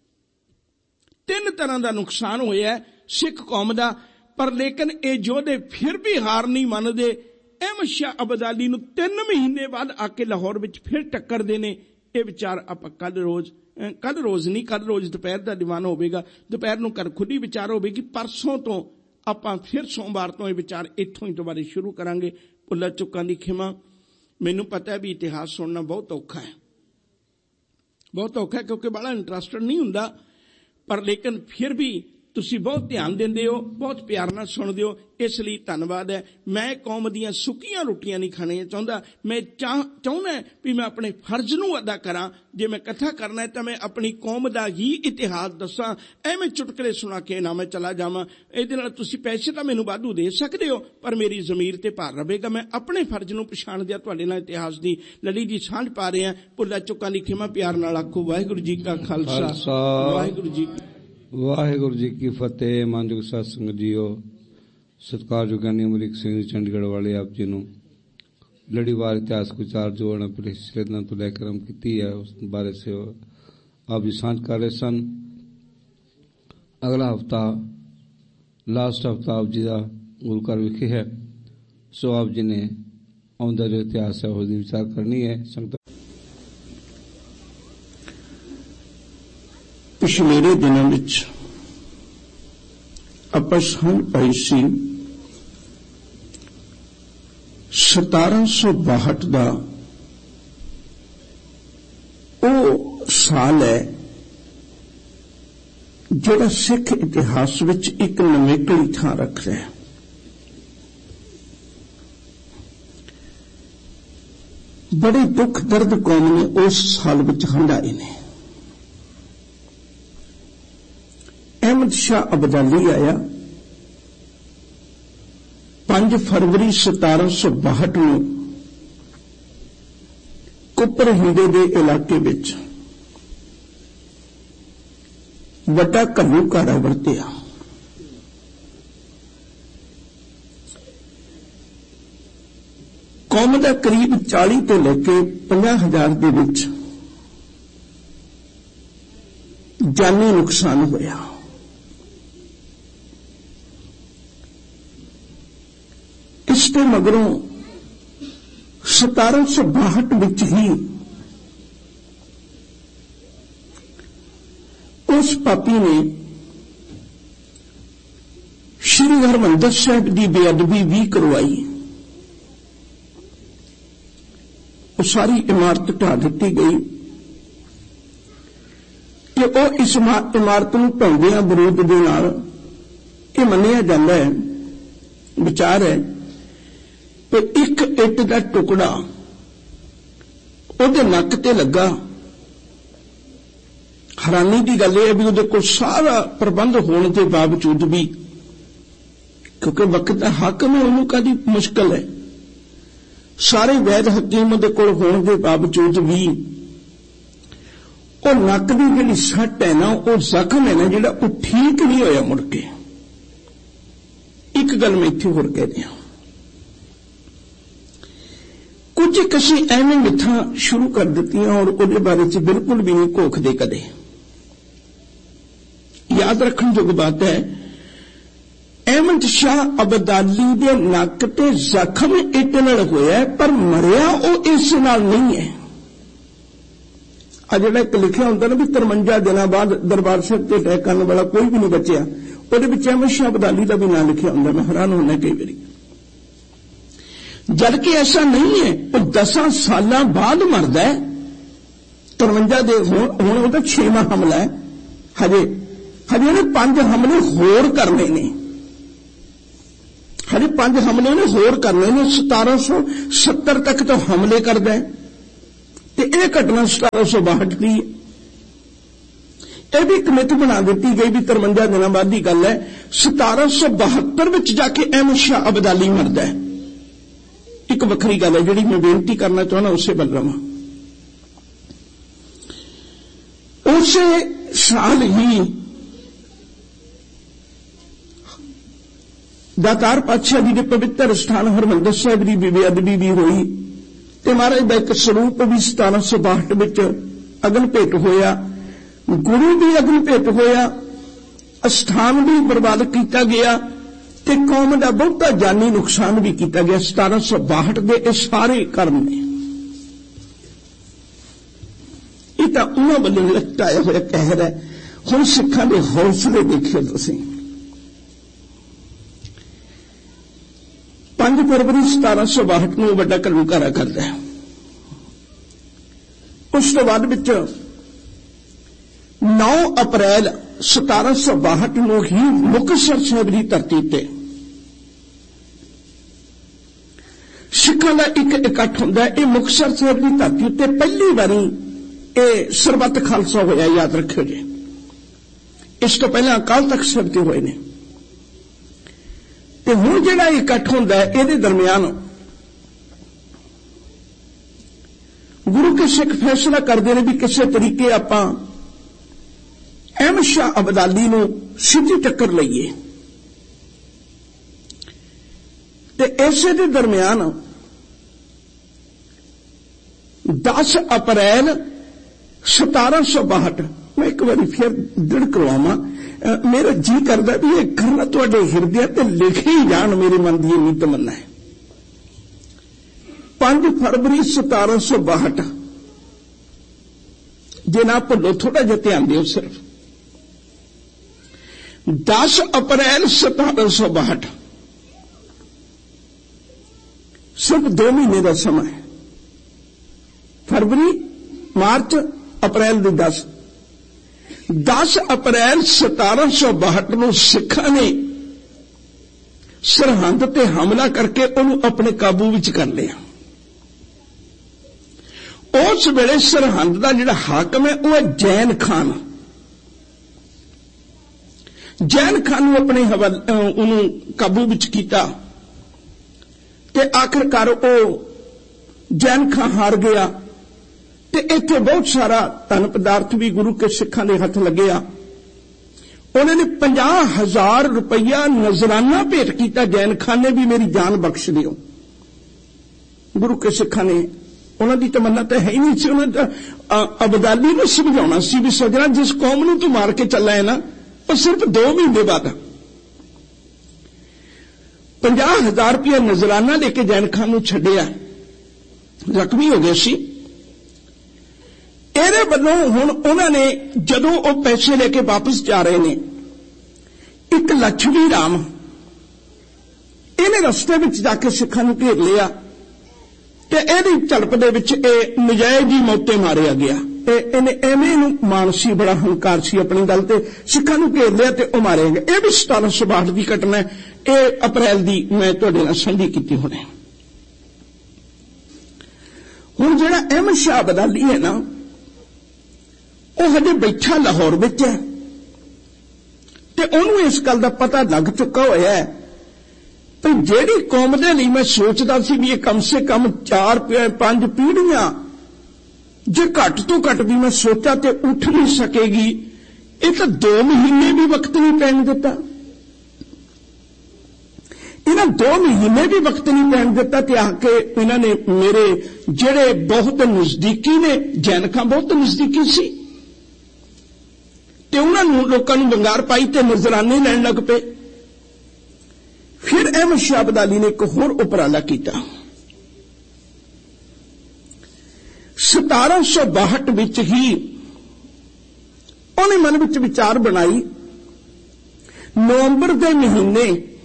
ਤਿੰਨ ਤਰ੍ਹਾਂ ਦਾ ਨੁਕਸਾਨ ਹੋਇਆ ਸਿੱਖ ਕੌਮ ਦਾ। ਪਰ ਲੇਕਿਨ ਇਹ ਯੋਧੇ ਫਿਰ ਵੀ ਹਾਰ ਨਹੀਂ ਮੰਨਦੇ। ਅਹਿਮਦ ਸ਼ਾਹ ਅਬਦਾਲੀ ਨੂੰ ਤਿੰਨ ਮਹੀਨੇ ਬਾਅਦ ਆ ਕੇ ਲਾਹੌਰ ਵਿੱਚ ਫਿਰ ਟੱਕਰਦੇ ਨੇ। ਇਹ ਵਿਚਾਰ ਆਪਾਂ ਕੱਲ ਰੋਜ਼ ਕੱਲ ਰੋਜ਼ ਨਹੀਂ ਕੱਲ ਰੋਜ਼ ਦੁਪਹਿਰ ਦਾ ਦੀਵਾਨ ਹੋਵੇਗਾ, ਦੁਪਹਿਰ ਨੂੰ ਕਰ ਖੁੱਲੀ ਵਿਚਾਰ ਹੋਵੇਗੀ। ਪਰਸੋਂ ਤੋਂ ਆਪਾਂ ਫਿਰ ਸੋਮਵਾਰ ਤੋਂ ਇਹ ਵਿਚਾਰ ਇੱਥੋਂ ਹੀ ਦੁਬਾਰੇ ਸ਼ੁਰੂ ਕਰਾਂਗੇ। ਭੁੱਲਾਂ ਚੁੱਕਾਂ ਦੀ ਖਿਮਾ। ਮੈਨੂੰ ਪਤਾ ਹੈ ਵੀ ਇਤਿਹਾਸ ਸੁਣਨਾ ਬਹੁਤ ਔਖਾ ਹੈ, ਬਹੁਤ ਔਖਾ ਹੈ, ਕਿਉਂਕਿ ਬੜਾ ਇੰਟਰਸਟਡ ਨਹੀਂ ਹੁੰਦਾ। ਪਰ ਲੇਕਿਨ ਫਿਰ ਵੀ ਤੁਸੀਂ ਬਹੁਤ ਧਿਆਨ ਦਿੰਦੇ ਹੋ, ਬਹੁਤ ਪਿਆਰ ਨਾਲ ਸੁਣਦੇ ਹੋ, ਇਸ ਲਈ ਧੰਨਵਾਦ ਹੈ। ਮੈਂ ਕੌਮ ਦੀਆਂ ਸੁੱਕੀਆਂ ਰੋਟੀਆਂ ਨਹੀਂ ਖਾਣੀਆਂ ਚਾਹੁੰਦਾ। ਮੈਂ ਚਾਹ ਚਾਹੁੰਦਾ ਵੀ ਮੈਂ ਆਪਣੇ ਫਰਜ਼ ਨੂੰ ਅਦਾ ਕਰਾਂ। ਜੇ ਮੈਂ ਕਥਾ ਕਰਨਾ ਹੈ ਤਾਂ ਮੈਂ ਆਪਣੀ ਕੌਮ ਦਾ ਹੀ ਇਤਿਹਾਸ ਦੱਸਾਂ। ਐਵੇਂ ਚੁਟਕਲੇ ਸੁਣਾ ਕੇ ਨਾ ਮੈਂ ਚਲਾ ਜਾਵਾਂ। ਇਹਦੇ ਨਾਲ ਤੁਸੀਂ ਪੈਸੇ ਤਾਂ ਮੈਨੂੰ ਵਾਧੂ ਦੇ ਸਕਦੇ ਹੋ, ਪਰ ਮੇਰੀ ਜ਼ਮੀਰ ਤੇ ਭਾਰ ਰਹੇਗਾ। ਮੈਂ ਆਪਣੇ ਫਰਜ਼ ਨੂੰ ਪਛਾਣਦਿਆਂ ਤੁਹਾਡੇ ਨਾਲ ਇਤਿਹਾਸ ਦੀ ਲੜੀ ਦੀ ਸਾਂਝ ਪਾ ਰਿਹਾ। ਭੁੱਲਾਂ ਚੁੱਕਾਂ ਦੀ ਖਿਮਾ। ਪਿਆਰ ਨਾਲ ਆਖੋ ਵਾਹਿਗੁਰੂ ਜੀ ਕਾ ਖਾਲਸਾ, ਵਾਹਿਗੁਰੂ ਜੀ ਵਾਹਿਗੁਰੂ ਜੀ ਕੀ ਫਤਿਹ। ਮਾਨਯੋਗ ਸਾਧ ਸੰਗਤ ਜੀਓ, ਸਤਿਕਾਰਯੋਗ ਗਿਆਨੀ ਅਮਰੀਕ ਸਿੰਘ ਜੀ ਚੰਡੀਗੜ੍ਹ ਵਾਲੇ ਆਪ ਜੀ ਨੂੰ ਲੜੀਵਾਰ ਇਤਿਹਾਸ ਵਿਚਾਰ ਜੋ ਉਹਨਾਂ ਪਿਛਲੇ ਦਿਨਾਂ ਤੋਂ ਲੈ ਕੇ ਆਰੰਭ ਕੀਤੀ ਹੈ, ਉਸ ਬਾਰੇ ਸੇ ਆਪ ਜੀ ਸਾਂਝ ਕਰ ਰਹੇ ਸਨ। ਅਗਲਾ ਹਫ਼ਤਾ ਲਾਸਟ ਹਫ਼ਤਾ ਆਪ ਜੀ ਦਾ ਗੁਰੂ ਘਰ ਵਿਖੇ ਹੈ, ਸੋ ਆਪ ਜੀ ਨੇ ਆਉਂਦਾ ਜੋ ਇਤਿਹਾਸ ਹੈ ਉਹਦੀ ਵਿਚਾਰ ਕਰਨੀ ਹੈ। ਸੰਗਤ ਪਿਛਲੇ ਦਿਨਾਂ ਵਿੱਚ ਆਪਾਂ ਸਾਂਝ ਪਾਈ ਸੀ ਸਤਾਰਾਂ ਸੌ ਬਾਹਠ ਦਾ ਉਹ ਸਾਲ ਹੈ ਜਿਹੜਾ ਸਿੱਖ ਇਤਿਹਾਸ ਵਿੱਚ ਇੱਕ ਨਵੇਕਲੀ ਥਾਂ ਰੱਖ ਰਿਹਾ ਹੈ। ਬੜੇ ਦੁੱਖ ਦਰਦ ਕੌਮ ਨੇ ਉਸ ਸਾਲ ਵਿੱਚ ਹੰਢਾਏ ਨੇ। ਅਹਿਮਦ ਸ਼ਾਹ ਅਬਦਾਲੀ ਆਇਆ ਪੰਜ ਫਰਵਰੀ ਸਤਾਰਾਂ ਸੌ ਬਾਹਠ ਨੂੰ ਕੁੱਪਰ ਹਿੰਦੇ ਦੇ ਇਲਾਕੇ ਵਿੱਚ ਵੱਡਾ ਘੱਲੂ ਘਾਰਾ ਵਰਤਿਆ। ਕੌਮ ਦਾ ਕਰੀਬ ਚਾਲੀ ਤੋਂ ਲੈ ਕੇ ਪੰਜਾਹ ਹਜ਼ਾਰ ਦੇ ਵਿੱਚ ਜਾਨੀ ਨੁਕਸਾਨ ਹੋਇਆ। ਇਸ ਤੋਂ ਮਗਰੋਂ ਸਤਾਰਾਂ ਸੌ ਬਾਹਠ ਵਿੱਚ ਹੀ ਉਸ ਪਾਪੀ ਨੇ ਸ਼੍ਰੀ ਹਰਿਮੰਦਰ ਸਾਹਿਬ ਦੀ ਬੇਅਦਬੀ ਵੀ ਕਰਵਾਈ। ਉਹ ਸਾਰੀ ਇਮਾਰਤ ਢਾਹ ਦਿੱਤੀ ਗਈ ਕਿ ਉਹ ਇਸ ਇਮਾਰਤ ਨੂੰ ਢਾਉਂਦਿਆਂ ਵਿਰੋਧ ਦੇ ਨਾਲ ਇਹ ਮੰਨਿਆ ਜਾਂਦਾ ਹੈ, ਵਿਚਾਰ ਹੈ ਕਿ ਇੱਕ ਇੱਟ ਦਾ ਟੁਕੜਾ ਉਹਦੇ ਨੱਕ ਤੇ ਲੱਗਾ। ਹੈਰਾਨੀ ਦੀ ਗੱਲ ਇਹ ਹੈ ਵੀ ਉਹਦੇ ਕੋਲ ਸਾਰਾ ਪ੍ਰਬੰਧ ਹੋਣ ਦੇ ਬਾਵਜੂਦ ਵੀ, ਕਿਉਂਕਿ ਵਕਤ ਦਾ ਹਾਕਮ ਹੈ, ਉਹਨੂੰ ਕਾਹਦੀ ਮੁਸ਼ਕਲ ਹੈ, ਸਾਰੇ ਵੈਦ ਹਕੀਮ ਉਹਦੇ ਕੋਲ ਹੋਣ ਦੇ ਬਾਵਜੂਦ ਵੀ ਉਹ ਨੱਕ ਦੀ ਜਿਹੜੀ ਸੱਟ ਹੈ ਨਾ, ਉਹ ਜ਼ਖਮ ਹੈ ਨਾ ਜਿਹੜਾ, ਉਹ ਠੀਕ ਨਹੀਂ ਹੋਇਆ ਮੁੜ ਕੇ। ਇੱਕ ਗੱਲ ਮੈਂ ਇੱਥੇ ਹੋਰ ਕਹਿ ਦਿਆਂ, ਕੁਝ ਕਸ਼ੀ ਐਵੇਂ ਮਿੱਥਾਂ ਸ਼ੁਰੂ ਕਰ ਦਿੱਤੀਆਂ ਔਰ ਉਹਦੇ ਬਾਰੇ ਚ ਬਿਲਕੁਲ ਵੀ ਨਹੀਂ ਘੋਖਦੇ ਕਦੇ। ਯਾਦ ਰੱਖਣ ਯੋਗ ਬਾਤ ਹੈ, ਅਹਿਮਦ ਸ਼ਾਹ ਅਬਦਾਲੀ ਦੇ ਨੱਕ ਤੇ ਜ਼ਖਮ ਇੱਟ ਨਾਲ ਹੋਇਆ, ਪਰ ਮਰਿਆ ਉਹ ਇਸ ਨਾਲ ਨਹੀਂ ਹੈ। ਆ ਜਿਹੜਾ ਇੱਕ ਲਿਖਿਆ ਹੁੰਦਾ ਨਾ ਵੀ ਤਰਵੰਜਾ ਦਿਨਾਂ ਬਾਅਦ ਦਰਬਾਰ ਸਾਹਿਬ ਤੇ ਅਟੈਕ ਕਰਨ ਵਾਲਾ ਕੋਈ ਵੀ ਨਹੀਂ ਬਚਿਆ, ਉਹਦੇ ਵਿੱਚ ਅਹਿਮਦ ਸ਼ਾਹ ਅਬਦਾਲੀ ਦਾ ਵੀ ਨਾਂ ਲਿਖਿਆ ਹੁੰਦਾ। ਮੈਂ ਹੈਰਾਨ ਹੁੰਦਾ ਕਈ ਵਾਰੀ, ਜਦ ਕਿ ਐਸਾ ਨਹੀਂ ਹੈ। ਉਹ ਦਸਾਂ ਸਾਲਾਂ ਬਾਅਦ ਮਰਦਾ ਹੈ, ਤਰਵੰਜਾ ਦੇ ਹੁਣ ਹੁਣ ਉਹਦਾ ਛੇਵਾਂ ਹਮਲਾ ਹੈ। ਹਜੇ ਹਜੇ ਉਹਨੇ ਪੰਜ ਹਮਲੇ ਹੋਰ ਕਰਨੇ ਨੇ, ਹਜੇ ਪੰਜ ਹਮਲੇ ਨੇ ਹੋਰ ਕਰਨੇ ਨੇ। ਸਤਾਰਾਂ ਸੌ ਸੱਤਰ ਤੱਕ ਤਾਂ ਹਮਲੇ ਕਰਦਾ ਹੈ ਤੇ ਇਹ ਘਟਨਾ ਸਤਾਰਾਂ ਸੌ ਬਾਹਠ ਦੀ ਹੈ। ਇਹ ਵੀ ਕਮੇਟੀ ਬਣਾ ਦਿੱਤੀ ਗਈ ਵੀ ਤਰਵੰਜਾ ਦਿਨਾਂ ਬਾਅਦ ਦੀ ਗੱਲ ਹੈ। ਸਤਾਰਾਂ ਸੌ ਬਹੱਤਰ ਵਿੱਚ ਜਾ ਕੇ ਅਹਿਮਦ ਸ਼ਾਹ ਅਬਦਾਲੀ ਮਰਦਾ ਹੈ। ਇੱਕ ਵੱਖਰੀ ਗੱਲ ਹੈ ਜਿਹੜੀ ਮੈਂ ਬੇਨਤੀ ਕਰਨਾ ਚਾਹੁੰਦਾ, ਉਸੇ ਵੱਲ ਰਵਾਂ। ਉਸੇ ਸਾਲ ਹੀ ਦਾਤਾਰ ਪਾਤਸ਼ਾਹ ਜੀ ਦੇ ਪਵਿੱਤਰ ਸਥਾਨ ਹਰਿਮੰਦਰ ਸਾਹਿਬ ਦੀ ਬੇਅਦਬੀ ਵੀ ਹੋਈ ਤੇ ਮਹਾਰਾਜ ਦਾ ਇੱਕ ਸਰੂਪ ਵੀ ਸਤਾਰਾਂ ਸੌ ਬਾਹਠ ਵਿੱਚ ਅਗਨ ਭੇਟ ਹੋਇਆ, ਗੁਰੂ ਵੀ ਅਗਨ ਭੇਟ ਹੋਇਆ, ਅਸਥਾਨ ਵੀ ਬਰਬਾਦ ਕੀਤਾ ਗਿਆ ਤੇ ਕੌਮ ਦਾ ਬਹੁਤਾ ਜਾਨੀ ਨੁਕਸਾਨ ਵੀ ਕੀਤਾ ਗਿਆ। ਸਤਾਰਾਂ ਸੌ ਬਾਹਠ ਦੇ ਇਹ ਸਾਰੇ ਕਰਮ ਨੇ। ਇਹ ਤਾਂ ਉਹਨਾਂ ਵੱਲੋਂ ਲਟਾਇਆ ਹੋਇਆ ਕਹਿਰ ਹੈ। ਹੁਣ ਸਿੱਖਾਂ ਦੇ ਹੌਸਲੇ ਦੇਖਿਓ ਤੁਸੀਂ। ਪੰਜ ਫਰਵਰੀ ਸਤਾਰਾਂ ਸੌ ਬਾਹਠ ਨੂੰ ਵੱਡਾ ਘੱਲੂਘਾਰਾ ਕਰਦਾ ਹੈ। ਉਸ ਤੋਂ ਬਾਅਦ ਵਿੱਚ ਨੌ ਅਪ੍ਰੈਲ ਸਤਾਰਾਂ ਸੌ ਬਾਹਠ ਨੂੰ ਹੀ ਮੁਕਤਸਰ ਸਾਹਿਬ ਦੀ ਧਰਤੀ ਤੇ ਸਿੱਖਾਂ ਦਾ ਇੱਕ ਇਕੱਠ ਹੁੰਦਾ ਹੈ। ਇਹ ਮੁਕਤਸਰ ਸਾਹਿਬ ਦੀ ਧਰਤੀ ਉੱਤੇ ਪਹਿਲੀ ਵਾਰੀ ਇਹ ਸਰਬੱਤ ਖਾਲਸਾ ਹੋਇਆ, ਯਾਦ ਰੱਖਿਓ ਜੀ। ਇਸ ਤੋਂ ਪਹਿਲਾਂ ਅਕਾਲ ਤਖਤ ਸਾਹਿਬ ਤੇ ਹੋਏ ਨੇ ਤੇ ਹੁਣ ਜਿਹੜਾ ਇਕੱਠ ਹੁੰਦਾ ਹੈ ਇਹਦੇ ਦਰਮਿਆਨ ਗੁਰੂ ਕੇ ਸਿੱਖ ਫੈਸਲਾ ਕਰਦੇ ਨੇ ਵੀ ਕਿਸੇ ਤਰੀਕੇ ਆਪਾਂ ਅਹਿਮਦ ਸ਼ਾਹ ਅਬਦਾਲੀ ਨੂੰ ਸਿੱਧੀ ਟੱਕਰ ਲਈਏ ਤੇ ਇਸੇ ਦੇ ਦਰਮਿਆਨ ਦਸ ਅਪ੍ਰੈਲ ਸਤਾਰਾਂ ਸੌ ਬਾਹਠ ਮੈਂ ਇੱਕ ਵਾਰੀ ਫਿਰ ਦ੍ਰਿੜ ਕਰਵਾਵਾਂ, ਮੇਰਾ ਜੀ ਕਰਦਾ ਵੀ ਇਹ ਕਰਨਾ ਤੁਹਾਡੇ ਹਿਰਦੇ ਤੇ ਲਿਖੇ ਹੀ ਜਾਣ। ਮੇਰੇ ਮਨ ਦੀ ਇੰਨੀ ਤਮੰਨਾ ਹੈ। ਪੰਜ ਫਰਵਰੀ ਸਤਾਰਾਂ ਸੌ ਬਾਹਠ ਜੇ ਨਾ ਭੁੱਲੋ, ਥੋੜਾ ਜਿਹਾ ਧਿਆਨ ਦਿਓ ਸਿਰਫ। ਦਸ ਅਪ੍ਰੈਲ ਸਤਾਰਾਂ ਸੌ ਬਾਹਠ ਸਿਰਫ ਦੋ ਮਹੀਨੇ ਦਾ ਸਮਾਂ ਹੈ। ਫਰਵਰੀ, ਮਾਰਚ, ਅਪ੍ਰੈਲ ਦੇ ਦਸ ਦਸ ਅਪ੍ਰੈਲ ਸਤਾਰਾਂ ਸੌ ਬਾਹਠ ਨੂੰ ਸਿੱਖਾਂ ਨੇ ਸਰਹੰਦ ਤੇ ਹਮਲਾ ਕਰਕੇ ਉਹਨੂੰ ਆਪਣੇ ਕਾਬੂ ਵਿੱਚ ਕਰ ਲਿਆ। ਉਸ ਵੇਲੇ ਸਰਹੰਦ ਦਾ ਜਿਹੜਾ ਹਾਕਮ ਹੈ ਉਹ ਹੈ ਜੈਨ ਖਾਨ। ਜੈਨ ਖਾਨ ਨੂੰ ਆਪਣੇ ਹਵਾਲੇ ਉਹਨੂੰ ਕਾਬੂ ਵਿੱਚ ਕੀਤਾ ਤੇ ਆਖਿਰਕਾਰ ਉਹ ਜੈਨ ਖਾਨ ਹਾਰ ਗਿਆ ਤੇ ਇੱਥੇ ਬਹੁਤ ਸਾਰਾ ਧਨ ਪਦਾਰਥ ਵੀ ਗੁਰੂ ਕੇ ਸਿੱਖਾਂ ਦੇ ਹੱਥ ਲੱਗਿਆ। ਉਹਨਾਂ ਨੇ ਪੰਜਾਹ ਹਜ਼ਾਰ ਰੁਪਇਆ ਨਜ਼ਰਾਨਾ ਭੇਟ ਕੀਤਾ। ਜੈਨ ਖਾਨ ਨੇ ਵੀ ਮੇਰੀ ਜਾਨ ਬਖਸ਼ ਦਿਓ। ਗੁਰੂ ਕੇ ਸਿੱਖਾਂ ਨੇ, ਉਹਨਾਂ ਦੀ ਤਮੰਨਾ ਤਾਂ ਹੈ ਹੀ ਨਹੀਂ ਸੀ, ਉਹਨਾਂ ਦਾ ਅਬਦਾਲੀ ਨੂੰ ਸਮਝਾਉਣਾ ਸੀ ਵੀ ਸੱਜਣਾ ਜਿਸ ਕੌਮ ਨੂੰ ਤੂੰ ਮਾਰ ਕੇ ਚੱਲਾ ਹੈ ਨਾ, ਉਹ ਸਿਰਫ ਦੋ ਮਹੀਨੇ ਬਾਅਦ ਪੰਜਾਹ ਹਜ਼ਾਰ ਰੁਪਇਆ ਨਜ਼ਰਾਨਾ ਲੈ ਕੇ ਜੈਨ ਖਾਨ ਨੂੰ ਛੱਡਿਆ। ਜ਼ਖਮੀ ਹੋ ਗਏ ਸੀ। ਇਹਦੇ ਵੱਲੋਂ ਹੁਣ ਉਹਨਾਂ ਨੇ ਜਦੋਂ ਉਹ ਪੈਸੇ ਲੈ ਕੇ ਵਾਪਸ ਜਾ ਰਹੇ ਨੇ, ਇੱਕ ਲక్ష్ਮੀ ਰਾਮ ਇਹਨੇ ਰਸਤੇ ਵਿੱਚ ਜਾ ਕੇ ਸਿੱਖਾਂ ਨੂੰ ਘੇਰ ਲਿਆ ਤੇ ਇਹਦੀ ਝੜਪ ਦੇ ਵਿੱਚ ਇਹ ਨਜਾਇਜ਼ ਹੀ ਮੌਤੇ ਮਾਰਿਆ ਗਿਆ। ਤੇ ਇਹਨੇ ਐਵੇਂ ਨੂੰ ਮਾਨਸੀ ਬੜਾ ਹੰਕਾਰ ਸੀ ਆਪਣੀ ਗੱਲ ਤੇ, ਸਿੱਖਾਂ ਨੂੰ ਘੇਰ ਲਿਆ ਤੇ ਉਹ ਮਾਰੇ ਗਏ। ਇਹ ਵੀ ਸਤਾਰਾਂ ਸੌ ਬਾਹਠ ਦੀ ਘਟਨਾ ਹੈ। ਇਹ ਅਪ੍ਰੈਲ ਦੀ ਮੈਂ ਤੁਹਾਡੇ ਨਾਲ ਸਾਂਝੀ ਕੀਤੀ ਹੁਣੇ। ਹੁਣ ਜਿਹੜਾ ਅਹਿਮਦ ਸ਼ਾਹ ਅਬਦਾਲੀ ਹੈ ਨਾ, ਉਹ ਹਜੇ ਬੈਠਾ ਲਾਹੌਰ ਵਿੱਚ ਹੈ ਤੇ ਉਹਨੂੰ ਇਸ ਗੱਲ ਦਾ ਪਤਾ ਲੱਗ ਚੁੱਕਾ ਹੋਇਆ ਹੈ ਕਿ ਜਿਹੜੀ ਕੌਮ ਦੇ ਲਈ ਮੈਂ ਸੋਚਦਾ ਸੀ ਵੀ ਇਹ ਕਮ ਸੇ ਕਮ ਚਾਰ ਪੰਜ ਪੀੜ੍ਹੀਆਂ ਜੇ ਘੱਟ ਤੋਂ ਘੱਟ ਵੀ ਮੈਂ ਸੋਚਿਆ ਤੇ ਉੱਠ ਨਹੀਂ ਸਕੇਗੀ, ਇਹ ਤਾਂ ਦੋ ਮਹੀਨੇ ਵੀ ਵਕਤ ਨਹੀਂ ਪੈਣ ਦਿੱਤਾ। ਇਹਨਾਂ ਦੋ ਮਹੀਨੇ ਵੀ ਵਕਤ ਨਹੀਂ ਪੈਣ ਦਿੱਤਾ ਤੇ ਆ ਕੇ ਇਹਨਾਂ ਨੇ ਮੇਰੇ ਜਿਹੜੇ ਬਹੁਤ ਨਜ਼ਦੀਕੀ ਨੇ, ਜੈਨ ਖਾਨ ਬਹੁਤ ਨਜ਼ਦੀਕੀ ਸੀ ਤੇ ਉਹਨਾਂ ਨੂੰ ਲੋਕਾਂ ਨੂੰ ਵੰਗਾਰ ਪਾਈ ਤੇ ਨਜ਼ਰਾਨੇ ਲੈਣ ਲੱਗ ਪਏ। ਫਿਰ ਅਹਿਮਦ ਸ਼ਾਹ ਅਬਦਾਲੀ ਨੇ ਇੱਕ ਹੋਰ ਉਪਰਾਲਾ ਕੀਤਾ। ਸਤਾਰਾਂ ਸੌ ਬਾਹਠ ਵਿੱਚ ਹੀ ਉਹਨੇ ਮਨ ਵਿੱਚ ਵਿਚਾਰ ਬਣਾਈ, ਨਵੰਬਰ ਦੇ ਮਹੀਨੇ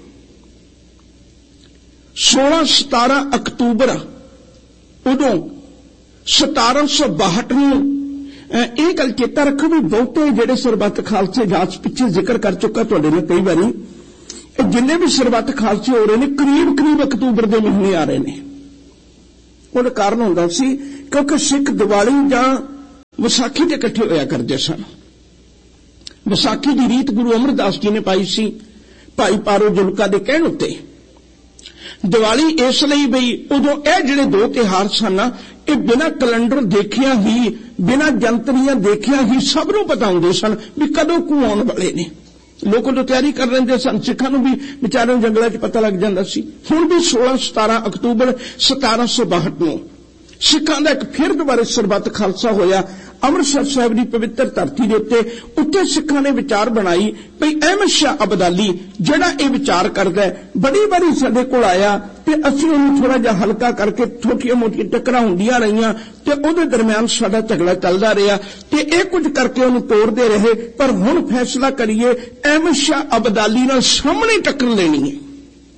ਸੋਲਾਂ ਸਤਾਰਾਂ ਅਕਤੂਬਰ ਉਦੋਂ ਸਤਾਰਾਂ ਸੌ ਬਾਹਠ ਨੂੰ ਇਹ ਗੱਲ ਚੇਤਾ ਰੱਖੋ ਵੀ ਬਹੁਤੇ ਜਿਹੜੇ ਸਰਬੱਤ ਖਾਲਸੇ ਜਾਤ ਪਿੱਛੇ ਜ਼ਿਕਰ ਕਰ ਚੁੱਕਾ ਤੁਹਾਡੇ ਨਾਲ ਕਈ ਵਾਰੀ, ਇਹ ਜਿੰਨੇ ਵੀ ਸਰਬੱਤ ਖਾਲਸੇ ਹੋ ਰਹੇ ਨੇ ਕਰੀਬ ਕਰੀਬ ਅਕਤੂਬਰ ਦੇ ਮਹੀਨੇ ਆ ਰਹੇ ਨੇ। ਉਹਦਾ ਕਾਰਨ ਹੁੰਦਾ ਸੀ ਕਿਉਂਕਿ ਸਿੱਖ ਦੀਵਾਲੀ ਜਾਂ ਵਿਸਾਖੀ ਤੇ ਇਕੱਠੇ ਹੋਇਆ ਕਰਦੇ ਸਨ। ਵਿਸਾਖੀ ਦੀ ਰੀਤ ਗੁਰੂ ਅਮਰਦਾਸ ਜੀ ਨੇ ਪਾਈ ਸੀ ਭਾਈ ਪਾਰੋ ਜੁਲਕਾ ਦੇ ਕਹਿਣ ਉੱਤੇ। ਦੀਵਾਲੀ ਇਸ ਲਈ ਬਈ ਉਦੋਂ ਇਹ ਜਿਹੜੇ ਦੋ ਤਿਉਹਾਰ ਸਨ ਇਹ ਬਿਨਾਂ ਕੈਲੰਡਰ ਦੇਖਿਆ ਹੀ, ਬਿਨਾਂ ਜੰਤਰੀਆਂ ਦੇਖਿਆ ਹੀ ਸਭ ਨੂੰ ਪਤਾ ਹੁੰਦੇ ਸਨ ਵੀ ਕਦੋਂ ਕੁ ਆਉਣ ਵਾਲੇ ਨੇ। ਲੋਕ ਉਦੋਂ ਤਿਆਰੀ ਕਰ ਲੈਂਦੇ ਸਨ। ਸਿੱਖਾਂ ਨੂੰ ਵੀ ਵਿਚਾਰਿਆਂ ਜੰਗਲਾਂ 'ਚ ਪਤਾ ਲੱਗ ਜਾਂਦਾ ਸੀ। ਹੁਣ ਵੀ ਸੋਲਾਂ ਸਤਾਰਾਂ ਅਕਤੂਬਰ ਸਤਾਰਾਂ ਸੌ ਬਾਹਠ ਨੂੰ ਸਿੱਖਾਂ ਦਾ ਇੱਕ ਫਿਰ ਦੁਬਾਰਾ ਸਰਬੱਤ ਖਾਲਸਾ ਹੋਇਆ ਅੰਮ੍ਰਿਤਸਰ ਸਾਹਿਬ ਦੀ ਪਵਿੱਤਰ ਧਰਤੀ ਦੇ ਉੱਤੇ। ਉੱਤੇ ਸਿੱਖਾਂ ਨੇ ਵਿਚਾਰ ਬਣਾਈ ਭਈ ਅਹਿਮਦ ਸ਼ਾਹ ਅਬਦਾਲੀ ਜਿਹੜਾ ਇਹ ਵਿਚਾਰ ਕਰਦਾ ਬੜੀ ਵਾਰੀ ਸਾਡੇ ਕੋਲ ਆਇਆ ਤੇ ਅਸੀਂ ਉਹਨੂੰ ਥੋੜਾ ਜਿਹਾ ਹਲਕਾ ਕਰਕੇ ਛੋਟੀਆਂ ਮੋਟੀਆਂ ਟੱਕਰਾਂ ਹੁੰਦੀਆਂ ਰਹੀਆਂ ਤੇ ਉਹਦੇ ਦਰਮਿਆਨ ਸਾਡਾ ਝਗੜਾ ਚੱਲਦਾ ਰਿਹਾ ਤੇ ਇਹ ਕੁਝ ਕਰਕੇ ਉਹਨੂੰ ਤੋੜਦੇ ਰਹੇ। ਪਰ ਹੁਣ ਫੈਸਲਾ ਕਰੀਏ ਅਹਿਮਦ ਸ਼ਾਹ ਅਬਦਾਲੀ ਨਾਲ ਸਾਹਮਣੇ ਟੱਕਰ ਲੈਣੀ ਹੈ।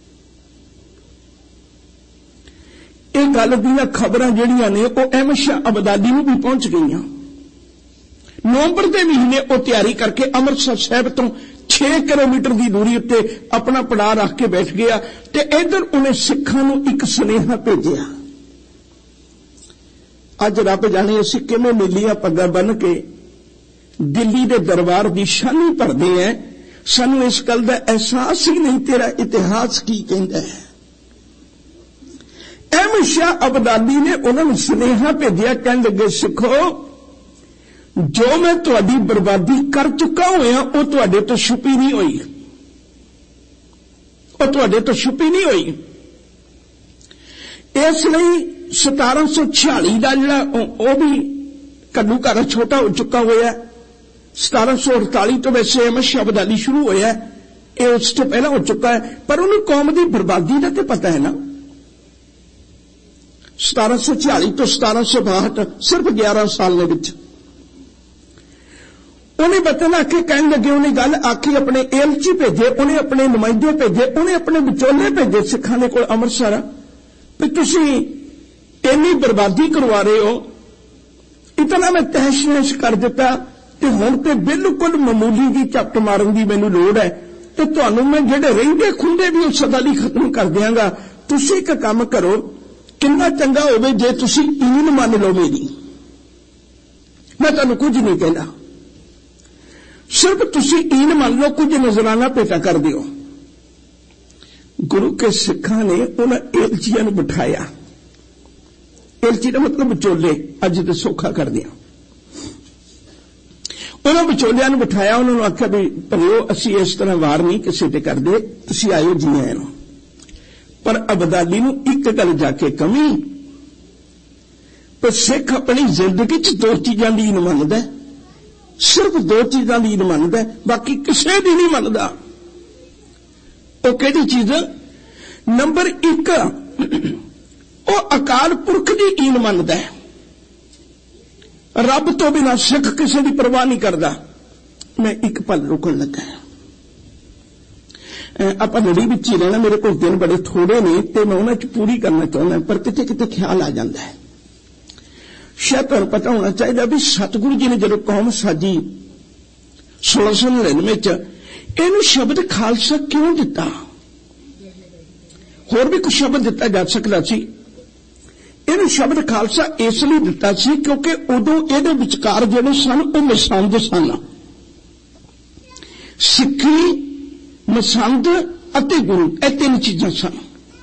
ਇਹ ਗੱਲ ਦੀਆਂ ਖਬਰਾਂ ਜਿਹੜੀਆਂ ਨੇ ਉਹ ਅਹਿਮਦ ਸ਼ਾਹ ਅਬਦਾਲੀ ਨੂੰ ਵੀ ਪਹੁੰਚ ਗਈਆਂ। ਨਵੰਬਰ ਦੇ ਮਹੀਨੇ ਉਹ ਤਿਆਰੀ ਕਰਕੇ ਅੰਮ੍ਰਿਤਸਰ ਸਾਹਿਬ ਤੋਂ ਛੇ ਕਿਲੋਮੀਟਰ ਦੀ ਦੂਰੀ ਉੱਤੇ ਆਪਣਾ ਪੜਾਅ ਰੱਖ ਕੇ ਬੈਠ ਗਿਆ ਤੇ ਇਧਰ ਉਹਨੇ ਸਿੱਖਾਂ ਨੂੰ ਇੱਕ ਸੁਨੇਹਾ ਭੇਜਿਆ। ਅੱਜ ਰੱਬ ਜਾਣੇ ਅਸੀਂ ਕਿਵੇਂ ਨੀਲੀਆਂ ਪੱਗਾਂ ਬੰਨ੍ਹ ਕੇ ਦਿੱਲੀ ਦੇ ਦਰਬਾਰ ਦੀ ਸ਼ਾਨੀ ਭਰਦੇ ਐ, ਸਾਨੂੰ ਇਸ ਗੱਲ ਦਾ ਅਹਿਸਾਸ ਹੀ ਨਹੀਂ ਤੇਰਾ ਇਤਿਹਾਸ ਕੀ ਕਹਿੰਦਾ ਹੈ। ਅਹਿਮਦ ਸ਼ਾਹ ਅਬਦਾਲੀ ਨੇ ਉਹਨਾਂ ਨੂੰ ਸੁਨੇਹਾ ਭੇਜਿਆ, ਕਹਿਣ ਲੱਗੇ ਸਿੱਖੋ ਜੋ ਮੈਂ ਤੁਹਾਡੀ ਬਰਬਾਦੀ ਕਰ ਚੁੱਕਾ ਹੋਇਆ ਉਹ ਤੁਹਾਡੇ ਤੋਂ ਛੁਪੀ ਨਹੀਂ ਹੋਈ, ਉਹ ਤੁਹਾਡੇ ਤੋਂ ਛੁਪੀ ਨਹੀਂ ਹੋਈ। ਇਸ ਲਈ ਸਤਾਰਾਂ ਸੌ ਛਿਆਲੀ ਦਾ ਜਿਹੜਾ ਉਹ ਵੀ ਕੱਲੂ ਘਰ ਛੋਟਾ ਹੋ ਚੁੱਕਾ ਹੋਇਆ। ਸਤਾਰਾਂ ਸੌ ਅੜਤਾਲੀ ਤੋਂ ਵੈਸੇ ਅਹਿਮਦ ਸ਼ਾਹ ਅਬਦਾਲੀ ਸ਼ੁਰੂ ਹੋਇਆ, ਇਹ ਉਸ ਤੋਂ ਪਹਿਲਾਂ ਹੋ ਚੁੱਕਾ ਹੈ। ਪਰ ਉਹਨੂੰ ਕੌਮ ਦੀ ਬਰਬਾਦੀ ਦਾ ਤੇ ਪਤਾ ਹੈ ਨਾ। ਸਤਾਰਾਂ ਸੌ ਛਿਆਲੀ ਤੋਂ ਸਤਾਰਾਂ ਸੌ ਬਾਹਠ ਸਿਰਫ ਗਿਆਰਾਂ ਸਾਲ ਦੇ ਵਿੱਚ ਉਹਨੇ ਬਤਨ ਆ ਕੇ ਕਹਿਣ ਲੱਗੇ, ਉਹਨੇ ਗੱਲ ਆਖੀ, ਆਪਣੇ ਏਲਚੀ ਭੇਜੇ, ਉਹਨੇ ਆਪਣੇ ਨੁਮਾਇੰਦੇ ਭੇਜੇ, ਉਹਨੇ ਆਪਣੇ ਵਿਚੋਲੇ ਭੇਜੇ ਸਿੱਖਾਂ ਦੇ ਕੋਲ ਅੰਮ੍ਰਿਤਸਰ ਵੀ ਤੁਸੀਂ ਇੰਨੀ ਬਰਬਾਦੀ ਕਰਵਾ ਰਹੇ ਹੋ, ਇਤਨਾ ਮੈਂ ਤਹਿਸ਼ ਨਹਿਸ਼ ਕਰ ਦਿੱਤਾ ਤੇ ਹੁਣ ਤੇ ਬਿਲਕੁਲ ਮਾਮੂਲੀ ਦੀ ਝਪਟ ਮਾਰਨ ਦੀ ਮੈਨੂੰ ਲੋੜ ਹੈ ਤੇ ਤੁਹਾਨੂੰ ਮੈਂ ਜਿਹੜੇ ਰਹਿੰਦੇ ਖੁੰਦੇ ਵੀ ਉਸ ਸਦਾ ਲਈ ਖਤਮ ਕਰ ਦਿਆਂਗਾ। ਤੁਸੀਂ ਇੱਕ ਕੰਮ ਕਰੋ, ਕਿੰਨਾ ਚੰਗਾ ਹੋਵੇ ਜੇ ਤੁਸੀਂ ਈਨ ਮੰਨ ਲਓ ਮੇਰੀ, ਮੈਂ ਤੁਹਾਨੂੰ ਕੁਝ ਨਹੀਂ ਕਹਿੰਦਾ, ਸਿਰਫ ਤੁਸੀਂ ਈਨ ਮੰਨ ਲਓ, ਕੁਝ ਨਜ਼ਰਾਨਾ ਭੇਟਾ ਕਰ ਦਿਓ। ਗੁਰੂ ਕੇ ਸਿੱਖਾਂ ਨੇ ਉਹਨਾਂ ਏਲਚੀਆਂ ਨੂੰ ਬਿਠਾਇਆ। ਏਲਚੀ ਦਾ ਮਤਲਬ ਵਿਚੋਲੇ, ਅੱਜ ਤੇ ਸੌਖਾ ਕਰਦੇ ਆ। ਉਹਨਾਂ ਵਿਚੋਲਿਆਂ ਨੂੰ ਬਿਠਾਇਆ, ਉਹਨਾਂ ਨੂੰ ਆਖਿਆ ਵੀ ਭਲਿਓ ਅਸੀਂ ਇਸ ਤਰ੍ਹਾਂ ਵਾਰ ਨਹੀਂ ਕਿਸੇ ਤੇ ਕਰਦੇ, ਤੁਸੀਂ ਆਇਓ ਜੀ ਆਇਆਂ ਨੂੰ। ਪਰ ਅਬਦਾਲੀ ਨੂੰ ਇੱਕ ਗੱਲ ਜਾ ਕੇ ਕਮੀ, ਪਰ ਸਿੱਖ ਆਪਣੀ ਜ਼ਿੰਦਗੀ 'ਚ ਦੋ ਚੀਜ਼ਾਂ ਦੀ ਈਨ ਮੰਨਦਾ, ਸਿਰਫ ਦੋ ਚੀਜ਼ਾਂ ਦੀ ਈਨ ਮੰਨਦਾ, ਬਾਕੀ ਕਿਸੇ ਦੀ ਨਹੀਂ ਮੰਨਦਾ। ਉਹ ਕਿਹੜੀ ਚੀਜ਼? ਨੰਬਰ ਇੱਕ, ਉਹ ਅਕਾਲ ਪੁਰਖ ਦੀ ਈਨ ਮੰਨਦਾ, ਰੱਬ ਤੋਂ ਬਿਨਾਂ ਸਿੱਖ ਕਿਸੇ ਦੀ ਪਰਵਾਹ ਨਹੀਂ ਕਰਦਾ। ਮੈਂ ਇੱਕ ਪਲ ਰੁਕਣ ਲੱਗਾ, ਆਪਾਂ ਲੜੀ ਵਿੱਚ ਹੀ ਰਹਿਣਾ, ਮੇਰੇ ਕੋਲ ਦਿਨ ਬੜੇ ਥੋੜੇ ਨੇ ਤੇ ਮੈਂ ਉਹਨਾਂ 'ਚ ਪੂਰੀ ਕਰਨਾ ਚਾਹੁੰਦਾ, ਪਰ ਕਿਤੇ ਕਿਤੇ ਖਿਆਲ ਆ ਜਾਂਦਾ ਹੈ। ਸ਼ਾਇਦ ਤੁਹਾਨੂੰ ਪਤਾ ਹੋਣਾ ਚਾਹੀਦਾ ਵੀ ਸਤਿਗੁਰੂ ਜੀ ਨੇ ਜਦੋਂ ਕੌਮ ਸਾਜੀ ਸੋਲਾਂ ਸੌ ਨੜਿਨਵੇਂ 'ਚ ਇਹਨੂੰ ਸ਼ਬਦ ਖਾਲਸਾ ਕਿਉਂ ਦਿੱਤਾ? ਹੋਰ ਵੀ ਕੁਝ ਸ਼ਬਦ ਦਿੱਤਾ ਜਾ ਸਕਦਾ ਸੀ, ਇਹਨੂੰ ਸ਼ਬਦ ਖਾਲਸਾ ਇਸ ਲਈ ਦਿੱਤਾ ਸੀ ਕਿਉਂਕਿ ਉਦੋਂ ਇਹਦੇ ਵਿਚਕਾਰ ਜਿਹੜੇ ਸਨ ਉਹ ਮਸੰਦ ਸਨ। ਸਿੱਖੀ, ਮਸੰਦ ਅਤੇ ਗੁਰੂ, ਇਹ ਤਿੰਨ ਚੀਜ਼ਾਂ ਸਨ।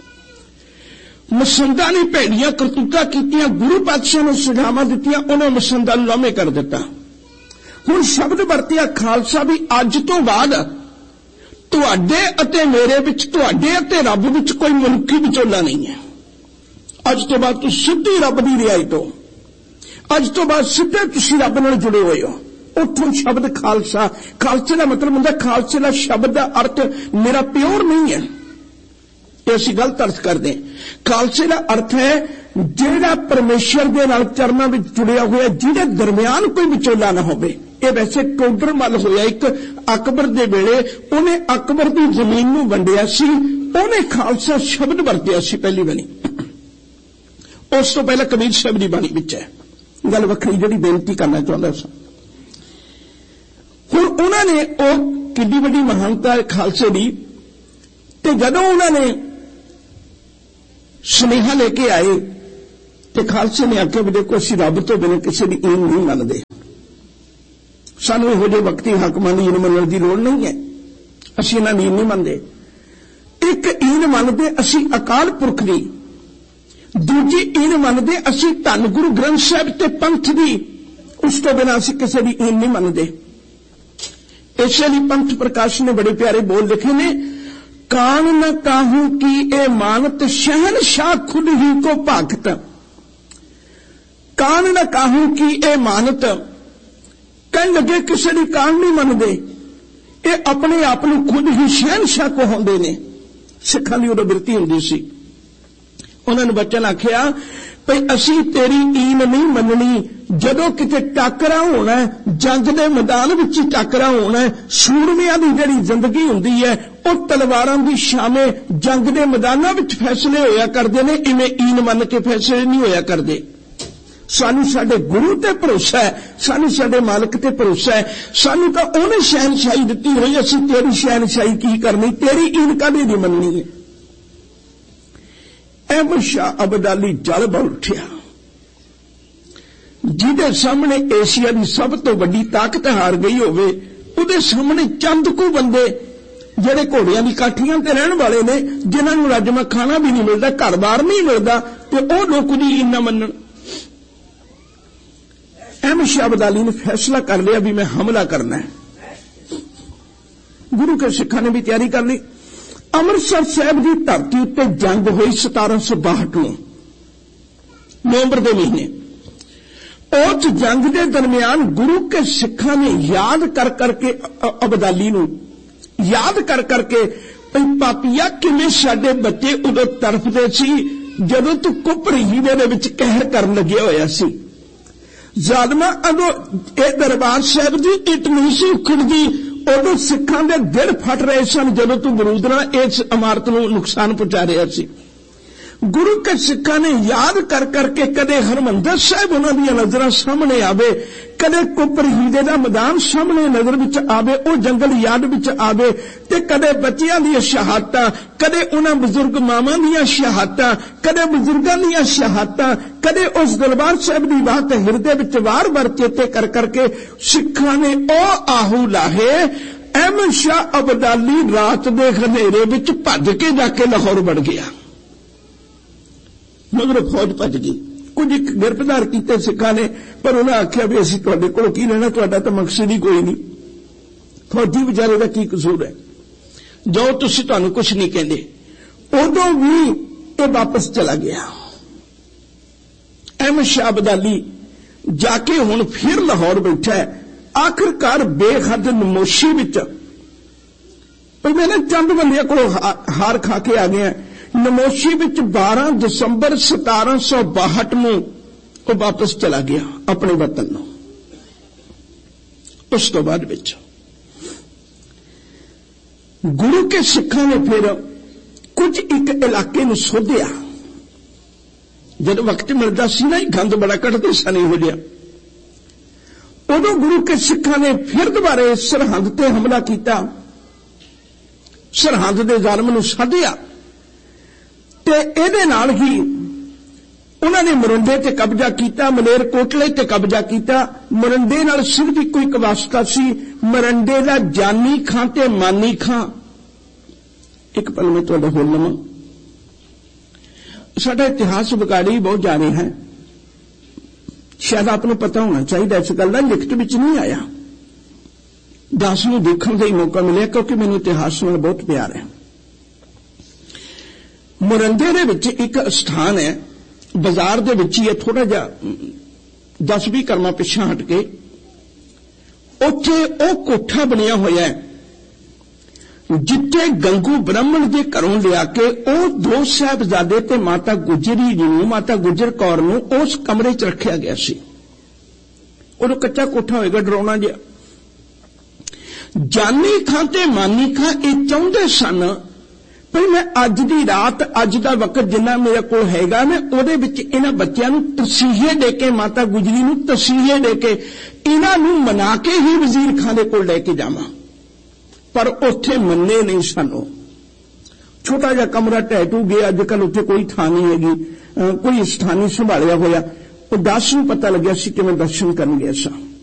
ਮਸੰਦਾਂ ਨੇ ਭੈੜੀਆਂ ਕਰਤੂਤਾਂ ਕੀਤੀਆਂ, ਗੁਰੂ ਪਾਤਸ਼ਾਹ ਨੂੰ ਸੁਝਾਵਾਂ ਦਿੱਤੀਆਂ, ਉਹਨੇ ਮਸੰਦਾਂ ਨੂੰ ਲਾਮੇ ਕਰ ਦਿੱਤਾ। ਹੁਣ ਸ਼ਬਦ ਵਰਤਿਆ ਖਾਲਸਾ ਵੀ ਅੱਜ ਤੋਂ ਬਾਅਦ ਤੁਹਾਡੇ ਅਤੇ ਮੇਰੇ ਵਿੱਚ, ਤੁਹਾਡੇ ਅਤੇ ਰੱਬ ਵਿੱਚ ਕੋਈ ਮਨੁੱਖੀ ਵਿਚੋਲਾ ਨਹੀਂ ਹੈ। ਅੱਜ ਤੋਂ ਬਾਅਦ ਤੁਸੀਂ ਸਿੱਧੀ ਰੱਬ ਦੀ ਰਿਆਈ ਤੋਂ, ਅੱਜ ਤੋਂ ਬਾਅਦ ਸਿੱਧੇ ਤੁਸੀਂ ਰੱਬ ਨਾਲ ਜੁੜੇ ਹੋਏ ਹੋ। ਉੱਥੋਂ ਸ਼ਬਦ ਖਾਲਸਾ, ਖਾਲਸੇ ਦਾ ਮਤਲਬ ਹੁੰਦਾ, ਖਾਲਸੇ ਦਾ ਸ਼ਬਦ ਦਾ ਅਰਥ ਮੇਰਾ ਪਿਓਰ ਨਹੀਂ ਹੈ, ਇਹ ਅਸੀਂ ਗਲਤ ਅਰਥ ਕਰਦੇ। ਖਾਲਸੇ ਦਾ ਅਰਥ ਹੈ ਜਿਹੜਾ ਪਰਮੇਸ਼ਰ ਦੇ ਨਾਲ ਚਰਨਾਂ ਵਿੱਚ ਜੁੜਿਆ ਹੋਇਆ, ਜਿਹਦੇ ਦਰਮਿਆਨ ਕੋਈ ਵਿਚੋਲਾ ਨਾ ਹੋਵੇ। ਇਹ ਵੈਸੇ ਟੋਡਰ ਮੱਲ ਹੋਇਆ ਇੱਕ ਅਕਬਰ ਦੇ ਵੇਲੇ, ਉਹਨੇ ਅਕਬਰ ਦੀ ਜ਼ਮੀਨ ਨੂੰ ਵੰਡਿਆ ਸੀ, ਉਹਨੇ ਖਾਲਸਾ ਸ਼ਬਦ ਵਰਤਿਆ ਸੀ ਪਹਿਲੀ ਵਾਰੀ। ਉਸ ਤੋਂ ਪਹਿਲਾਂ ਕਬੀਰ ਸਾਹਿਬ ਦੀ ਬਾਣੀ ਵਿੱਚ ਹੈ गल वखरी जिहड़ी बेनती करना चाहुंदा सी। हुण उन्हां ने ओह किड्डी वड्डी महानता खालसे दी, ते जदों उन्हां ने सुनेहा लेके आए ते खालसे ने आख्या भी देखो असीं रब तो बिना किसी दी ईन नहीं मनदे, सानूं इहो जिहे वक्ती हाकमां दी ईन मनण दी लोड़ नहीं है, असीं इन्हां दी ईन नहीं मनदे। एक ईन मनदे असीं अकाल पुरख दी, दूजी ईन मनदे असीं धन गुरु ग्रंथ साहिब ते पंथ दी, उस तो बिना असीं किसी दी ईन नहीं मनदे। इसे लिए पंथ प्रकाश ने बड़े प्यारे बोल लिखे ने, कान न काहू की ए मानत शहनशाह खुद ही को भागत। कान न काहू की ए मानत, कहन लगे किसी दी कान नहीं मनदे, ये अपने आप नूं खुद ही शहनशाह कहाउंदे ने। सिखां दी उदों बिरती हुंदी सी, उन्हां नूं बच्चन आखिया भई असीं तेरी ईन नहीं मननी, जदों किते टाकरा होना है, जंग दे मैदान विच टाकरा होना है, सूरमियां दी जिहड़ी जिंदगी हुंदी है ਉਹ तलवारां दी शामे जंग दे मैदानां विच फैसले होया करदे ने, इवें ईन मन के फैसले नहीं होया करदे। सानू साडे गुरु ते भरोसा है, सानू साडे मालिक ते भरोसा है, सानू तां उहने शहनशाही दित्ती होई, असीं तेरी शहनशाही की करनी, तेरी ईन काहदे दी मननी है। अहमद शाह अब्दाली जल बल उठिया, जिहदे सामने एशिया की सब तो वड्डी ताकत हार गई होवे, उहदे सामने चंद को बंदे जिहड़े घोड़ियां दी काठियां ते रहण वाले ने, जिन्हां नूं रजमा खाना भी नहीं मिलदा, घर बार नहीं मिलदा, ते ओह लोक उहदी ईन ना मनण। अहमद शाह अब्दाली ने फैसला कर लिया भी मैं हमला करना है। गुरु के सिखां ने भी तैयारी कर ली। अमृतसर साहब की धरती उत्ते जंग हुई सतारा सौ बाहठ में नवंबर के महीने। उस जंग के दरमियान गुरु के सिखां ने याद कर करके अब्दाली नूं याद कर करके पापिया किवें साडे बच्चे उदों तरफदे सी जदों तू कुपर हीरे दे विच कहर करन लग्या होया सी। जालमा अदों ए दरबार साहब दी इट नहीं सी उखड़दी, उदों सिखां दे दिल फट रहे सन जदों तू बरूद नाल इस इमारत नूं नुकसान पहुंचा रहा सी। गुरु के सिखां ने याद कर करके कदे हरमंदर साहब उन्हां दी नज़रां सामने आवे, कदे कुपर हीरे दा मैदान सामने नज़र विच आवे, ओ जंगल याद विच आवे, ते कदे बच्चियां दी शहादतां, कदे उन्हां बुजुर्ग मावां दी शहादतां, कदे बुजुर्गां दी शहादतां, कदे उस दरबार साहब दी बात हिरदे विच वार वार चेते कर करके सिखां ने ओ आहू लाहे। अहमद शाह अब्दाली रात दे हनेरे विच भज के जाके लाहौर बढ़ गया, मगर फौज भज गई। कुछ गिरफ्तार किए सिखा ने, पर उन्हें आख्या भी असीं तुहाडे कोलों की लेना, तुहाडा तां मकसद ही कोई नहीं, फौजी बेचारे का की कसूर है, जाओ तुसीं तुहानूं कुछ नहीं कहंदे। उदों भी ये वापस चला गया। अहमद शाह अब्दाली जाके हुण फिर लाहौर बैठा है, आखिरकार बेहद नमोशी विच पर मैंने चंद बंदियां कोलों हार खा के आ गया। नमोशी विच बारह दसंबर सतारा सौ बाहठ में वो वापस चला गया अपने वतन नूं। उस तो बाद विच गुरु के सिखां ने फिर कुछ एक इलाके नूं सोधिया, जब वक्त मिलता सी ना गंद बड़ा कटते सन इहो जिहा, उदों गुरु के सिखां ने फिर दोबारा सरहद ते हमला किया, सरहद दे जालम नूं साधिया ते इहदे नाल ही उन्होंने मरिंडे ते कब्जा किया, मलेरकोटले ते कब्जा किया। मरिंडे नाल सिर्फ इक्को इक वास्ता सी, मरिंडे दा जानी खां ते मानी खां। एक पल में तुहाडा होर लवां, साडा इतिहास विगाड़ी बहुत जा रहा है, शायद आपको पता होना चाहिए, इस गल का लिखत विच नहीं आया, दास नूं देखण दा ही मौका मिलिया क्योंकि मैनूं इतिहास नाल बहुत प्यार है। मोरंगे दे विच एक स्थान है, बाजार दे विच ही है, थोड़ा जा दस भी कर्मा पिछा हट के, उत्थे ओ कोठा बनिया होया है जिथे गंगू ब्राह्मण के घरों लिया के ओ दो साहिबजादे ते माता गुजरी जी नूं, माता गुजर कौर नूं उस कमरे च रखिया गया सी। उदों कच्चा कोठा होएगा डरावना जिहा। जानी खां ते मानी खां ये चाहुंदे सन ਭਈ ਮੈਂ ਅੱਜ ਦੀ ਰਾਤ, ਅੱਜ ਦਾ ਵਕਤ ਜਿੰਨਾ ਮੇਰੇ ਕੋਲ ਹੈਗਾ ਨਾ, ਉਹਦੇ ਵਿੱਚ ਇਹਨਾਂ ਬੱਚਿਆਂ ਨੂੰ ਤਸੀਹੇ ਦੇ ਕੇ, ਮਾਤਾ ਗੁਜਰੀ ਨੂੰ ਤਸੀਹੇ ਦੇ ਕੇ, ਇਹਨਾਂ ਨੂੰ ਮਨਾ ਕੇ ਹੀ ਵਜ਼ੀਰ ਖਾਂ ਦੇ ਕੋਲ ਲੈ ਕੇ ਜਾਵਾਂ। ਪਰ ਉੱਥੇ ਮੰਨੇ ਨਹੀਂ ਸਾਨੂੰ। ਛੋਟਾ ਜਿਹਾ ਕਮਰਾ ਟੈਟੂ ਗਿਆ, ਅੱਜ ਕੱਲ ਉੱਥੇ ਕੋਈ ਥਾਂ ਨਹੀਂ ਹੈਗੀ, ਕੋਈ ਸਥਾਨੀ ਸੰਭਾਲਿਆ ਹੋਇਆ। ਉਹ ਦਾਸ ਨੂੰ ਪਤਾ ਲੱਗਿਆ ਸੀ ਕਿ ਮੈਂ ਦਰਸ਼ਨ ਕਰਨ ਗਿਆ ਸਾਂ।